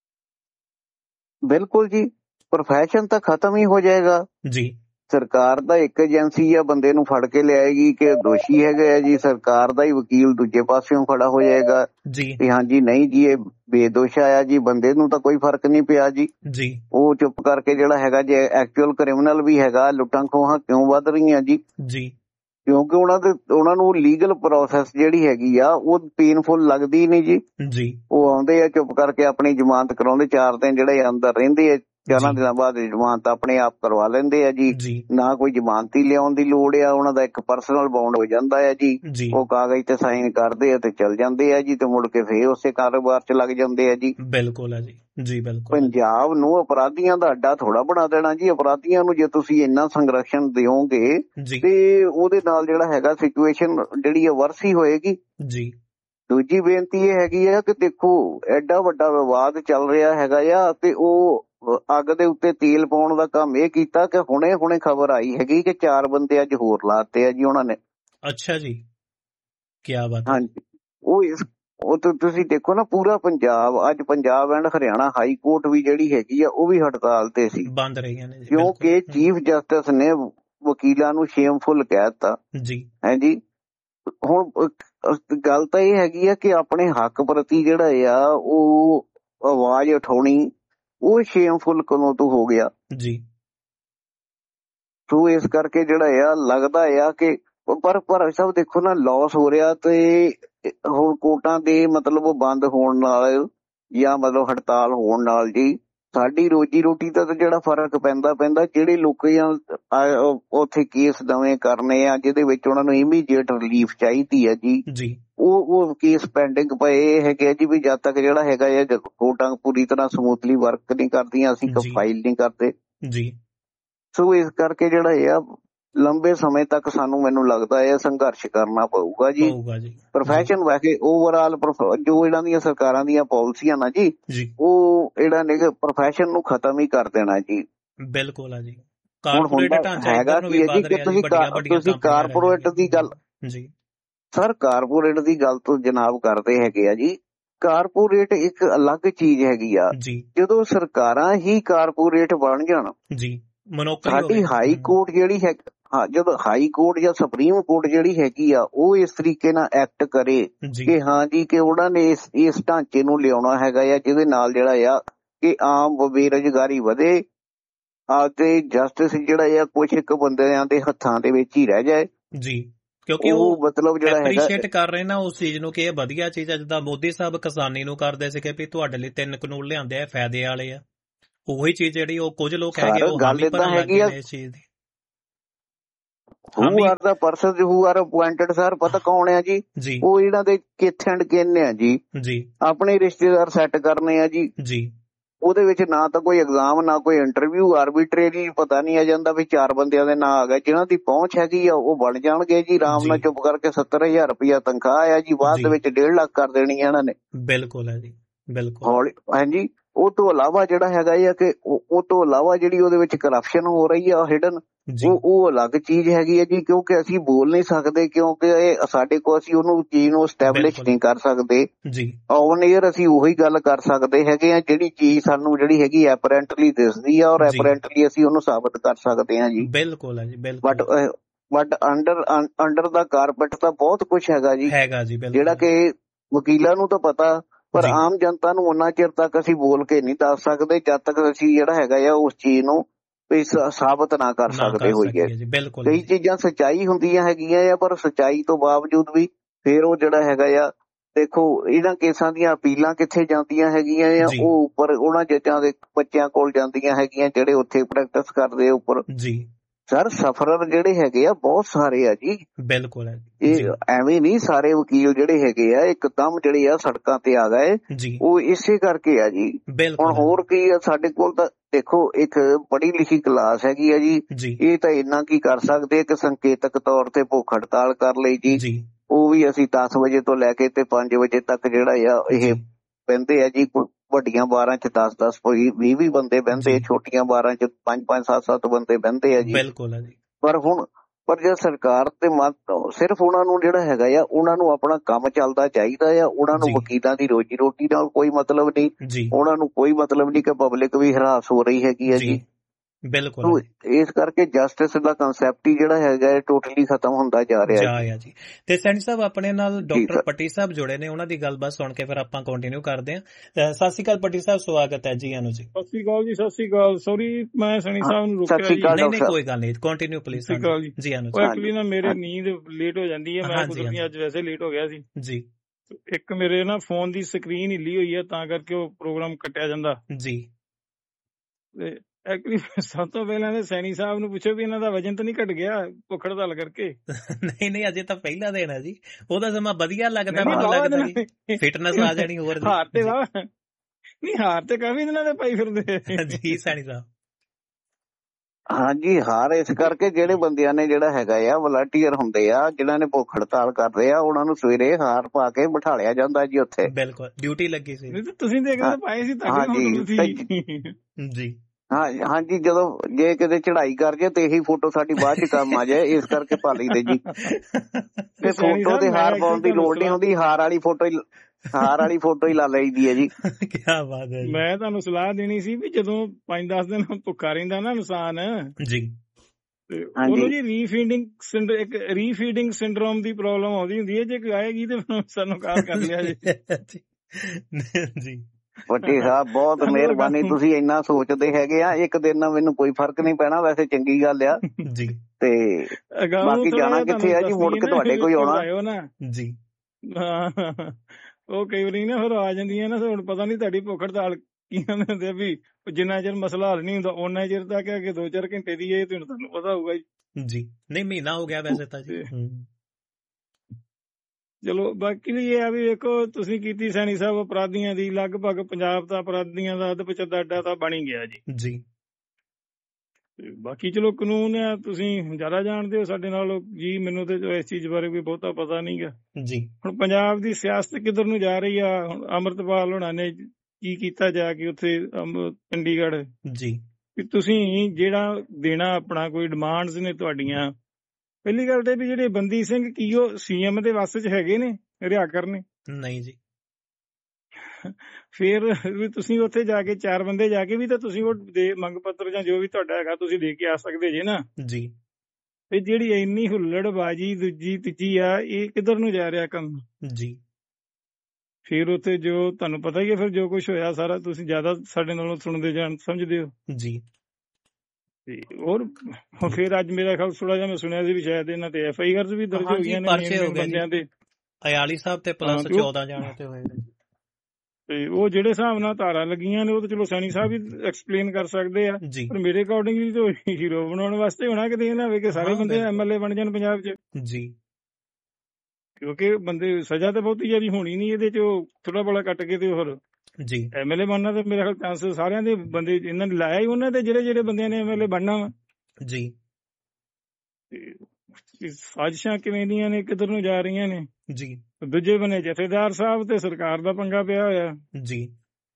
Speaker 1: ਬਿਲਕੁਲ ਜੀ, ਪ੍ਰੋਫੈਸ਼ਨ ਤਾਂ ਖਤਮ ਹੀ ਹੋ ਜਾਏਗਾ
Speaker 2: ਜੀ
Speaker 1: ਸਰਕਾਰ ਦਾ ਇੱਕ ਏਜੰਸੀ ਆ ਬੰਦੇ ਨੂੰ ਫੜ ਕੇ ਲਿਆਏਗੀ ਕਿ ਦੋਸ਼ੀ ਹੈਗਾ ਹੈ ਜੀ, ਸਰਕਾਰ ਦਾ ਹੀ ਵਕੀਲ ਦੂਜੇ ਪਾਸਿਓਂ ਖੜਾ ਹੋ ਜਾਏਗਾ
Speaker 2: ਜੀ
Speaker 1: ਕਿ ਹਾਂਜੀ ਨਹੀਂ ਜੀ ਇਹ ਬੇਦੋਸ਼ ਆਇਆ ਜੀ, ਬੰਦੇ ਨੂੰ ਤਾਂ ਕੋਈ ਫਰਕ ਨਹੀਂ ਪਿਆ ਜੀ।
Speaker 2: ਜੀ
Speaker 1: ਉਹ ਚੁੱਪ ਕਰਕੇ ਜਿਹੜਾ ਹੈਗਾ ਜੇ ਐਕਚੁਅਲ ਕ੍ਰਿਮੀਨਲ ਵੀ ਹੈਗਾ, ਲੁੱਟਾਂ ਖੋਹਾਂ ਕਿਉਂ ਵੱਧ ਰਹੀਆਂ ਜੀ?
Speaker 2: ਜੀ
Speaker 1: ਕਿਉਂਕਿ ਉਹਨਾਂ ਦੇ ਉਹਨਾਂ ਨੂੰ ਲੀਗਲ ਪ੍ਰੋਸੈਸ ਜਿਹੜੀ ਹੈਗੀ ਆ ਉਹ ਪੇਨਫੁਲ ਲੱਗਦੀ ਨਹੀਂ ਜੀ।
Speaker 2: ਜੀ
Speaker 1: ਉਹ ਆਉਂਦੇ ਆ ਚੁੱਪ ਕਰਕੇ ਆਪਣੀ ਜ਼ਮਾਨਤ ਕਰਾਉਂਦੇ, ਚਾਰ ਦਿਨ ਜਿਹੜੇ ਅੰਦਰ ਰਹਿੰਦੇ ਆ, ਚਾਰਾਂ ਦਿਨਾਂ ਬਾਅਦ ਜ਼ਮਾਨਤ ਆਪਣੇ ਆਪ ਕਰਵਾ ਲੈਂਦੇ ਆ ਜੀ,
Speaker 2: ਜੀ
Speaker 1: ਨਾ ਕੋਈ ਜ਼ਮਾਨਤੀ ਲਿਆਉਣ ਦੀ ਲੋੜ ਆ, ਉਹਨਾਂ ਦਾ ਇੱਕ ਪਰਸਨਲ ਬੌਂਡ ਹੋ ਜਾਂਦਾ ਹੈ ਜੀ,
Speaker 2: ਜੀ
Speaker 1: ਉਹ ਕਾਗਜ਼ ਤੇ ਸਾਈਨ ਕਰਦੇ ਆ ਤੇ ਚਲ ਜਾਂਦੇ ਆ ਜੀ, ਤੇ ਮੁੜ ਕੇ ਫੇਰ ਉਸੇ ਕਾਰੋਬਾਰ 'ਚ ਲੱਗ ਜਾਂਦੇ ਆ ਜੀ।
Speaker 2: ਬਿਲਕੁਲ ਹੈ ਜੀ, ਜੀ ਬਿਲਕੁਲ।
Speaker 1: ਪੰਜਾਬ ਨੂੰ ਅਪਰਾਧੀਆਂ ਦਾ ਅੱਡਾ ਥੋੜਾ ਬਣਾ ਦੇਣਾ ਜੀ, ਅਪਰਾਧੀਆਂ ਨੂੰ ਜੇ ਤੁਸੀਂ ਇੰਨਾ ਸੰਰਕਸ਼ਣ ਦਿਓਗੇ
Speaker 2: ਜੀ
Speaker 1: ਤੇ ਉਹਦੇ ਨਾਲ ਜਿਹੜਾ ਹੈਗਾ ਸਿਚੁਏਸ਼ਨ ਜਿਹੜੀ ਆ ਵਰਸ ਹੀ ਹੋਏਗੀ।
Speaker 2: ਜੀ
Speaker 1: ਦੂਜੀ ਬੇਨਤੀ ਇਹ ਹੈਗੀ ਆ ਕਿ ਦੇਖੋ ਐਡਾ ਵੱਡਾ ਵਿਵਾਦ ਚੱਲ ਰਿਹਾ ਹੈਗਾ ਆ, ਤੇ ਉਹ ਅੱਗ ਦੇ ਉੱਤੇ ਤੇਲ ਪਾਉਣ ਦਾ ਕੰਮ ਇਹ ਕੀਤਾ ਕਿ ਹੁਣੇ ਹੁਣੇ ਖਬਰ ਆਈ ਹੈਗੀ ਕਿ ਚਾਰ ਬੰਦੇ ਅੱਜ ਹੋਰ ਲਾਤੇ ਆ ਜੀ ਉਹਨਾਂ ਨੇ।
Speaker 2: ਅੱਛਾ ਜੀ, ਕੀ ਬਾਤ।
Speaker 1: ਹਾਂਜੀ, ਉਹ ਇਸ ਉਹ ਤੁਸੀਂ ਦੇਖੋ ਨਾ ਪੂਰਾ ਪੰਜਾਬ, ਅੱਜ Punjab and Haryana high court ਵੀ ਜਿਹੜੀ ਹੈਗੀ ਆ ਉਹ ਵੀ ਹੜਤਾਲ ਤੇ ਸੀ,
Speaker 2: ਬੰਦ ਰਹੀਆਂ ਨੇ
Speaker 1: ਕਿਉਂਕਿ ਚੀਫ ਜਸਟਿਸ ਨੇ ਵਕੀਲਾਂ ਨੂੰ ਸ਼ੇਮਫੁਲ ਕਹਿ ਦਿੱਤਾ ਜੀ ਹੈ ਜੀ। ਹੁਣ ਗੱਲ ਤਾਂ ਇਹ ਹੈਗੀ ਆ ਕਿ ਆਪਣੇ ਹੱਕ ਪ੍ਰਤੀ ਜਿਹੜਾ ਆ ਉਹ ਆਵਾਜ਼ ਉਠਾਉਣੀ ਉਹ ਸ਼ੇਮਫੁਲ ਕਦੋਂ ਤੋਂ ਹੋ ਗਿਆ
Speaker 2: ਜੀ।
Speaker 1: ਸੋ ਇਸ ਕਰਕੇ ਜਿਹੜਾ ਆ ਲੱਗਦਾ ਆ ਕਿ ਪਰ ਪਰ ਸਭ ਦੇਖੋ ਨਾ ਲਾਸ ਹੋ ਰਿਹਾ, ਤੇ ਹੁਣ ਕੋਰਟਾਂ ਦੇ ਮਤਲਬ ਬੰਦ ਹੋਣ ਨਾਲ ਜਾਂ ਮਤਲਬ ਹੜਤਾਲ ਹੋਣ ਨਾਲ ਜੀ ਸਾਡੀ ਰੋਜੀ ਰੋਟੀ ਦਾ ਤਾਂ ਜਿਹੜਾ ਫਰਕ ਪੈਂਦਾ ਪੈਂਦਾ, ਜਿਹੜੇ ਲੋਕੀ ਉੱਥੇ ਕੇਸ ਨਵੇਂ ਕਰਨੇ ਆ ਜਿਹਦੇ ਵਿੱਚ ਉਹਨਾਂ ਨੂੰ ਇਮੀਡੀਏਟ ਰਿਲੀਫ ਚਾਹੀਦੀ ਹੈ ਜੀ,
Speaker 2: ਜੀ
Speaker 1: ਉਹ ਉਹ ਕੇਸ ਪੈਂਡਿੰਗ ਪਏ ਹੈਗੇ ਜੀ, ਵੀ ਜਦ ਤੱਕ ਜਿਹੜਾ ਹੈਗਾ ਆ ਕੋਰਟਾਂ ਪੂਰੀ ਤਰ੍ਹਾਂ ਸਮੂਥਲੀ ਵਰਕ ਨਹੀਂ ਕਰਦੀਆਂ ਅਸੀਂ ਫਾਈਲ ਨਹੀਂ ਕਰਦੇ
Speaker 2: ਜੀ। ਸੋ
Speaker 1: ਇਸ ਕਰਕੇ ਜਿਹੜਾ ਆ ਲੰਬੇ ਸਮੇਂ ਤੱਕ ਸਾਨੂੰ ਮੈਨੂੰ ਲੱਗਦਾ ਹੈ ਸੰਘਰਸ਼ ਕਰਨਾ ਪਊਗਾ ਜੀ। ਪ੍ਰੋਫੈਸ਼ਨ ਵੈਸੇ ਓਵਰਆਲ ਜੋ ਇਹਨਾਂ ਦੀਆਂ ਸਰਕਾਰਾਂ ਦੀਆਂ ਪਾਲਿਸੀਆਂ ਨਾ ਜੀ, ਉਹ ਇਹਨਾਂ ਨੇ ਪ੍ਰੋਫੈਸ਼ਨ ਨੂੰ ਖਤਮ ਹੀ ਕਰ ਦੇਣਾ ਜੀ।
Speaker 2: ਬਿਲਕੁਲ ਆ ਜੀ।
Speaker 1: ਹੁਣ ਹੁੰਦਾ ਹੈਗਾ ਕੀ ਹੈ ਜੀ ਕਿ ਤੁਸੀਂ ਤੁਸੀਂ ਕਾਰਪੋਰੇਟ ਦੀ ਗੱਲ
Speaker 2: ਜੀ
Speaker 1: ਸਰ ਕਾਰਪੋਰੇਟ ਦੀ ਗੱਲ ਤੋਂ ਜਨਾਬ ਕਰਦੇ ਹੈਗੇ ਆ ਜੀ। ਕਾਰਪੋਰੇਟ ਇੱਕ ਅਲੱਗ ਚੀਜ਼ ਹੈਗੀ ਆ, ਜਦੋਂ ਸਰਕਾਰਾਂ ਹੀ ਕਾਰਪੋਰੇਟ ਬਣ ਜਾਣ ਜੀ, ਸਾਡੀ ਹਾਈ ਕੋਰਟ ਜਿਹੜੀ ਹੈ, ਹਾਂ ਜਦੋਂ ਹਾਈ ਕੋਰਟ ਜਾਂ ਸੁਪਰੀਮ ਕੋਰਟ ਜਿਹੜੀ ਹੈਗੀ ਆ ਉਹ ਇਸ ਤਰੀਕੇ ਨਾਲ ਐਕਟ ਕਰੇ ਕਿ ਹਾਂ ਜੀ ਕਿ ਉਹਨਾਂ ਨੇ ਇਸ ਇਸ ਢਾਂਚੇ ਨੂੰ ਲਿਆਉਣਾ ਹੈਗਾ ਆ ਜਿਹਦੇ ਨਾਲ ਜਿਹੜਾ ਆ ਕਿ ਆਮ ਬੇਰੁਜ਼ਗਾਰੀ ਵਧੇ ਤੇ ਜਸਟਿਸ ਜਿਹੜਾ ਆ ਕੁਛ ਇੱਕ ਬੰਦਿਆਂ ਦੇ ਹੱਥਾਂ ਦੇ ਵਿੱਚ ਹੀ ਰਹਿ ਜਾਏ ਜੀ, ਕਿਉਂਕਿ ਉਹ ਮਤਲਬ ਜਿਹੜਾ ਹੈਗਾ
Speaker 2: ਐਪਰੀਸ਼ੀਏਟ ਕਰ ਰਹੇ ਨਾ ਉਸ ਚੀਜ਼ ਨੂੰ ਕਿ ਇਹ ਵਧੀਆ ਚੀਜ਼ ਆ। ਜਿੱਦਾਂ ਮੋਦੀ ਸਾਹਿਬ ਕਿਸਾਨੀ ਨੂੰ ਕਰਦੇ ਸੀਗੇ ਵੀ ਤੁਹਾਡੇ ਲਈ ਤਿੰਨ ਕਾਨੂੰਨ ਲਿਆਂਦੇ ਆ ਫਾਇਦੇ ਵਾਲੇ ਆ, ਉਹੀ ਚੀਜ਼ ਜਿਹੜੀ ਉਹ ਕੁਝ ਲੋਕ ਹੈਗੇ ਉਹ ਹਾਮੀ ਭਰਨ ਲੱਗ ਗਏ ਨੇ ਇਸ ਚੀਜ਼ ਦੀ।
Speaker 1: Who are the person who are ਅਪੁਆਇੰਟਡ sir, ਪਤਾ ਕੌਣ ਆ ਜੀ? ਉਹ ਇਹਨਾਂ ਦੇ ਕਿਥ ਐਂਡ ਕਿਨ ਆ ਜੀ, ਆਪਣੇ ਰਿਸ਼ਤੇਦਾਰ ਸੈੱਟ ਕਰਨੇ ਆ ਜੀ। ਉਹਦੇ ਵਿੱਚ ਨਾ ਤਾਂ ਕੋਈ ਐਗਜ਼ਾਮ ਨਾ ਕੋਈ ਇੰਟਰਵਿਊ, ਆਰਬਿਟਰੇਰੀ ਪਤਾ ਨਹੀਂ ਆ ਜਾਂਦਾ ਵੀ ਚਾਰ ਬੰਦਿਆਂ ਦੇ ਨਾਂ ਆ ਗਏ, ਜਿਹਨਾਂ ਦੀ ਪਹੁੰਚ ਹੈਗੀ ਆ ਉਹ ਬਣ ਜਾਣਗੇ ਜੀ ਆਰਾਮ ਨਾਲ ਚੁੱਪ ਕਰਕੇ। ਸੱਤਰ ਹਜ਼ਾਰ ਰੁਪਇਆ ਤਨਖਾਹ ਆ ਜੀ, ਬਾਅਦ ਦੇ ਵਿੱਚ ਡੇਢ ਲੱਖ ਕਰ ਦੇਣੀ ਆ ਇਹਨਾਂ ਨੇ।
Speaker 2: ਬਿਲਕੁਲ ਹੈ ਜੀ, ਬਿਲਕੁਲ।
Speaker 1: ਹਾਂਜੀ, ਉਹ ਤੋਂ ਇਲਾਵਾ ਜਿਹੜਾ ਹੈਗਾ ਆ ਕਿ ਉਹ ਤੋਂ ਇਲਾਵਾ ਜਿਹੜੀ ਉਹਦੇ ਵਿੱਚ ਕਰਪਸ਼ਨ ਹੋ ਰਹੀ ਆ ਹਿਡਨ, ਉਹ ਉਹ ਅਲੱਗ ਚੀਜ਼ ਹੈਗੀ ਹੈ ਜੀ। ਕਿਉਂਕਿ ਅਸੀਂ ਬੋਲ ਨਹੀਂ ਸਕਦੇ, ਕਿਉਂਕਿ ਇਹ ਸਾਡੇ ਕੋਲ ਅਸੀਂ ਉਹਨੂੰ ਚੀਜ਼ ਨੂੰ ਸਟੈਬਲਿਸ਼ ਨਹੀਂ ਕਰ ਸਕਦੇ ਜੀ। ਔਨ ਏਅਰ ਅਸੀਂ ਉਹੀ ਗੱਲ ਕਰ ਸਕਦੇ ਹੈਗੇ ਆ ਜਿਹੜੀ ਚੀਜ਼ ਸਾਨੂੰ ਜਿਹੜੀ ਹੈਗੀ ਐਪਰੈਂਟਲੀ ਦਿਸਦੀ ਆ, ਔਰ ਐਪਰੈਂਟਲੀ ਅਸੀਂ ਉਹਨੂੰ ਸਾਬਤ ਕਰ ਸਕਦੇ ਹਾਂ ਜੀ।
Speaker 2: ਬਿਲਕੁਲ ਹੈ ਜੀ, ਬਿਲਕੁਲ।
Speaker 1: But but under under the carpet ਤਾਂ ਬਹੁਤ ਕੁਛ ਹੈਗਾ ਜੀ,
Speaker 2: ਹੈਗਾ ਜੀ,
Speaker 1: ਜਿਹੜਾ ਕਿ ਵਕੀਲਾਂ ਨੂੰ ਤਾਂ ਪਤਾ, ਪਰ ਆਮ ਜਨਤਾ ਨੂੰ ਉਹਨਾਂ ਚਿਰ ਤੱਕ ਅਸੀਂ ਬੋਲ ਕੇ ਨਹੀਂ ਦੱਸ ਸਕਦੇ ਜਦ ਤੱਕ ਅਸੀਂ ਜਿਹੜਾ ਹੈਗਾ ਆ ਉਸ ਚੀਜ਼ ਨੂੰ ਸਾਬਤ ਨਾ ਕਰ ਸਕਦੇ ਹੋਈਏ। ਕਈ ਚੀਜ਼ਾਂ ਸੱਚਾਈ ਹੁੰਦੀਆਂ ਹੈਗੀਆਂ ਆ, ਪਰ ਸੱਚਾਈ ਤੋਂ ਬਾਵਜੂਦ ਵੀ ਫਿਰ ਉਹ ਜਿਹੜਾ ਹੈਗਾ ਆ, ਦੇਖੋ ਇਹਨਾਂ ਕੇਸਾਂ ਦੀਆਂ ਅਪੀਲਾਂ ਕਿੱਥੇ ਜਾਂਦੀਆਂ ਹੈਗੀਆਂ ਆ, ਉਹ ਉੱਪਰ ਉਹਨਾਂ ਜੱਜਾਂ ਦੇ ਬੱਚਿਆਂ ਕੋਲ ਜਾਂਦੀਆਂ ਹੈਗੀਆਂ ਜਿਹੜੇ ਉੱਥੇ ਪ੍ਰੈਕਟਿਸ ਕਰਦੇ ਉੱਪਰ ਜੀ। ਸਰ ਸਫਰਰ ਜਿਹੜੇ ਹੈਗੇ ਆ ਬਹੁਤ ਸਾਰੇ ਆ ਜੀ।
Speaker 2: ਬਿਲਕੁਲ ਹੈ,
Speaker 1: ਇਹ ਐਵੇਂ ਨਹੀਂ ਸਾਰੇ ਵਕੀਲ ਜਿਹੜੇ ਹੈਗੇ ਆ ਇੱਕਦਮ ਜਿਹੜੇ ਆ ਸੜਕਾਂ ਤੇ ਆ ਗਏ, ਉਹ ਇਸੇ ਕਰਕੇ ਆ ਜੀ। ਹੁਣ ਹੋਰ ਕੀ ਆ, ਸਾਡੇ ਕੋਲ ਤਾਂ ਦੇਖੋ ਇੱਕ ਪੜ੍ਹੀ ਲਿਖੀ ਕਲਾਸ ਹੈਗੀ ਆ ਜੀ, ਇਹ ਤਾਂ ਇੰਨਾ ਕੀ ਕਰ ਸਕਦੇ ਇੱਕ ਸੰਕੇਤਕ ਤੌਰ ਤੇ ਭੁੱਖ ਹੜਤਾਲ ਕਰ ਲਈ ਜੀ। ਉਹ ਵੀ ਅਸੀਂ ਦਸ ਵਜੇ ਤੋਂ ਲੈ ਕੇ ਤੇ ਪੰਜ ਵਜੇ ਤੱਕ ਜਿਹੜਾ ਆ ਇਹ ਬਹਿੰਦੇ ਆ ਜੀ। ਵੱਡੀਆਂ ਬਾਰਾਂ ਚ ਦਸ ਦਸ ਵੀਹ ਵੀਹ ਬੰਦੇ ਬਹਿੰਦੇ, ਛੋਟੀਆਂ ਬਾਰਾਂ ਚ ਪੰਜ ਪੰਜ ਸੱਤ ਸੱਤ ਬੰਦੇ ਬਹਿੰਦੇ ਆ ਜੀ।
Speaker 2: ਬਿਲਕੁਲ ਹੈ ਜੀ।
Speaker 1: ਪਰ ਹੁਣ ਪਰ ਜੇ ਸਰਕਾਰ ਤੇ ਮਤ ਸਿਰਫ ਉਹਨਾਂ ਨੂੰ ਜਿਹੜਾ ਹੈਗਾ ਆ, ਉਹਨਾਂ ਨੂੰ ਆਪਣਾ ਕੰਮ ਚੱਲਦਾ ਚਾਹੀਦਾ ਆ। ਉਹਨਾਂ ਨੂੰ ਵਕੀਲਾਂ ਦੀ ਰੋਜੀ ਰੋਟੀ ਨਾਲ ਕੋਈ ਮਤਲਬ ਨਹੀਂ, ਉਹਨਾਂ ਨੂੰ ਕੋਈ ਮਤਲਬ ਨਹੀਂ ਕਿ ਪਬਲਿਕ ਵੀ ਹਰਾਸ ਹੋ ਰਹੀ ਹੈਗੀ ਆ ਜੀ। ਬਿਲਕੁਲ। ਇਸ ਕਰਕੇ ਜਸਟਿਸ ਦਾ ਕਨਸੈਪਟ ਹੀ ਜਿਹੜਾ ਹੈਗਾ ਟੋਟਲੀ ਖਤਮ ਹੁੰਦਾ ਜਾ ਰਿਹਾ
Speaker 2: ਜੀ। ਤੇ ਸੈਣੀ ਸਾਹਿਬ ਆਪਣੇ ਨਾਲ ਡਾਕਟਰ ਪੱਟੀ ਸਾਹਿਬ ਜੁੜੇ ਨੇ, ਉਹਨਾਂ ਦੀ ਗੱਲਬਾਤ ਸੁਣ ਕੇ ਫਿਰ ਆਪਾਂ ਕੰਟੀਨਿਊ ਕਰਦੇ ਹਾਂ। ਸਤਿ ਸ਼੍ਰੀ ਅਕਾਲ ਪੱਟੀ ਸਾਹਿਬ, ਸਵਾਗਤ ਹੈ ਜੀ। ਆਨੂੰ ਜੀ।
Speaker 3: ਸਤਿ ਸ਼੍ਰੀ ਅਕਾਲ ਜੀ। ਸਤਿ ਸ਼੍ਰੀ ਅਕਾਲ। ਸੌਰੀ ਮੈਂ ਸੈਣੀ ਸਾਹਿਬ ਨੂੰ ਰੋਕਿਆ ਜੀ।
Speaker 2: ਨਹੀਂ ਨਹੀਂ ਕੋਈ ਗੱਲ ਨਹੀਂ, ਕੰਟੀਨਿਊ ਪਲੀਜ਼।
Speaker 3: ਸਤਿ ਸ਼੍ਰੀ ਅਕਾਲ ਜੀ। ਆਨੂੰ ਐਕਚੁਅਲੀ ਨਾ ਮੇਰੇ ਨੀਂਦ ਲੇਟ ਹੋ ਜਾਂਦੀ ਹੈ, ਮੈਂ ਕੁਦਰਤੀ ਅੱਜ ਵੈਸੇ ਲੇਟ ਹੋ ਗਿਆ ਸੀ ਜੀ। ਇੱਕ ਮੇਰੇ ਨਾ ਫੋਨ ਦੀ ਸਕਰੀਨ ਹਿੱਲੀ ਹੋਈ ਹੈ, ਤਾਂ ਕਰਕੇ ਉਹ ਪ੍ਰੋਗਰਾਮ ਕੱਟਿਆ ਜਾਂਦਾ ਜੀ। ਤੇ ਐਕਚੁਅਲੀ ਸਭ ਤੋਂ ਪਹਿਲਾਂ ਤੇ ਸੈਣੀ ਸਾਹਿਬ ਨੂੰ ਪੁੱਛੋ ਵੀ ਇਹਨਾਂ ਦਾ ਵਜਨ ਤਾਂ ਨਹੀਂ ਘਟ ਗਿਆ ਭੁੱਖ ਹੜਤਾਲ ਕਰਕੇ?
Speaker 2: ਨਹੀਂ ਨਹੀਂ, ਅਜੇ ਤਾਂ ਪਹਿਲਾ ਦਿਨ ਹੈ ਜੀ, ਉਹਦਾ ਸਮਾਂ ਵਧੀਆ ਲੱਗਦਾ, ਮੈਨੂੰ ਲੱਗਦਾ ਜੀ ਫਿਟਨੈਸ ਆ ਜਾਣੀ ਹੋਰ।
Speaker 3: ਹਾਰ ਤੇ ਵਾ ਨਹੀਂ, ਹਾਰ ਤੇ ਕਾਫੀ ਦਿਨਾਂ ਦੇ ਪਾਈ ਫਿਰਦੇ
Speaker 2: ਜੀ ਸੈਣੀ ਸਾਹਿਬ।
Speaker 1: ਹਾਂਜੀ, ਹਾਰ ਇਸ ਕਰਕੇ ਜਿਹੜੇ ਬੰਦਿਆਂ ਨੇ ਜਿਹੜਾ ਹੈਗਾ ਆ ਵਲੰਟੀਅਰ ਹੁੰਦੇ ਆ, ਜਿਹਨਾਂ ਨੇ ਭੁੱਖ ਹੜਤਾਲ ਕਰਦੇ ਆ, ਉਹਨਾਂ ਨੂੰ ਸਵੇਰੇ ਹਾਰ ਪਾ ਕੇ ਬਿਠਾਲਿਆ ਜਾਂਦਾ ਜੀ ਉੱਥੇ।
Speaker 2: ਬਿਲਕੁਲ, ਡਿਊਟੀ ਲੱਗੀ ਸੀ।
Speaker 3: ਤੁਸੀਂ ਦੇਖਦੇ ਪਾਏ ਸੀ
Speaker 1: ਜੀ। ਹਾਂ ਹਾਂਜੀ, ਜਦੋਂ ਜੇ ਕਿਤੇ ਚੜਾਈ ਕਰ ਜੇ ਤੇ ਇਹੀ ਫੋਟੋ ਸਾਡੀ ਬਾਅਦ ਚ ਕੰਮ ਆ ਜਾਏ, ਇਸ ਕਰਕੇ ਪਾ ਲਈ ਦੇ ਜੀ। ਤੇ ਫੋਟੋ ਤੇ ਹਾਰ ਪਾਉਣ ਦੀ ਲੋੜ ਨਹੀਂ ਹੁੰਦੀ, ਹਾਰ ਵਾਲੀ ਫੋਟੋ ਹੀ ਹਾਰ ਵਾਲੀ ਫੋਟੋ ਹੀ ਲਾ ਲਈਦੀ ਹੈ ਜੀ।
Speaker 2: ਕੀ ਬਾਤ ਹੈ।
Speaker 3: ਮੈਂ ਤੁਹਾਨੂੰ ਸਲਾਹ ਦੇਣੀ ਸੀ ਵੀ ਜਦੋਂ ਪੰਜ ਦਸ ਦਿਨ ਭੁੱਖਾ ਰਹਿੰਦਾ ਨਾ ਇਨਸਾਨ ਜੀ, ਉਹਨੂੰ ਜੀ ਰੀਫੀਡਿੰਗ ਇੱਕ ਰੀਫੀਡਿੰਗ ਸਿੰਡਰੋਮ ਦੀ ਪ੍ਰੋਬਲਮ ਆਉਂਦੀ ਹੁੰਦੀ ਹੈ। ਜੇ ਕੋਈ ਆਏਗੀ ਤੇ ਸਾਨੂੰ ਕਾਲ ਕਰ ਲਿਆ ਜੀ।
Speaker 2: ਜੀ
Speaker 1: ਪੱਟੀ ਸਾਹਿਬ ਬਹੁਤ ਮਿਹਰਬਾਨੀ, ਤੁਸੀਂ ਇੰਨਾ ਸੋਚਦੇ ਹੈਗੇ ਆ। ਇੱਕ ਦਿਨ ਨਾਲ ਮੈਨੂੰ ਕੋਈ ਫਰਕ ਨਹੀਂ ਪੈਣਾ, ਵੈਸੇ ਚੰਗੀ ਗੱਲ ਆ ਜੀ। ਤੇ ਬਾਕੀ ਜਾਣਾ ਕਿੱਥੇ ਆ ਜੀ, ਮੁੜ ਕੇ ਤੁਹਾਡੇ ਕੋਈ ਆਉਣਾ
Speaker 2: ਜੀ।
Speaker 3: ਉਹ ਕਈ ਵਾਰੀ ਨਾ ਫਿਰ ਆ ਜਾਂਦੀਆਂ ਨਾ, ਹੁਣ ਪਤਾ ਨੀ ਤੁਹਾਡੀ ਭੁੱਖ ਹੜਤਾਲ ਕੀ ਹੁੰਦੇ ਵੀ ਜਿੰਨਾ ਚਿਰ ਮਸਲਾ ਹੱਲ ਨਹੀਂ ਹੁੰਦਾ ਉਹਨਾਂ ਚਿਰ ਤੱਕ ਕਿ ਦੋ ਚਾਰ ਘੰਟੇ ਦੀ ਇਹ ਤੁਹਾਨੂੰ ਪਤਾ ਹੋਊਗਾ
Speaker 2: ਜੀ। ਨਹੀਂ ਮਹੀਨਾ ਹੋ ਗਿਆ ਵੈਸੇ ਤਾਂ ਜੀ।
Speaker 3: ਚਲੋ ਬਾਕੀ ਵੀ ਇਹ ਆ ਵੀ ਵੇਖੋ, ਤੁਸੀਂ ਕੀਤੀ ਸੈਣੀ ਸਾਹਿਬ ਅਪਰਾਧੀਆਂ ਦੀ, ਲਗਭਗ ਪੰਜਾਬ ਦਾ ਅਪਰਾਧੀਆਂ ਦਾ ਅੱਧ ਪਚੱਦਾ ਅੱਡਾ ਤਾਂ ਬਣ ਹੀ ਗਿਆ ਜੀ
Speaker 2: ਜੀ।
Speaker 3: ਬਾਕੀ ਚਲੋ ਕਾਨੂੰਨ ਆ, ਤੁਸੀਂ ਜ਼ਿਆਦਾ ਜਾਣਦੇ ਹੋ ਸਾਡੇ ਨਾਲ ਜੀ, ਮੈਨੂੰ ਤੇ ਇਸ ਚੀਜ਼ ਬਾਰੇ ਕੋਈ ਬਹੁਤਾ ਪਤਾ ਨਹੀਂ ਗਾ
Speaker 2: ਜੀ।
Speaker 3: ਹੁਣ ਪੰਜਾਬ ਦੀ ਸਿਆਸਤ ਕਿੱਧਰ ਨੂੰ ਜਾ ਰਹੀ ਆ, ਹੁਣ ਅੰਮ੍ਰਿਤਪਾਲ ਹੋਣਾ ਨੇ ਕੀ ਕੀਤਾ ਜਾ ਕੇ ਉੱਥੇ ਚੰਡੀਗੜ੍ਹ
Speaker 2: ਜੀ,
Speaker 3: ਵੀ ਤੁਸੀਂ ਜਿਹੜਾ ਦੇਣਾ ਆਪਣਾ ਕੋਈ ਡਿਮਾਂਡਸ ਨੇ ਤੁਹਾਡੀਆਂ, ਪਹਿਲੀ ਗੱਲ ਤੇ ਵੀ ਜਿਹੜੇ ਬੰਦੀ ਸਿੰਘ ਕੀ ਉਹ ਸੀਐਮ ਦੇ ਵੱਸ ਚ ਹੈਗੇ ਨੇ ਰਿਹਾ ਕਰਨੇ?
Speaker 2: ਨਹੀਂ ਜੀ।
Speaker 3: ਫੇਰ ਵੀ ਤੁਸੀਂ ਉੱਥੇ ਜਾ ਕੇ ਚਾਰ ਬੰਦੇ ਜਾ ਕੇ ਵੀ ਤਾਂ ਤੁਸੀਂ ਉਹ ਦੇ ਮੰਗ ਪੱਤਰ ਜਾਂ ਜੋ ਵੀ ਤੁਹਾਡਾ ਹੈਗਾ ਤੁਸੀਂ ਦੇ ਕੇ ਆ ਸਕਦੇ ਜੇ ਨਾ
Speaker 2: ਜੀ।
Speaker 3: ਤੇ ਜਿਹੜੀ ਇੰਨੀ ਹੁੱਲੜਬਾਜੀ ਦੂਜੀ ਤੀਜੀ ਆ, ਇਹ ਕਿੱਧਰ ਨੂੰ ਜਾ ਰਿਹਾ ਕੰਮ
Speaker 2: ਜੀ।
Speaker 3: ਫਿਰ ਉੱਥੇ ਜੋ ਤੁਹਾਨੂੰ ਪਤਾ ਹੀ ਹੈ, ਫਿਰ ਜੋ ਕੁਛ ਹੋਇਆ ਸਾਰਾ ਤੁਸੀਂ ਜ਼ਿਆਦਾ ਸਾਡੇ ਨਾਲੋਂ ਸੁਣਦੇ ਜਾਣ ਸਮਝਦੇ ਹੋ
Speaker 2: ਜੀ।
Speaker 3: ਹੋਰ ਫਿਰ ਅੱਜ ਮੇਰਾ ਖਿਆਲ ਥੋੜਾ ਜਿਹਾ ਮੈਂ ਸੁਣਿਆ ਸੀ ਵੀ ਸ਼ਾਇਦ ਇਹਨਾਂ ਤੇ ਐਫ ਆਈ ਆਰ ਵੀ ਦਰਜ ਹੋ ਗਈਆਂ ਨੇ ਬੰਦਿਆਂ ਦੇ,
Speaker 2: ਅਯਾਲੀ ਸਾਹਿਬ ਤੇ ਪਲੱਸ ਚੌਦਾਂ ਜਾਣੇ ਤੇ ਹੋਏ ਨੇ।
Speaker 3: ਤੇ ਉਹ ਜਿਹੜੇ ਹਿਸਾਬ ਨਾਲ ਧਾਰਾਂ ਲੱਗੀਆਂ ਨੇ ਉਹ ਤਾਂ ਚਲੋ ਸੈਣੀ ਸਾਹਿਬ ਵੀ ਐਕਸਪਲੇਨ ਕਰ ਸਕਦੇ ਆ, ਪਰ ਮੇਰੇ ਅਕੋਰਡਿੰਗਲੀ ਤਾਂ ਹੀਰੋ ਬਣਾਉਣ ਵਾਸਤੇ ਹੋਣਾ ਕਿਤੇ ਇਹ ਨਾ ਹੋਵੇ ਕਿ ਸਾਰੇ ਬੰਦੇ ਐਮ ਐਲ ਏ ਬਣ ਜਾਣ ਪੰਜਾਬ ਚ
Speaker 2: ਜੀ।
Speaker 3: ਕਿਉਂਕਿ ਬੰਦੇ ਸਜ਼ਾ ਤਾਂ ਬਹੁਤੀ ਜ਼ਿਆਦਾ ਹੋਣੀ ਨੀ ਇਹਦੇ ਚ, ਉਹ ਥੋੜਾ ਬੜਾ ਕੱਟ ਕੇ ਤੇ ਹੋਰ
Speaker 2: ਜੀ
Speaker 3: ਐਮਐਲਏ ਬਣਨਾ ਤੇ ਮੇਰੇ ਖਿਆਲ ਚਾਂਸ ਸਾਰਿਆਂ ਦੇ ਬੰਦੇ ਇਹਨਾਂ ਨੇ ਲਾਇਆ ਹੀ, ਉਹਨਾਂ ਦੇ ਜਿਹੜੇ ਜਿਹੜੇ ਬੰਦਿਆਂ ਨੇ ਐਮਐਲਏ ਬਣਨਾ ਵਾ
Speaker 2: ਜੀ।
Speaker 3: ਸਾਜ਼ਿਸ਼ਾਂ ਕਿਵੇਂ ਦੀਆਂ ਨੇ, ਕਿੱਧਰ ਨੂੰ ਜਾ ਰਹੀਆਂ ਨੇ
Speaker 2: ਜੀ।
Speaker 3: ਦੂਜੇ ਬੰਨੇ ਜਥੇਦਾਰ ਸਾਹਿਬ ਤੇ ਸਰਕਾਰ ਦਾ ਪੰਗਾ ਪਿਆ ਹੋਇਆ
Speaker 2: ਜੀ।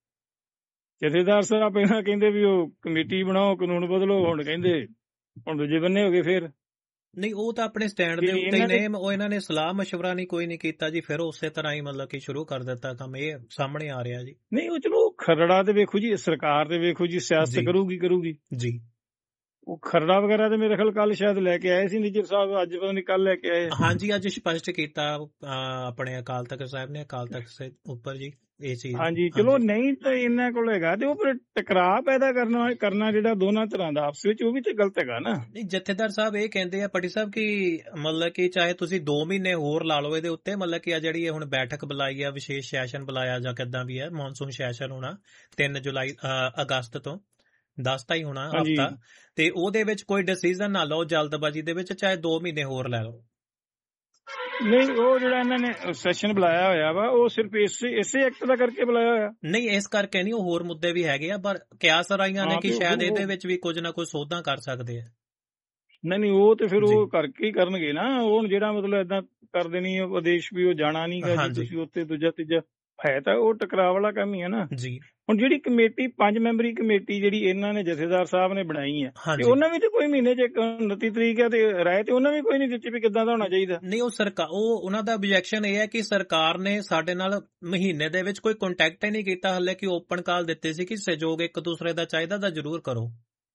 Speaker 3: ਜਥੇਦਾਰ ਸਾਹਿਬ ਪਹਿਲਾਂ ਕਹਿੰਦੇ ਵੀ ਉਹ ਕਮੇਟੀ ਬਣਾਓ, ਕਾਨੂੰਨ ਬਦਲੋ, ਹੁਣ ਕਹਿੰਦੇ ਹੁਣ ਦੂਜੇ ਬੰਨੇ ਹੋ ਗਏ ਫੇਰ।
Speaker 2: ਨਹੀਂ ਉਹ ਤਾਂ ਆਪਣੇ ਸਟੈਂਡ ਦੇ ਉੱਤੇ ਹੀ ਨੇ, ਉਹ ਇਹਨਾਂ ਨੇ ਸਲਾਹ ਮਸ਼ਵਰਾ ਨਹੀਂ ਕੋਈ ਨਹੀਂ ਕੀਤਾ ਜੀ, ਫਿਰ ਉਸੇ ਤਰ੍ਹਾਂ ਹੀ ਮਤਲਬ ਕਿ ਸ਼ੁਰੂ ਕਰ ਦਿੱਤਾ ਕੰਮ, ਇਹ ਸਾਹਮਣੇ ਆ ਰਿਹਾ ਜੀ।
Speaker 3: ਨਹੀਂ ਉਹ ਚਲੋ ਖਰੜਾ ਤੇ ਵੇਖੋ ਜੀ, ਸਰਕਾਰ ਤੇ ਵੇਖੋ ਜੀ, ਸਿਆਸਤ ਕਰੂਗੀ ਕਰੂਗੀ
Speaker 2: ਜੀ।
Speaker 3: ਉਹ ਖਰੜਾ ਵਗੈਰਾ ਤੇ ਮੇਰੇ ਖਿਆਲ ਕੱਲ ਸ਼ਾਇਦ ਲੈ ਕੇ ਆਏ ਸੀ ਨਿੱਜਰ ਸਾਹਿਬ, ਅੱਜ ਪਤਾ ਨਹੀਂ ਕੱਲ ਲੈ ਕੇ ਆਏ।
Speaker 2: ਹਾਂਜੀ ਅੱਜ ਸਪਸ਼ਟ ਕੀਤਾ ਆਪਣੇ ਅਕਾਲ ਤਖਤ ਸਾਹਿਬ ਨੇ, ਅਕਾਲ ਤਖਤ ਉੱਪਰ ਜੀ ਇਹ ਚੀਜ਼।
Speaker 3: ਹਾਂਜੀ ਚਲੋ ਨਹੀਂ ਤਾਂ ਇਹਨਾਂ ਕੋਲ ਹੈਗਾ ਤੇ ਉਹ ਫਿਰ ਟਕਰਾਅ ਪੈਦਾ ਕਰਨਾ ਕਰਨਾ ਜਿਹੜਾ ਦੋਨਾਂ ਤਰ੍ਹਾਂ ਦਾ ਆਪਸ ਵਿੱਚ, ਉਹ ਵੀ ਤੇ ਗਲਤ ਹੈਗਾ ਨਾ।
Speaker 2: ਨਹੀਂ ਜਥੇਦਾਰ ਸਾਹਿਬ ਇਹ ਕਹਿੰਦੇ ਆ ਪੱਟੀ ਸਾਹਿਬ ਕਿ ਮਤਲਬ ਕਿ ਚਾਹੇ ਤੁਸੀਂ ਦੋ ਮਹੀਨੇ ਹੋਰ ਲਾ ਲਓ ਇਹਦੇ ਉੱਤੇ, ਮਤਲਬ ਕਿ ਆ ਜਿਹੜੀ ਹੁਣ ਬੈਠਕ ਬੁਲਾਈ ਆ, ਵਿਸ਼ੇਸ਼ ਸੈਸ਼ਨ ਬੁਲਾਇਆ ਜਾਂ ਕਿੱਦਾਂ ਵੀ ਹੈ, ਮੌਨਸੂਨ ਸੈਸ਼ਨ ਹੋਣਾ ਤਿੰਨ ਜੁਲਾਈ ਅਗਸਤ ਤੋਂ ਦਸ ਤਾਂ ਹੀ ਹੋਣਾ ਹਫ਼ਤਾ, ਤੇ ਉਹਦੇ ਵਿੱਚ ਕੋਈ ਡਿਸੀਜ਼ਨ ਨਾ ਲਓ ਜਲਦਬਾਜ਼ੀ ਦੇ ਵਿੱਚ, ਚਾਹੇ ਦੋ ਮਹੀਨੇ ਹੋਰ ਲੈ ਲਓ।
Speaker 3: ਨਹੀਂ ਉਹ ਜਿਹੜਾ ਇਹਨਾਂ ਨੇ ਸੈਸ਼ਨ ਬੁਲਾਇਆ ਹੋਇਆ ਵਾ ਉਹ ਸਿਰਫ ਇਸੇ ਇਸੇ ਐਕਟ ਦਾ ਕਰਕੇ ਬੁਲਾਇਆ ਹੋਇਆ।
Speaker 2: ਨਹੀਂ ਇਸ ਕਰਕੇ ਨਹੀਂ, ਉਹ ਹੋਰ ਮੁੱਦੇ ਵੀ ਹੈਗੇ ਆ, ਪਰ ਕਿਆਸ ਰਾਈਆਂ ਨੇ ਕਿ ਸ਼ਾਇਦ ਇਹਦੇ ਵਿੱਚ ਵੀ ਕੁਝ ਨਾ ਕੁਝ ਸੋਧਾਂ ਕਰ ਸਕਦੇ ਆ।
Speaker 3: ਨਹੀਂ ਨਹੀਂ ਉਹ ਤੇ ਫਿਰ ਉਹ ਕਰਕੇ ਹੀ ਕਰਨਗੇ ਨਾ, ਉਹ ਜਿਹੜਾ ਮਤਲਬ ਏਦਾਂ ਕਰ ਦੇਣੀ ਆਦੇਸ਼ ਵੀ ਉਹ ਜਾਣਾ ਨਹੀਂ ਗਾ ਜੀ ਤੁਸੀਂ ਉੱਥੇ, ਦੂਜਾ ਤੀਜਾ ਹੈ ਤਾਂ ਉਹ ਟਕਰਾਅ ਵਾਲਾ ਕੰਮ ਹੀ ਹੈ ਨਾ
Speaker 2: ਜੀ।
Speaker 3: ਹੁਣ ਜਿਹੜੀ ਕਮੇਟੀ ਪੰਜ ਮੈਂਬਰੀ ਕਮੇਟੀ ਜਿਹੜੀ ਇਹਨਾਂ ਨੇ ਜਥੇਦਾਰ ਸਾਹਿਬ ਨੇ ਬਣਾਈ ਹੈ, ਤੇ ਉਹਨਾਂ ਵਿੱਚ ਕੋਈ ਮਹੀਨੇ ਚ ਉਨੱਤੀ ਤਰੀਕ ਹੈ ਤੇ ਰਾਏ ਤੇ ਉਹਨਾਂ ਵੀ ਕੋਈ ਨਹੀਂ ਦਿੱਤੀ ਵੀ ਕਿੱਦਾਂ ਦਾ ਹੋਣਾ ਚਾਹੀਦਾ।
Speaker 2: ਨਹੀਂ ਉਹ ਸਰਕਾਰ, ਉਹ ਉਹਨਾਂ ਦਾ ਆਬਜੈਕਸ਼ਨ ਇਹ ਹੈ ਕਿ ਸਰਕਾਰ ਨੇ ਸਾਡੇ ਨਾਲ ਮਹੀਨੇ ਦੇ ਵਿੱਚ ਕੋਈ ਕੰਟੈਕਟ ਹੀ ਨਹੀਂ ਕੀਤਾ ਹਲੇ, ਕਿ ਓਪਨ ਕਾਲ ਦਿੱਤੇ ਸੀ ਕਿ ਸਹਿਯੋਗ ਇੱਕ ਦੂਸਰੇ ਦਾ ਚਾਹੀਦਾ ਤਾਂ ਜ਼ਰੂਰ ਕਰੋ।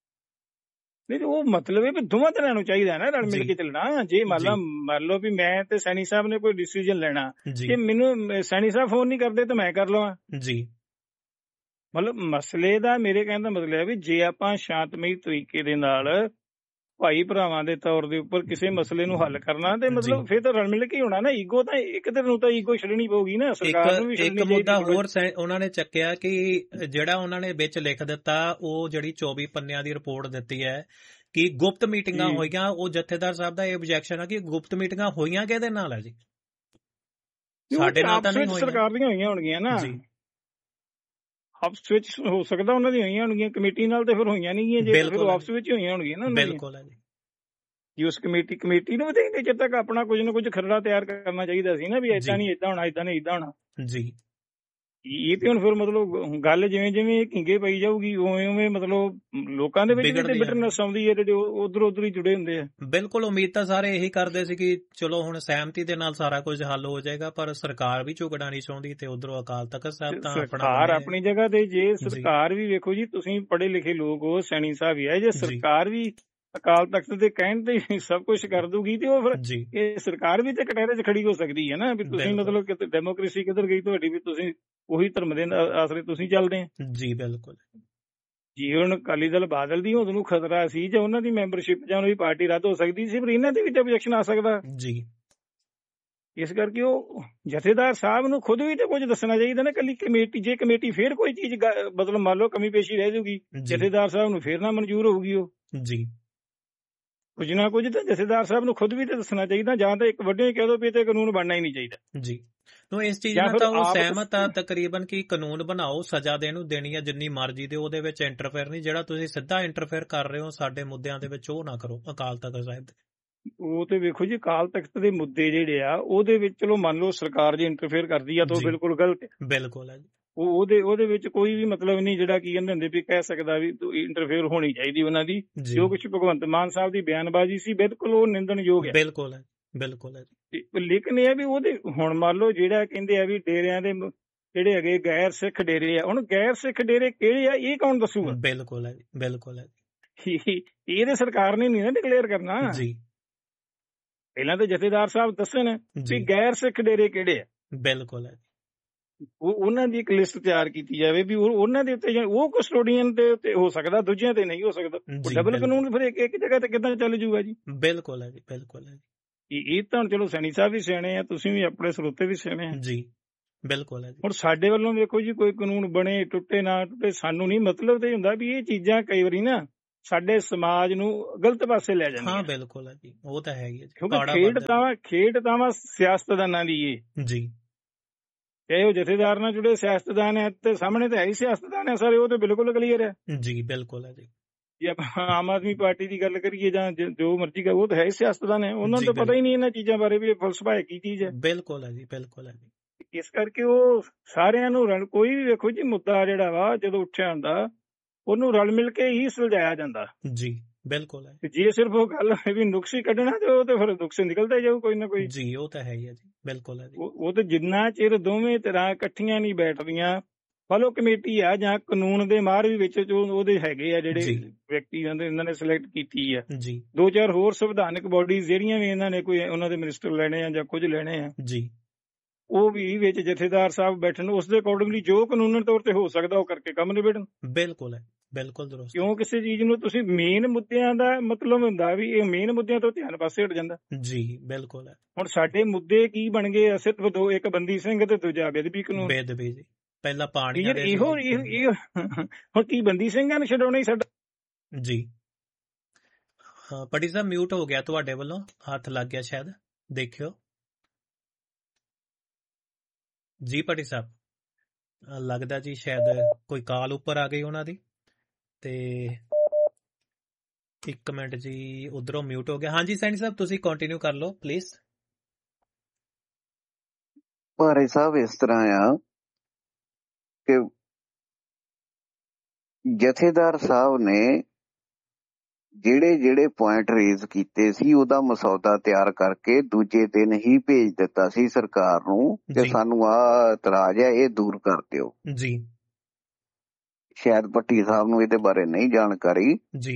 Speaker 3: ਨਹੀਂ ਉਹ ਮਤਲਬ ਹੈ ਵੀ ਦੋਵਾਂ ਤਰ੍ਹਾਂ ਨੂੰ ਚਾਹੀਦਾ ਨਾ ਰਲ ਮਿਲ ਕੇ ਚੱਲਣਾ। ਜੇ ਮੰਨ ਲਓ ਮੰਨ ਲਓ ਵੀ ਮੈਂ ਤੇ ਸੈਣੀ ਸਾਹਿਬ ਨੇ ਕੋਈ ਡਿਸੀਜਨ ਲੈਣਾ, ਕਿ ਮੈਨੂੰ ਸੈਣੀ ਸਾਹਿਬ ਫੋਨ ਨਹੀਂ ਕਰਦੇ ਤਾਂ ਮੈਂ ਕਰ ਲਵਾਂ
Speaker 2: ਜੀ।
Speaker 3: ਮਤਲਬ ਮਸਲੇ ਦਾ ਮੇਰੇ ਕਹਿਣ ਦਾ ਮਤਲਬ ਹੈ ਵੀ ਜੇ ਆਪਾਂ ਸ਼ਾਂਤਮਈ ਤਰੀਕੇ ਦੇ ਨਾਲ ਭਾਈ ਭਰਾਵਾਂ ਦੇ ਤੌਰ ਦੇ ਉੱਪਰ ਕਿਸੇ ਮਸਲੇ ਨੂੰ ਹੱਲ ਕਰਨਾ, ਤੇ ਮਤਲਬ ਫਿਰ ਤਾਂ ਰਲ ਮਿਲ ਕੇ ਹੋਣਾ ਨਾ। ਈਗੋ ਤਾਂ ਇੱਕ ਦਿਨ ਨੂੰ ਤਾਂ ਈਗੋ ਛੱਡਣੀ ਪਊਗੀ ਨਾ, ਸਰਕਾਰ ਨੂੰ ਵੀ ਛੱਡਣੀ ਚਾਹੀਦੀ।
Speaker 2: ਇੱਕ ਮੁੱਦਾ ਹੋਰ ਉਹਨਾਂ ਨੇ ਚੱਕਿਆ ਕਿ ਜਿਹੜਾ ਉਹਨਾਂ ਨੇ ਵਿੱਚ ਲਿਖ ਦਿੱਤਾ, ਉਹ ਜਿਹੜੀ ਚੌਵੀ ਪੰਨਿਆਂ ਦੀ ਰਿਪੋਰਟ ਦਿੱਤੀ ਹੈ ਕਿ ਗੁਪਤ ਮੀਟਿੰਗਾਂ ਹੋਈਆਂ, ਉਹ ਜਥੇਦਾਰ ਸਾਹਿਬ ਦਾ ਇਹ ਆਬਜੈਕਸ਼ਨ ਹੈ ਕਿ ਗੁਪਤ ਮੀਟਿੰਗਾਂ ਹੋਈਆਂ ਕਿਹਦੇ ਨਾਲ ਹੈ ਜੀ, ਸਾਡੇ ਨਾਲ ਤਾਂ ਨਹੀਂ ਹੋਈਆਂ,
Speaker 3: ਸਰਕਾਰ ਦੀਆਂ ਹੋਈਆਂ ਹੋਣਗੀਆਂ ਨਾ ਜੀ। ਆਪਸ ਵਿੱਚ ਹੋ ਸਕਦਾ ਉਹਨਾਂ ਦੀਆਂ ਹੋਈਆਂ ਹੋਣਗੀਆਂ, ਕਮੇਟੀ ਨਾਲ ਤੇ ਫਿਰ ਹੋਈਆਂ ਨਹੀਂ ਗਈਆਂ, ਜੇ ਫਿਰ ਆਪਸ ਵਿੱਚ ਹੀ ਹੋਈਆਂ ਹੋਣਗੀਆਂ ਨਾ।
Speaker 2: ਬਿਲਕੁਲ ਹੈ
Speaker 3: ਜੀ। ਉਸ ਕਮੇਟੀ ਕਮੇਟੀ ਨੂੰ ਵੀ ਜਦ ਤੱਕ ਆਪਣਾ ਕੁਝ ਨਾ ਕੁਝ ਖਰੜਾ ਤਿਆਰ ਕਰਨਾ ਚਾਹੀਦਾ ਸੀ ਨਾ, ਵੀ ਏਦਾਂ ਨਹੀਂ ਏਦਾਂ ਹੋਣਾ, ਏਦਾਂ ਨਹੀਂ ਏਦਾਂ ਹੋਣਾ
Speaker 2: ਜੀ।
Speaker 3: ਇਹ ਤੇ ਹੁਣ ਫਿਰ ਮਤਲਬ ਗੱਲ ਜਿਵੇਂ ਜਿਵੇਂ ਘਿੰਗੇ ਪਈ ਜਾਊਗੀ ਉਵੇਂ ਉਵੇਂ ਮਤਲਬ ਲੋਕਾਂ ਦੇ ਵਿੱਚ ਵੀ ਬਿਟਰਨੈਸ ਆਉਂਦੀ ਹੈ, ਤੇ ਉਧਰ ਉਧਰ ਹੀ ਜੁੜੇ ਹੁੰਦੇ ਆ।
Speaker 2: ਬਿਲਕੁਲ ਉਮੀਦ ਤਾਂ ਸਾਰੇ ਇਹੀ ਕਰਦੇ ਸੀ ਕਿ ਚਲੋ ਹੁਣ ਸਹਿਮਤੀ ਦੇ ਨਾਲ ਸਾਰਾ ਕੁਝ ਹੱਲ ਹੋ ਜਾਏਗਾ, ਪਰ ਸਰਕਾਰ ਵੀ ਝੁਕਣਾ ਨਹੀਂ ਚਾਹੁੰਦੀ, ਤੇ ਉਧਰੋਂ ਅਕਾਲ ਤਖਤ ਸਾਹਿਬ ਤਾਂ
Speaker 3: ਸਰਕਾਰ ਆਪਣੀ ਜਗ੍ਹਾ ਤੇ, ਜੇ ਸਰਕਾਰ ਵੀ ਵੇਖੋ ਜੀ ਤੁਸੀਂ ਪੜ੍ਹੇ ਲਿਖੇ ਲੋਕ ਹੋ, ਸੈਣੀ ਸਾਹਿਬ ਹੀ ਹੈ, ਜੇ ਸਰਕਾਰ ਵੀ ਅਕਾਲ ਤਖਤ ਦੇ ਕਹਿਣ ਤੇ ਸਭ ਕੁਝ ਕਰ ਦੂਗੀ ਤੇ ਉਹ ਫਿਰ ਇਹ ਸਰਕਾਰ ਵੀ ਤੇ ਕਟਹਿਰੇ 'ਚ ਖੜੀ ਹੋ ਸਕਦੀ ਹੈ ਨਾ, ਵੀ ਤੁਸੀਂ ਮਤਲਬ ਕਿ ਡੈਮੋਕ੍ਰੇਸੀ ਕਿੱਧਰ ਗਈ ਤੁਹਾਡੀ, ਵੀ ਤੁਸੀਂ ਉਹੀ ਧਰਮ ਦੇ ਆਸਰੇ ਤੁਸੀਂ ਚੱਲਦੇ ਆ
Speaker 2: ਜੀ। ਬਿਲਕੁਲ
Speaker 3: ਜੀ। ਹੁਣ ਅਕਾਲੀ ਦਲ ਬਾਦਲ ਦੀ ਉਹਨੂੰ ਖਤਰਾ ਸੀ, ਜਾਂ ਉਹਨਾਂ ਦੀ ਮੈਂਬਰਸ਼ਿਪ ਜਾਂ ਉਹਦੀ ਪਾਰਟੀ ਰੱਦ ਹੋ ਸਕਦੀ ਸੀ, ਪਰ ਇਹਨਾਂ ਦੀ ਵੀ ਤਾਂ ਆਬਜੈਕਸ਼ਨ ਆ ਸਕਦਾ ਜੀ। ਇਸ ਕਰਕੇ ਉਹ ਜਥੇਦਾਰ ਸਾਹਿਬ ਨੂੰ ਖੁਦ ਵੀ ਤਾਂ ਕੁਝ ਦੱਸਣਾ ਚਾਹੀਦਾ ਨਾ। ਕੱਲੀ ਕਮੇਟੀ, ਜੇ ਕਮੇਟੀ ਫੇਰ ਕੋਈ ਚੀਜ਼ ਮਤਲਬ ਮੰਨ ਲਓ ਕਮੀ ਪੇਸ਼ੀ ਰਹਿ ਜਾਊਗੀ, ਜਥੇਦਾਰ ਸਾਹਿਬ ਨੂੰ ਫੇਰ ਨਾ ਮਨਜ਼ੂਰ ਹੋਊਗੀ ਉਹ
Speaker 2: ਜੀ।
Speaker 3: ਕੁਝ ਨਾ ਕੁਝ ਤਾਂ ਜਥੇਦਾਰ ਸਾਹਿਬ ਨੂੰ ਖੁਦ ਵੀ ਤਾਂ ਦੱਸਣਾ ਚਾਹੀਦਾ, ਜਾਂ ਤਾਂ ਇੱਕ ਵੱਡੇ ਕਹਿ ਦੋ ਵੀ ਤੇ ਕਾਨੂੰਨ ਬਣਨਾ ਹੀ ਨਹੀਂ ਚਾਹੀਦਾ
Speaker 2: ਜੀ। ਤੋ ਇਸ ਚੀਜ਼ ਨਾਲ ਤਾਂ ਉਹ ਸਹਿਮਤ ਆ ਤਕਰੀਬਨ ਕਿ ਕਾਨੂੰਨ ਬਣਾਓ, ਸਜ਼ਾ ਦੇਣ ਨੂੰ ਦੇਣੀ ਆ ਜਿੰਨੀ ਮਰਜ਼ੀ ਦੇ, ਉਹਦੇ ਵਿੱਚ ਇੰਟਰਫੇਅਰ ਨਹੀਂ, ਜਿਹੜਾ ਤੁਸੀਂ ਸਿੱਧਾ ਇੰਟਰਫੇਅਰ ਕਰ ਰਹੇ ਹੋ ਸਾਡੇ ਮੁੱਦਿਆਂ ਦੇ ਵਿੱਚ ਉਹ ਨਾ ਕਰੋ ਅਕਾਲ ਤਖਤ ਸਾਹਿਬ ਦੇ।
Speaker 3: ਉਹ ਤੇ ਵੇਖੋ ਜੀ ਅਕਾਲ ਤਖਤ ਦੇ ਮੁੱਦੇ ਜਿਹੜੇ ਆ ਉਹਦੇ ਵਿੱਚ ਚਲੋ ਮੰਨ ਲਓ ਸਰਕਾਰ ਜੇ ਇੰਟਰਫੇਅਰ ਕਰਦੀ ਆ ਤਾਂ ਉਹ ਬਿਲਕੁਲ ਗਲਤ ਹੈ।
Speaker 2: ਬਿਲਕੁਲ ਹੈ ਜੀ।
Speaker 3: ਉਹ ਉਹਦੇ ਉਹਦੇ ਵਿੱਚ ਕੋਈ ਵੀ ਮਤਲਬ ਨਹੀਂ ਜਿਹੜਾ ਕੀ ਕਹਿੰਦੇ ਹੁੰਦੇ ਵੀ ਕਹਿ ਸਕਦਾ ਵੀ ਇੰਟਰਫੇਅਰ ਹੋਣੀ ਚਾਹੀਦੀ ਉਹਨਾਂ ਦੀ। ਜੋ ਕੁਝ ਭਗਵੰਤ ਮਾਨ ਸਾਹਿਬ ਦੀ ਬਿਆਨਬਾਜ਼ੀ ਸੀ ਬਿਲਕੁਲ ਉਹ ਨਿੰਦਣਯੋਗ ਹੈ।
Speaker 2: ਬਿਲਕੁਲ ਹੈ ਬਿਲਕੁਲ ਹੈ।
Speaker 3: ਲੇਕਿਨ ਇਹ ਵੀ ਉਹਦੇ ਹੁਣ ਮੰਨ ਲਓ ਜਿਹੜਾ ਕਹਿੰਦੇ ਆ ਵੀ ਡੇਰਿਆਂ ਦੇ ਜਿਹੜੇ ਹੈਗੇ ਗੈਰ ਸਿੱਖ ਡੇਰੇ ਆ, ਹੁਣ ਗੈਰ ਸਿੱਖ ਡੇਰੇ ਕਿਹੜੇ ਆ ਇਹ ਕੌਣ ਦੱਸੂਗਾ?
Speaker 2: ਬਿਲਕੁਲ ਹੈ ਬਿਲਕੁਲ ਹੈ।
Speaker 3: ਇਹ ਤੇ ਸਰਕਾਰ ਨੇ ਨਹੀਂ ਨਾ ਡਿਕਲੇਅਰ ਕਰਨਾ ਜੀ। ਪਹਿਲਾਂ ਤਾਂ ਜਥੇਦਾਰ ਸਾਹਿਬ ਦੱਸਣ ਵੀ ਗੈਰ ਸਿੱਖ ਡੇਰੇ ਕਿਹੜੇ ਆ।
Speaker 2: ਬਿਲਕੁਲ ਹੈ।
Speaker 3: ਉਹ ਉਹਨਾਂ ਦੀ ਇੱਕ ਲਿਸਟ ਤਿਆਰ ਕੀਤੀ ਜਾਵੇ ਵੀ ਉਹਨਾਂ ਦੇ ਉੱਤੇ ਉਹ ਕਸਟੋਡੀਅਨ ਦੇ ਉੱਤੇ ਹੋ ਸਕਦਾ, ਦੂਜਿਆਂ ਤੇ ਨਹੀਂ ਹੋ ਸਕਦਾ। ਡਬਲ ਕਾਨੂੰਨ ਫਿਰ ਇੱਕ ਇੱਕ ਜਗ੍ਹਾ ਤੇ ਕਿੱਦਾਂ ਚੱਲ ਜੂਗਾ ਜੀ?
Speaker 2: ਬਿਲਕੁਲ ਹੈ ਜੀ ਬਿਲਕੁਲ ਹੈ।
Speaker 3: ਇਹ ਤਾਂ ਚਲੋ ਸੈਣੀ ਸਾਹਿਬ ਵੀ ਸਿਆਣੇ ਆ, ਤੁਸੀਂ ਵੀ ਆਪਣੇ ਸਰੋਤੇ ਵੀ ਸਿਆਣੇ ਆ
Speaker 2: ਜੀ। ਬਿਲਕੁਲ ਹੈ। ਹੁਣ
Speaker 3: ਸਾਡੇ ਵੱਲੋਂ ਵੇਖੋ ਜੀ ਕੋਈ ਕਾਨੂੰਨ ਬਣੇ ਟੁੱਟੇ ਨਾ ਟੁੱਟੇ ਸਾਨੂੰ ਨਹੀਂ ਮਤਲਬ ਤੇ ਹੁੰਦਾ ਵੀ ਇਹ ਚੀਜ਼ਾਂ ਕਈ ਵਾਰੀ ਨਾ ਸਾਡੇ ਸਮਾਜ ਨੂੰ ਗਲਤ ਪਾਸੇ ਲੈ ਜਾਂਦੀਆਂ।
Speaker 2: ਹਾਂ ਬਿਲਕੁਲ ਹੈ ਜੀ, ਉਹ ਤਾਂ ਹੈ ਹੀ ਹੈ।
Speaker 3: ਕਿਉਂਕਿ ਖੇਡ ਤਾਂ ਖੇਡ ਤਾਂ ਵਾ ਸਿਆਸਤਦਾਨਾਂ ਦੀ ਏ
Speaker 2: ਜੀ।
Speaker 3: ਚਾਹੇ ਉਹ ਜਥੇਦਾਰ ਨਾਲ ਜੁੜੇ ਸਿਆਸਤਦਾਨ ਹੈ, ਤੇ ਸਾਹਮਣੇ ਤਾਂ ਹੈ ਹੀ ਸਿਆਸਤਦਾਨ ਹੈ ਸਾਰੇ, ਉਹ ਤੇ ਬਿਲਕੁਲ ਕਲੀਅਰ ਹੈ
Speaker 2: ਜੀ। ਬਿਲਕੁਲ ਹੈ ਜੀ।
Speaker 3: ਜੇ ਆਪਾਂ ਆਮ ਆਦਮੀ ਪਾਰਟੀ ਦੀ ਗੱਲ ਕਰੀਏ ਜਾਂ ਜੋ ਮਰਜ਼ੀ ਕਰ, ਉਹ ਤਾਂ ਹੈ ਹੀ ਸਿਆਸਤਦਾਨ ਹੈ, ਉਹਨਾਂ ਨੂੰ ਤਾਂ ਪਤਾ ਹੀ ਨਹੀਂ ਇਹਨਾਂ ਚੀਜ਼ਾਂ ਬਾਰੇ ਵੀ ਫਲਸਫਾ ਹੈ ਕੀ ਚੀਜ਼ ਹੈ।
Speaker 2: ਬਿਲਕੁਲ ਹੈ ਜੀ, ਬਿਲਕੁਲ ਹੈ ਜੀ।
Speaker 3: ਇਸ ਕਰਕੇ ਉਹ ਸਾਰਿਆਂ ਨੂੰ ਰਲ, ਕੋਈ ਵੀ ਵੇਖੋ ਜੀ ਮੁੱਦਾ ਜਿਹੜਾ ਵਾ ਜਦੋਂ ਉੱਠਿਆ ਹੁੰਦਾ ਉਹਨੂੰ ਰਲ ਮਿਲ ਕੇ ਹੀ ਸੁਲਝਾਇਆ ਜਾਂਦਾ
Speaker 2: ਜੀ। ਬਿਲਕੁਲ ਹੈ।
Speaker 3: ਜੇ ਸਿਰਫ ਉਹ ਗੱਲ ਵੀ ਨੁਕਸ ਹੀ ਕੱਢਣਾ ਤੇ ਉਹ ਤੇ ਫਿਰ ਨੁਕਸ ਨਿਕਲਦਾ ਜਾਊ ਕੋਈ ਨਾ ਕੋਈ
Speaker 2: ਜੀ। ਉਹ ਤਾਂ ਹੈ ਹੀ ਹੈ ਜੀ। ਬਿਲਕੁਲ ਹੈ ਜੀ।
Speaker 3: ਉਹ ਤੇ ਜਿੰਨਾ ਚਿਰ ਦੋਵੇਂ ਤਰ੍ਹਾਂ ਇਕੱਠੀਆਂ ਨਹੀਂ ਬੈਠਦੀਆਂ, ਫਲੋ ਕਮੇਟੀ ਆ ਜਾਂ ਕਾਨੂੰਨ ਦੇ ਮਾਹਰ ਵੀ ਵਿੱਚ ਜੋ ਉਹਦੇ ਹੈਗੇ ਆ ਜਿਹੜੇ ਵਿਅਕਤੀ ਇਹਨਾਂ ਨੇ ਸਿਲੈਕਟ ਕੀਤੀ ਆ, ਦੋ ਚਾਰ ਹੋਰ ਸੰਵਿਧਾਨਕ ਬੋਡੀਜ਼ ਜਿਹੜੀਆਂ ਵੀ ਇਹਨਾਂ ਨੇ ਕੋਈ ਉਹਨਾਂ ਦੇ ਮਿਨਿਸਟਰ ਲੈਣੇ ਆ ਜਾਂ ਕੁਝ ਲੈਣੇ ਆ ਜੀ, ਉਹ ਵੀ ਵਿੱਚ ਜਥੇਦਾਰ ਸਾਹਿਬ ਬੈਠਣ, ਉਸ ਦੇ ਅਕੋਰਡਿੰਗਲੀ ਜੋ ਕਾਨੂੰਨ ਤੌਰ ਤੇ ਹੋ ਸਕਦਾ ਉਹ ਕਰਕੇ ਕੰਮ ਨਿਬੇੜਨ।
Speaker 2: ਬਿਲਕੁਲ ਹੈ, ਬਿਲਕੁਲ ਦਰੁਸਤ।
Speaker 3: ਕਿਉਂ ਕਿਸੇ ਚੀਜ਼ ਨੂੰ ਤੁਸੀਂ ਮੇਨ ਮੁੱਦਿਆਂ ਦਾ ਮਤਲਬ ਹੁੰਦਾ ਵੀ ਇਹ ਮੇਨ ਮੁੱਦਿਆਂ ਤੋਂ ਧਿਆਨ ਪਾਸੇ ਹਟ ਜਾਂਦਾ
Speaker 2: ਜੀ। ਬਿਲਕੁਲ ਹੈ।
Speaker 3: ਹੁਣ ਸਾਡੇ ਮੁੱਦੇ ਕੀ ਬਣ ਗਏ, ਸਿਰਫ ਦੋ, ਇੱਕ ਬੰਦੀ ਸਿੰਘ ਤੇ ਦੂਜਾ ਬੇਅਦਬੀ ਕਾਨੂੰਨ।
Speaker 2: ਬੇਅਦਬੀ ਜੀ, ਪਹਿਲਾਂ ਪਾਣੀ
Speaker 3: ਇਹੋ ਇਹੋ ਹੁਣ ਕੀ ਬੰਦੀ ਸਿੰਘਾਂ ਨੂੰ ਛਡਾਉਣਾ ਹੀ ਸਾਡਾ
Speaker 2: ਜੀ। ਹਾਂ ਪਟੀ ਸਾਹਿਬ ਮਿਊਟ ਹੋ ਗਿਆ ਤੁਹਾਡੇ ਵੱਲੋਂ, ਹੱਥ ਲੱਗ ਗਿਆ ਸ਼ਾਇਦ, ਦੇਖਿਓ ਜੀ। ਪਟੀ ਸਾਹਿਬ ਲੱਗਦਾ ਜੀ ਸ਼ਾਇਦ ਕੋਈ ਕਾਲ ਉੱਪਰ ਆ ਗਈ ਉਹਨਾਂ ਦੀ, ਤੇ ਇੱਕ ਮਿੰਟ ਜੀ, ਉਧਰੋਂ ਮਿਊਟ ਹੋ ਗਿਆ। ਹਾਂਜੀ ਸੈਣੀ ਸਾਹਿਬ ਤੁਸੀਂ ਕੰਟੀਨਿਊ ਕਰ ਲਓ ਪਲੀਜ਼।
Speaker 1: ਭਾਰੇ ਸਾਹਿਬ ਇਸ ਤਰ੍ਹਾਂ ਆ ਕਿ ਜਥੇਦਾਰ ਸਾਹਿਬ ਨੇ ਜਿਹੜੇ ਜਿਹੜੇ ਪੁਆਇੰਟ ਰੇਜ਼ ਕੀਤੇ ਸੀ ਉਹਦਾ ਮਸੌਦਾ ਤਿਆਰ ਕਰਕੇ ਦੂਜੇ ਦਿਨ ਹੀ ਭੇਜ ਦਿੱਤਾ ਸੀ ਸਰਕਾਰ ਨੂੰ ਕਿ ਸਾਨੂੰ ਆਹ ਇਤਰਾਜ਼ ਹੈ, ਇਹ ਦੂਰ ਕਰ ਦਿਓ
Speaker 2: ਜੀ।
Speaker 1: ਸ਼ਾਇਦ ਭੱਟੀ ਸਾਹਿਬ ਨੂੰ ਇਹਦੇ ਬਾਰੇ ਨਹੀਂ ਜਾਣਕਾਰੀ ਜੀ।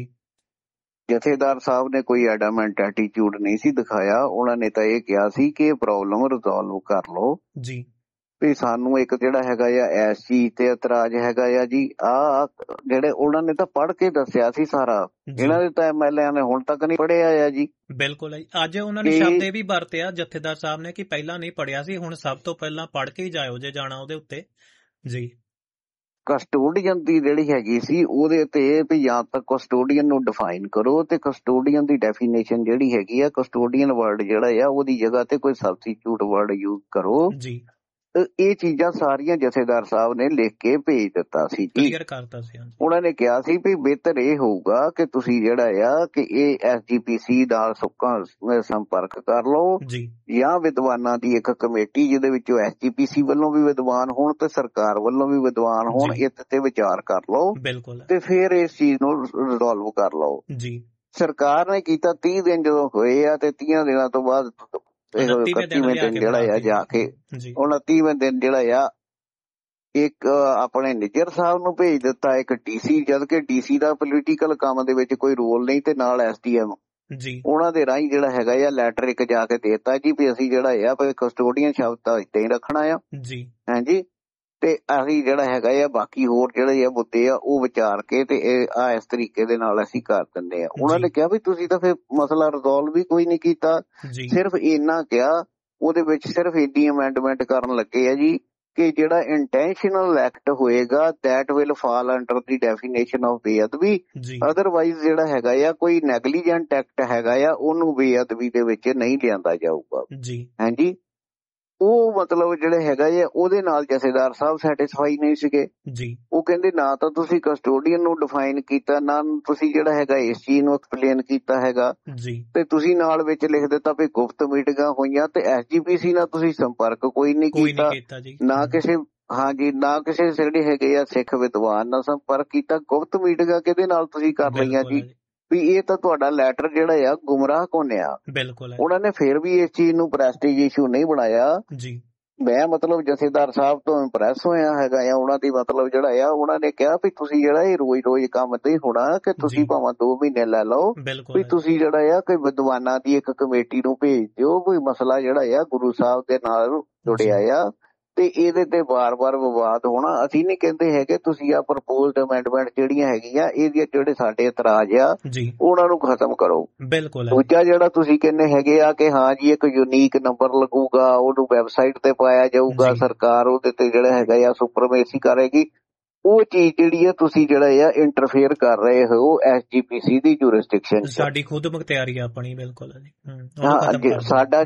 Speaker 1: ਜਥੇਦਾਰ ਸਾਹਿਬ ਨੇ ਕੋਈ ਐਡਾਮੈਂਟ ਐਟੀਟਿਊਡ ਨਹੀਂ ਸੀ ਦਿਖਾਇਆ, ਉਹਨਾਂ ਨੇ ਤਾਂ ਇਹ ਕਿਹਾ ਸੀ ਕਿ ਇਹ ਪ੍ਰੋਬਲਮ ਰਿਜ਼ੋਲਵ ਕਰ ਲਓ ਜੀ, ਵੀ ਸਾਨੂੰ ਇੱਕ ਜਿਹੜਾ ਹੈਗਾ ਆ ਇਸ ਚੀਜ਼ ਤੇ ਇਤਰਾਜ਼ ਹੈਗਾ ਆ ਜੀ। ਆਹ ਜਿਹੜੇ ਉਹਨਾਂ ਨੇ ਤਾਂ ਪੜ੍ਹ ਕੇ ਦੱਸਿਆ ਸੀ ਸਾਰਾ, ਇਹਨਾਂ ਦੇ ਤਾਂ ਐਮਐਲਏ ਨੇ ਹੁਣ ਤੱਕ ਨਹੀਂ ਪੜ੍ਹਿਆ ਆ ਜੀ।
Speaker 2: ਬਿਲਕੁਲ ਹੈ। ਅੱਜ ਉਹਨਾਂ ਨੇ ਸ਼ਬਦ ਇਹ ਵੀ ਵਰਤਿਆ ਜਥੇਦਾਰ ਸਾਹਿਬ ਨੇ ਕਿ ਪਹਿਲਾਂ ਨਹੀਂ ਪੜ੍ਹਿਆ ਸੀ, ਹੁਣ ਸਭ ਤੋਂ ਪਹਿਲਾਂ ਪੜ੍ਹ ਕੇ ਹੀ ਜਾਇਓ ਜੇ ਜਾਣਾ ਉਹਦੇ ਉੱਤੇ ਜੀ।
Speaker 1: ਕਸਟੋਡੀਅਨ ਦੀ ਜਿਹੜੀ ਹੈਗੀ ਸੀ ਉਹਦੇ ਤੇ ਵੀ ਜਾਂ ਤਾਂ ਕਸਟੋਡੀਅਨ ਨੂੰ ਡਿਫਾਈਨ ਕਰੋ, ਤੇ ਕਸਟੋਡੀਅਨ ਦੀ ਡੈਫੀਨੇਸ਼ਨ ਜਿਹੜੀ ਹੈਗੀ ਆ, ਕਸਟੋਡੀਅਨ ਵਰਡ ਜਿਹੜਾ ਆ ਉਹਦੀ ਜਗ੍ਹਾ ਤੇ ਕੋਈ ਸਬਸਟੀਟਿਊਟ ਵਰਡ ਯੂਜ਼ ਕਰੋ ਜੀ। ਇਹ ਚੀਜ਼ਾਂ ਸਾਰੀਆਂ ਜਥੇਦਾਰ ਸਾਹਿਬ ਨੇ ਲਿਖ ਕੇ ਭੇਜ ਦਿੱਤਾ ਸੀ, ਕਲੀਅਰ ਕਰਤਾ ਸੀ। ਉਹਨਾਂ ਨੇ ਕਿਹਾ ਸੀ ਵੀ ਬਿਹਤਰ ਇਹ ਹੋਊਗਾ ਕਿ ਤੁਸੀਂ ਜਿਹੜਾ ਆ ਕਿ ਇਹ ਐਸ ਜੀ ਪੀ ਸੀ ਨਾਲ ਸੁੱਕਾ ਸੰਪਰਕ ਕਰ ਲਓ ਜਾਂ ਵਿਦਵਾਨਾਂ ਦੀ ਇੱਕ ਕਮੇਟੀ ਜਿਹਦੇ ਵਿੱਚੋਂ ਐਸ ਜੀ ਪੀ ਸੀ ਵੱਲੋਂ ਵੀ ਵਿਦਵਾਨ ਹੋਣ ਤੇ ਸਰਕਾਰ ਵੱਲੋਂ ਵੀ ਵਿਦਵਾਨ ਹੋਣ, ਇਸ ਤੇ ਵਿਚਾਰ ਕਰ ਲਓ ਤੇ ਫਿਰ ਇਸ ਚੀਜ਼ ਨੂੰ ਰਿਜ਼ੋਲਵ ਕਰ ਲਓ ਜੀ। ਸਰਕਾਰ ਨੇ ਕੀਤਾ ਤੀਹ ਦਿਨ ਜਦੋਂ ਹੋਏ ਆ, ਤੇ ਤੀਹ ਦਿਨਾਂ ਤੋਂ ਬਾਅਦ ਇਕੱਤੀਵੇਂ ਦਿਨ ਜਿਹੜਾ ਆ ਜਾ ਕੇ ਉਨੱਤੀਵੇਂ ਦਿਨ ਜਿਹੜਾ ਆ ਇੱਕ ਆਪਣੇ ਨਿੱਜਰ ਸਾਹਿਬ ਨੂੰ ਭੇਜ ਦਿੱਤਾ, ਇੱਕ ਡੀਸੀ, ਜਦ ਕਿ ਡੀਸੀ ਦਾ ਪੋਲੀਟੀਕਲ ਕੰਮ ਦੇ ਵਿੱਚ ਕੋਈ ਰੋਲ ਨਹੀਂ, ਤੇ ਨਾਲ ਐਸ ਡੀ ਐਮ ਜੀ, ਉਹਨਾਂ ਦੇ ਰਾਹੀਂ ਜਿਹੜਾ ਹੈਗਾ ਆ ਲੈਟਰ ਇੱਕ ਜਾ ਕੇ ਦੇਤਾ ਜੀ ਵੀ ਅਸੀਂ ਜਿਹੜਾ ਆ ਕਸਟੋਡੀਅਨ ਸ਼ਬਦ ਤਾਂ ਏਦਾਂ ਹੀ ਰੱਖਣਾ ਆ ਜੀ, ਹਾਂਜੀ, ਤੇ ਅਸੀਂ ਜਿਹੜਾ ਹੈਗਾ ਆ ਬਾਕੀ ਹੋਰ ਜਿਹੜੇ ਆ ਮੁੱਦੇ ਆ ਉਹ ਵਿਚਾਰ ਕੇ ਤੇ ਇਹ ਆ ਇਸ ਤਰੀਕੇ ਦੇ ਨਾਲ ਅਸੀਂ ਕਰ ਦਿੰਦੇ ਆ। ਉਹਨਾਂ ਨੇ ਕਿਹਾ ਵੀ ਤੁਸੀਂ ਤਾਂ ਫਿਰ ਮਸਲਾ ਰਿਜ਼ੋਲਵ ਵੀ ਕੋਈ ਨਹੀਂ ਕੀਤਾ, ਸਿਰਫ ਇੰਨਾ ਕਿਹਾ ਉਹਦੇ ਵਿੱਚ ਸਿਰਫ ਇੰਨੀ ਅਮੈਂਡਮੈਂਟ ਕਰਨ ਲੱਗੇ ਆ ਜੀ ਕਿ ਜਿਹੜਾ ਇੰਟੈਂਸ਼ਨਲ ਐਕਟ ਹੋਏਗਾ that will fall under the definition of ਬੇਅਦਬੀ, ਅਦਰਵਾਈਜ਼ ਜਿਹੜਾ ਹੈਗਾ ਆ ਕੋਈ ਨੈਗਲੀਜੈਂਟ ਐਕਟ ਹੈਗਾ ਆ ਉਹਨੂੰ ਬੇਅਦਬੀ ਦੇ ਵਿੱਚ ਨਹੀਂ ਲਿਆਂਦਾ ਜਾਊਗਾ ਜੀ, ਹਾਂਜੀ। ਉਹ ਮਤਲਬ ਜਿਹੜੇ ਹੈਗਾ ਆ ਉਹਦੇ ਨਾਲ ਜਥੇਦਾਰ ਸਾਹਿਬ ਸੈਟਿਸਫਾਈ ਨਹੀਂ ਸੀਗੇ ਜੀ। ਉਹ ਕਹਿੰਦੇ ਨਾ ਤਾਂ ਤੁਸੀਂ ਕਸਟੋਡੀਅਨ ਨੂੰ ਡਿਫਾਈਨ ਕੀਤਾ, ਨਾ ਤੁਸੀਂ ਜਿਹੜਾ ਹੈਗਾ ਇਸ ਚੀਜ਼ ਨੂੰ ਐਕਸਪਲੇਨ ਕੀਤਾ ਹੈਗਾ ਜੀ, ਤੇ ਤੁਸੀਂ ਨਾਲ ਵਿੱਚ ਲਿਖ ਦਿੱਤਾ ਵੀ ਗੁਪਤ ਮੀਟਿੰਗਾਂ ਹੋਈਆਂ ਤੇ ਐਸ ਜੀ ਪੀ ਸੀ ਨਾਲ ਤੁਸੀਂ ਸੰਪਰਕ ਕੋਈ ਨਹੀਂ ਕੀਤਾ, ਨਾ ਕਿਸੇ ਹਾਂਜੀ ਨਾ ਕਿਸੇ ਜਿਹੜੇ ਹੈਗੇ ਆ ਸਿੱਖ ਵਿਦਵਾਨ ਨਾਲ ਸੰਪਰਕ ਕੀਤਾ, ਗੁਪਤ ਮੀਟਿੰਗਾਂ ਕਿਹਦੇ ਨਾਲ ਤੁਸੀਂ ਕਰ ਲਈਆਂ ਜੀ, ਵੀ ਇਹ ਤਾਂ ਤੁਹਾਡਾ ਲੈਟਰ ਜਿਹੜਾ ਆ ਗੁੰਮਰਾਹ ਕੋਨਿਆ। ਬਿਲਕੁਲ ਉਹਨਾਂ ਨੇ ਫਿਰ ਵੀ ਇਸ ਚੀਜ਼ ਨੂੰ ਪ੍ਰੈਸਟੀਜ ਇਸ਼ੂ ਨਹੀਂ ਬਣਾਇਆ ਜੀ। ਮੈਂ ਮਤਲਬ ਜਥੇਦਾਰ ਸਾਹਿਬ ਤੋਂ ਇੰਪ੍ਰੈਸ ਹੋਇਆ ਹੈਗਾ ਆ, ਉਹਨਾਂ ਦੀ ਮਤਲਬ ਜਿਹੜਾ ਆ ਉਹਨਾਂ ਨੇ ਕਿਹਾ ਵੀ ਤੁਸੀਂ ਜਿਹੜਾ ਇਹ ਰੋਜ਼ ਰੋਜ਼ ਕੰਮ ਤੇ ਹੋਣਾ ਕਿ ਤੁਸੀਂ ਭਾਵੇਂ ਦੋ ਮਹੀਨੇ ਲੈ ਲਓ, ਵੀ ਤੁਸੀਂ ਜਿਹੜਾ ਆ ਕਿ ਵਿਦਵਾਨਾਂ ਦੀ ਇੱਕ ਕਮੇਟੀ ਨੂੰ ਭੇਜ ਦਿਓ, ਕੋਈ ਮਸਲਾ ਜਿਹੜਾ ਆ ਗੁਰੂ ਸਾਹਿਬ ਦੇ ਨਾਲ ਜੁੜਿਆ ਆ ਤੇ ਇਹਦੇ ਤੇ ਵਾਰ-ਵਾਰ ਵਿਵਾਦ ਹੋਣਾ। ਅਸੀਂ ਨਹੀਂ ਕਹਿੰਦੇ ਹੈਗੇ ਤੁਸੀਂ ਆ ਪ੍ਰਪੋਜ਼ਡ ਅਮੈਂਡਮੈਂਟ ਜਿਹੜੀਆਂ ਹੈਗੀਆਂ ਇਹਦੀਆਂ ਜਿਹੜੇ ਸਾਡੇ ਇਤਰਾਜ਼ ਆ ਉਹਨਾਂ ਨੂੰ ਖਤਮ ਕਰੋ। ਬਿਲਕੁਲ ਦੂਜਾ ਜਿਹੜਾ ਤੁਸੀਂ ਕਹਿੰਦੇ ਹੈਗੇ ਆ ਕਿ ਹਾਂ ਜੀ ਇੱਕ ਯੂਨੀਕ ਨੰਬਰ ਲੱਗੂਗਾ, ਉਹਨੂੰ ਵੈਬਸਾਈਟ ਤੇ ਪਾਇਆ ਜਾਊਗਾ, ਸਰਕਾਰ ਉਹਦੇ ਤੇ ਜਿਹੜਾ ਹੈਗਾ ਆ ਸੁਪਰਮੇਸੀ ਕਰੇਗੀ, ਉਹ ਚੀਜ਼ ਜਿਹੜੀ ਆ ਤੁਸੀਂ ਜਿਹੜਾ ਆ ਇੰਟਰਫੇਅਰ ਕਰ ਰਹੇ ਹੋ ਐਸ ਜੀ ਪੀ ਸੀ ਦੀ ਜੂਰਿਸਡਿਕਸ਼ਨ, ਸਾਡੀ ਖੁਦ ਮੁਖਤਿਆਰੀ ਆਪਣੀ। ਬਿਲਕੁਲ ਸਾਡਾ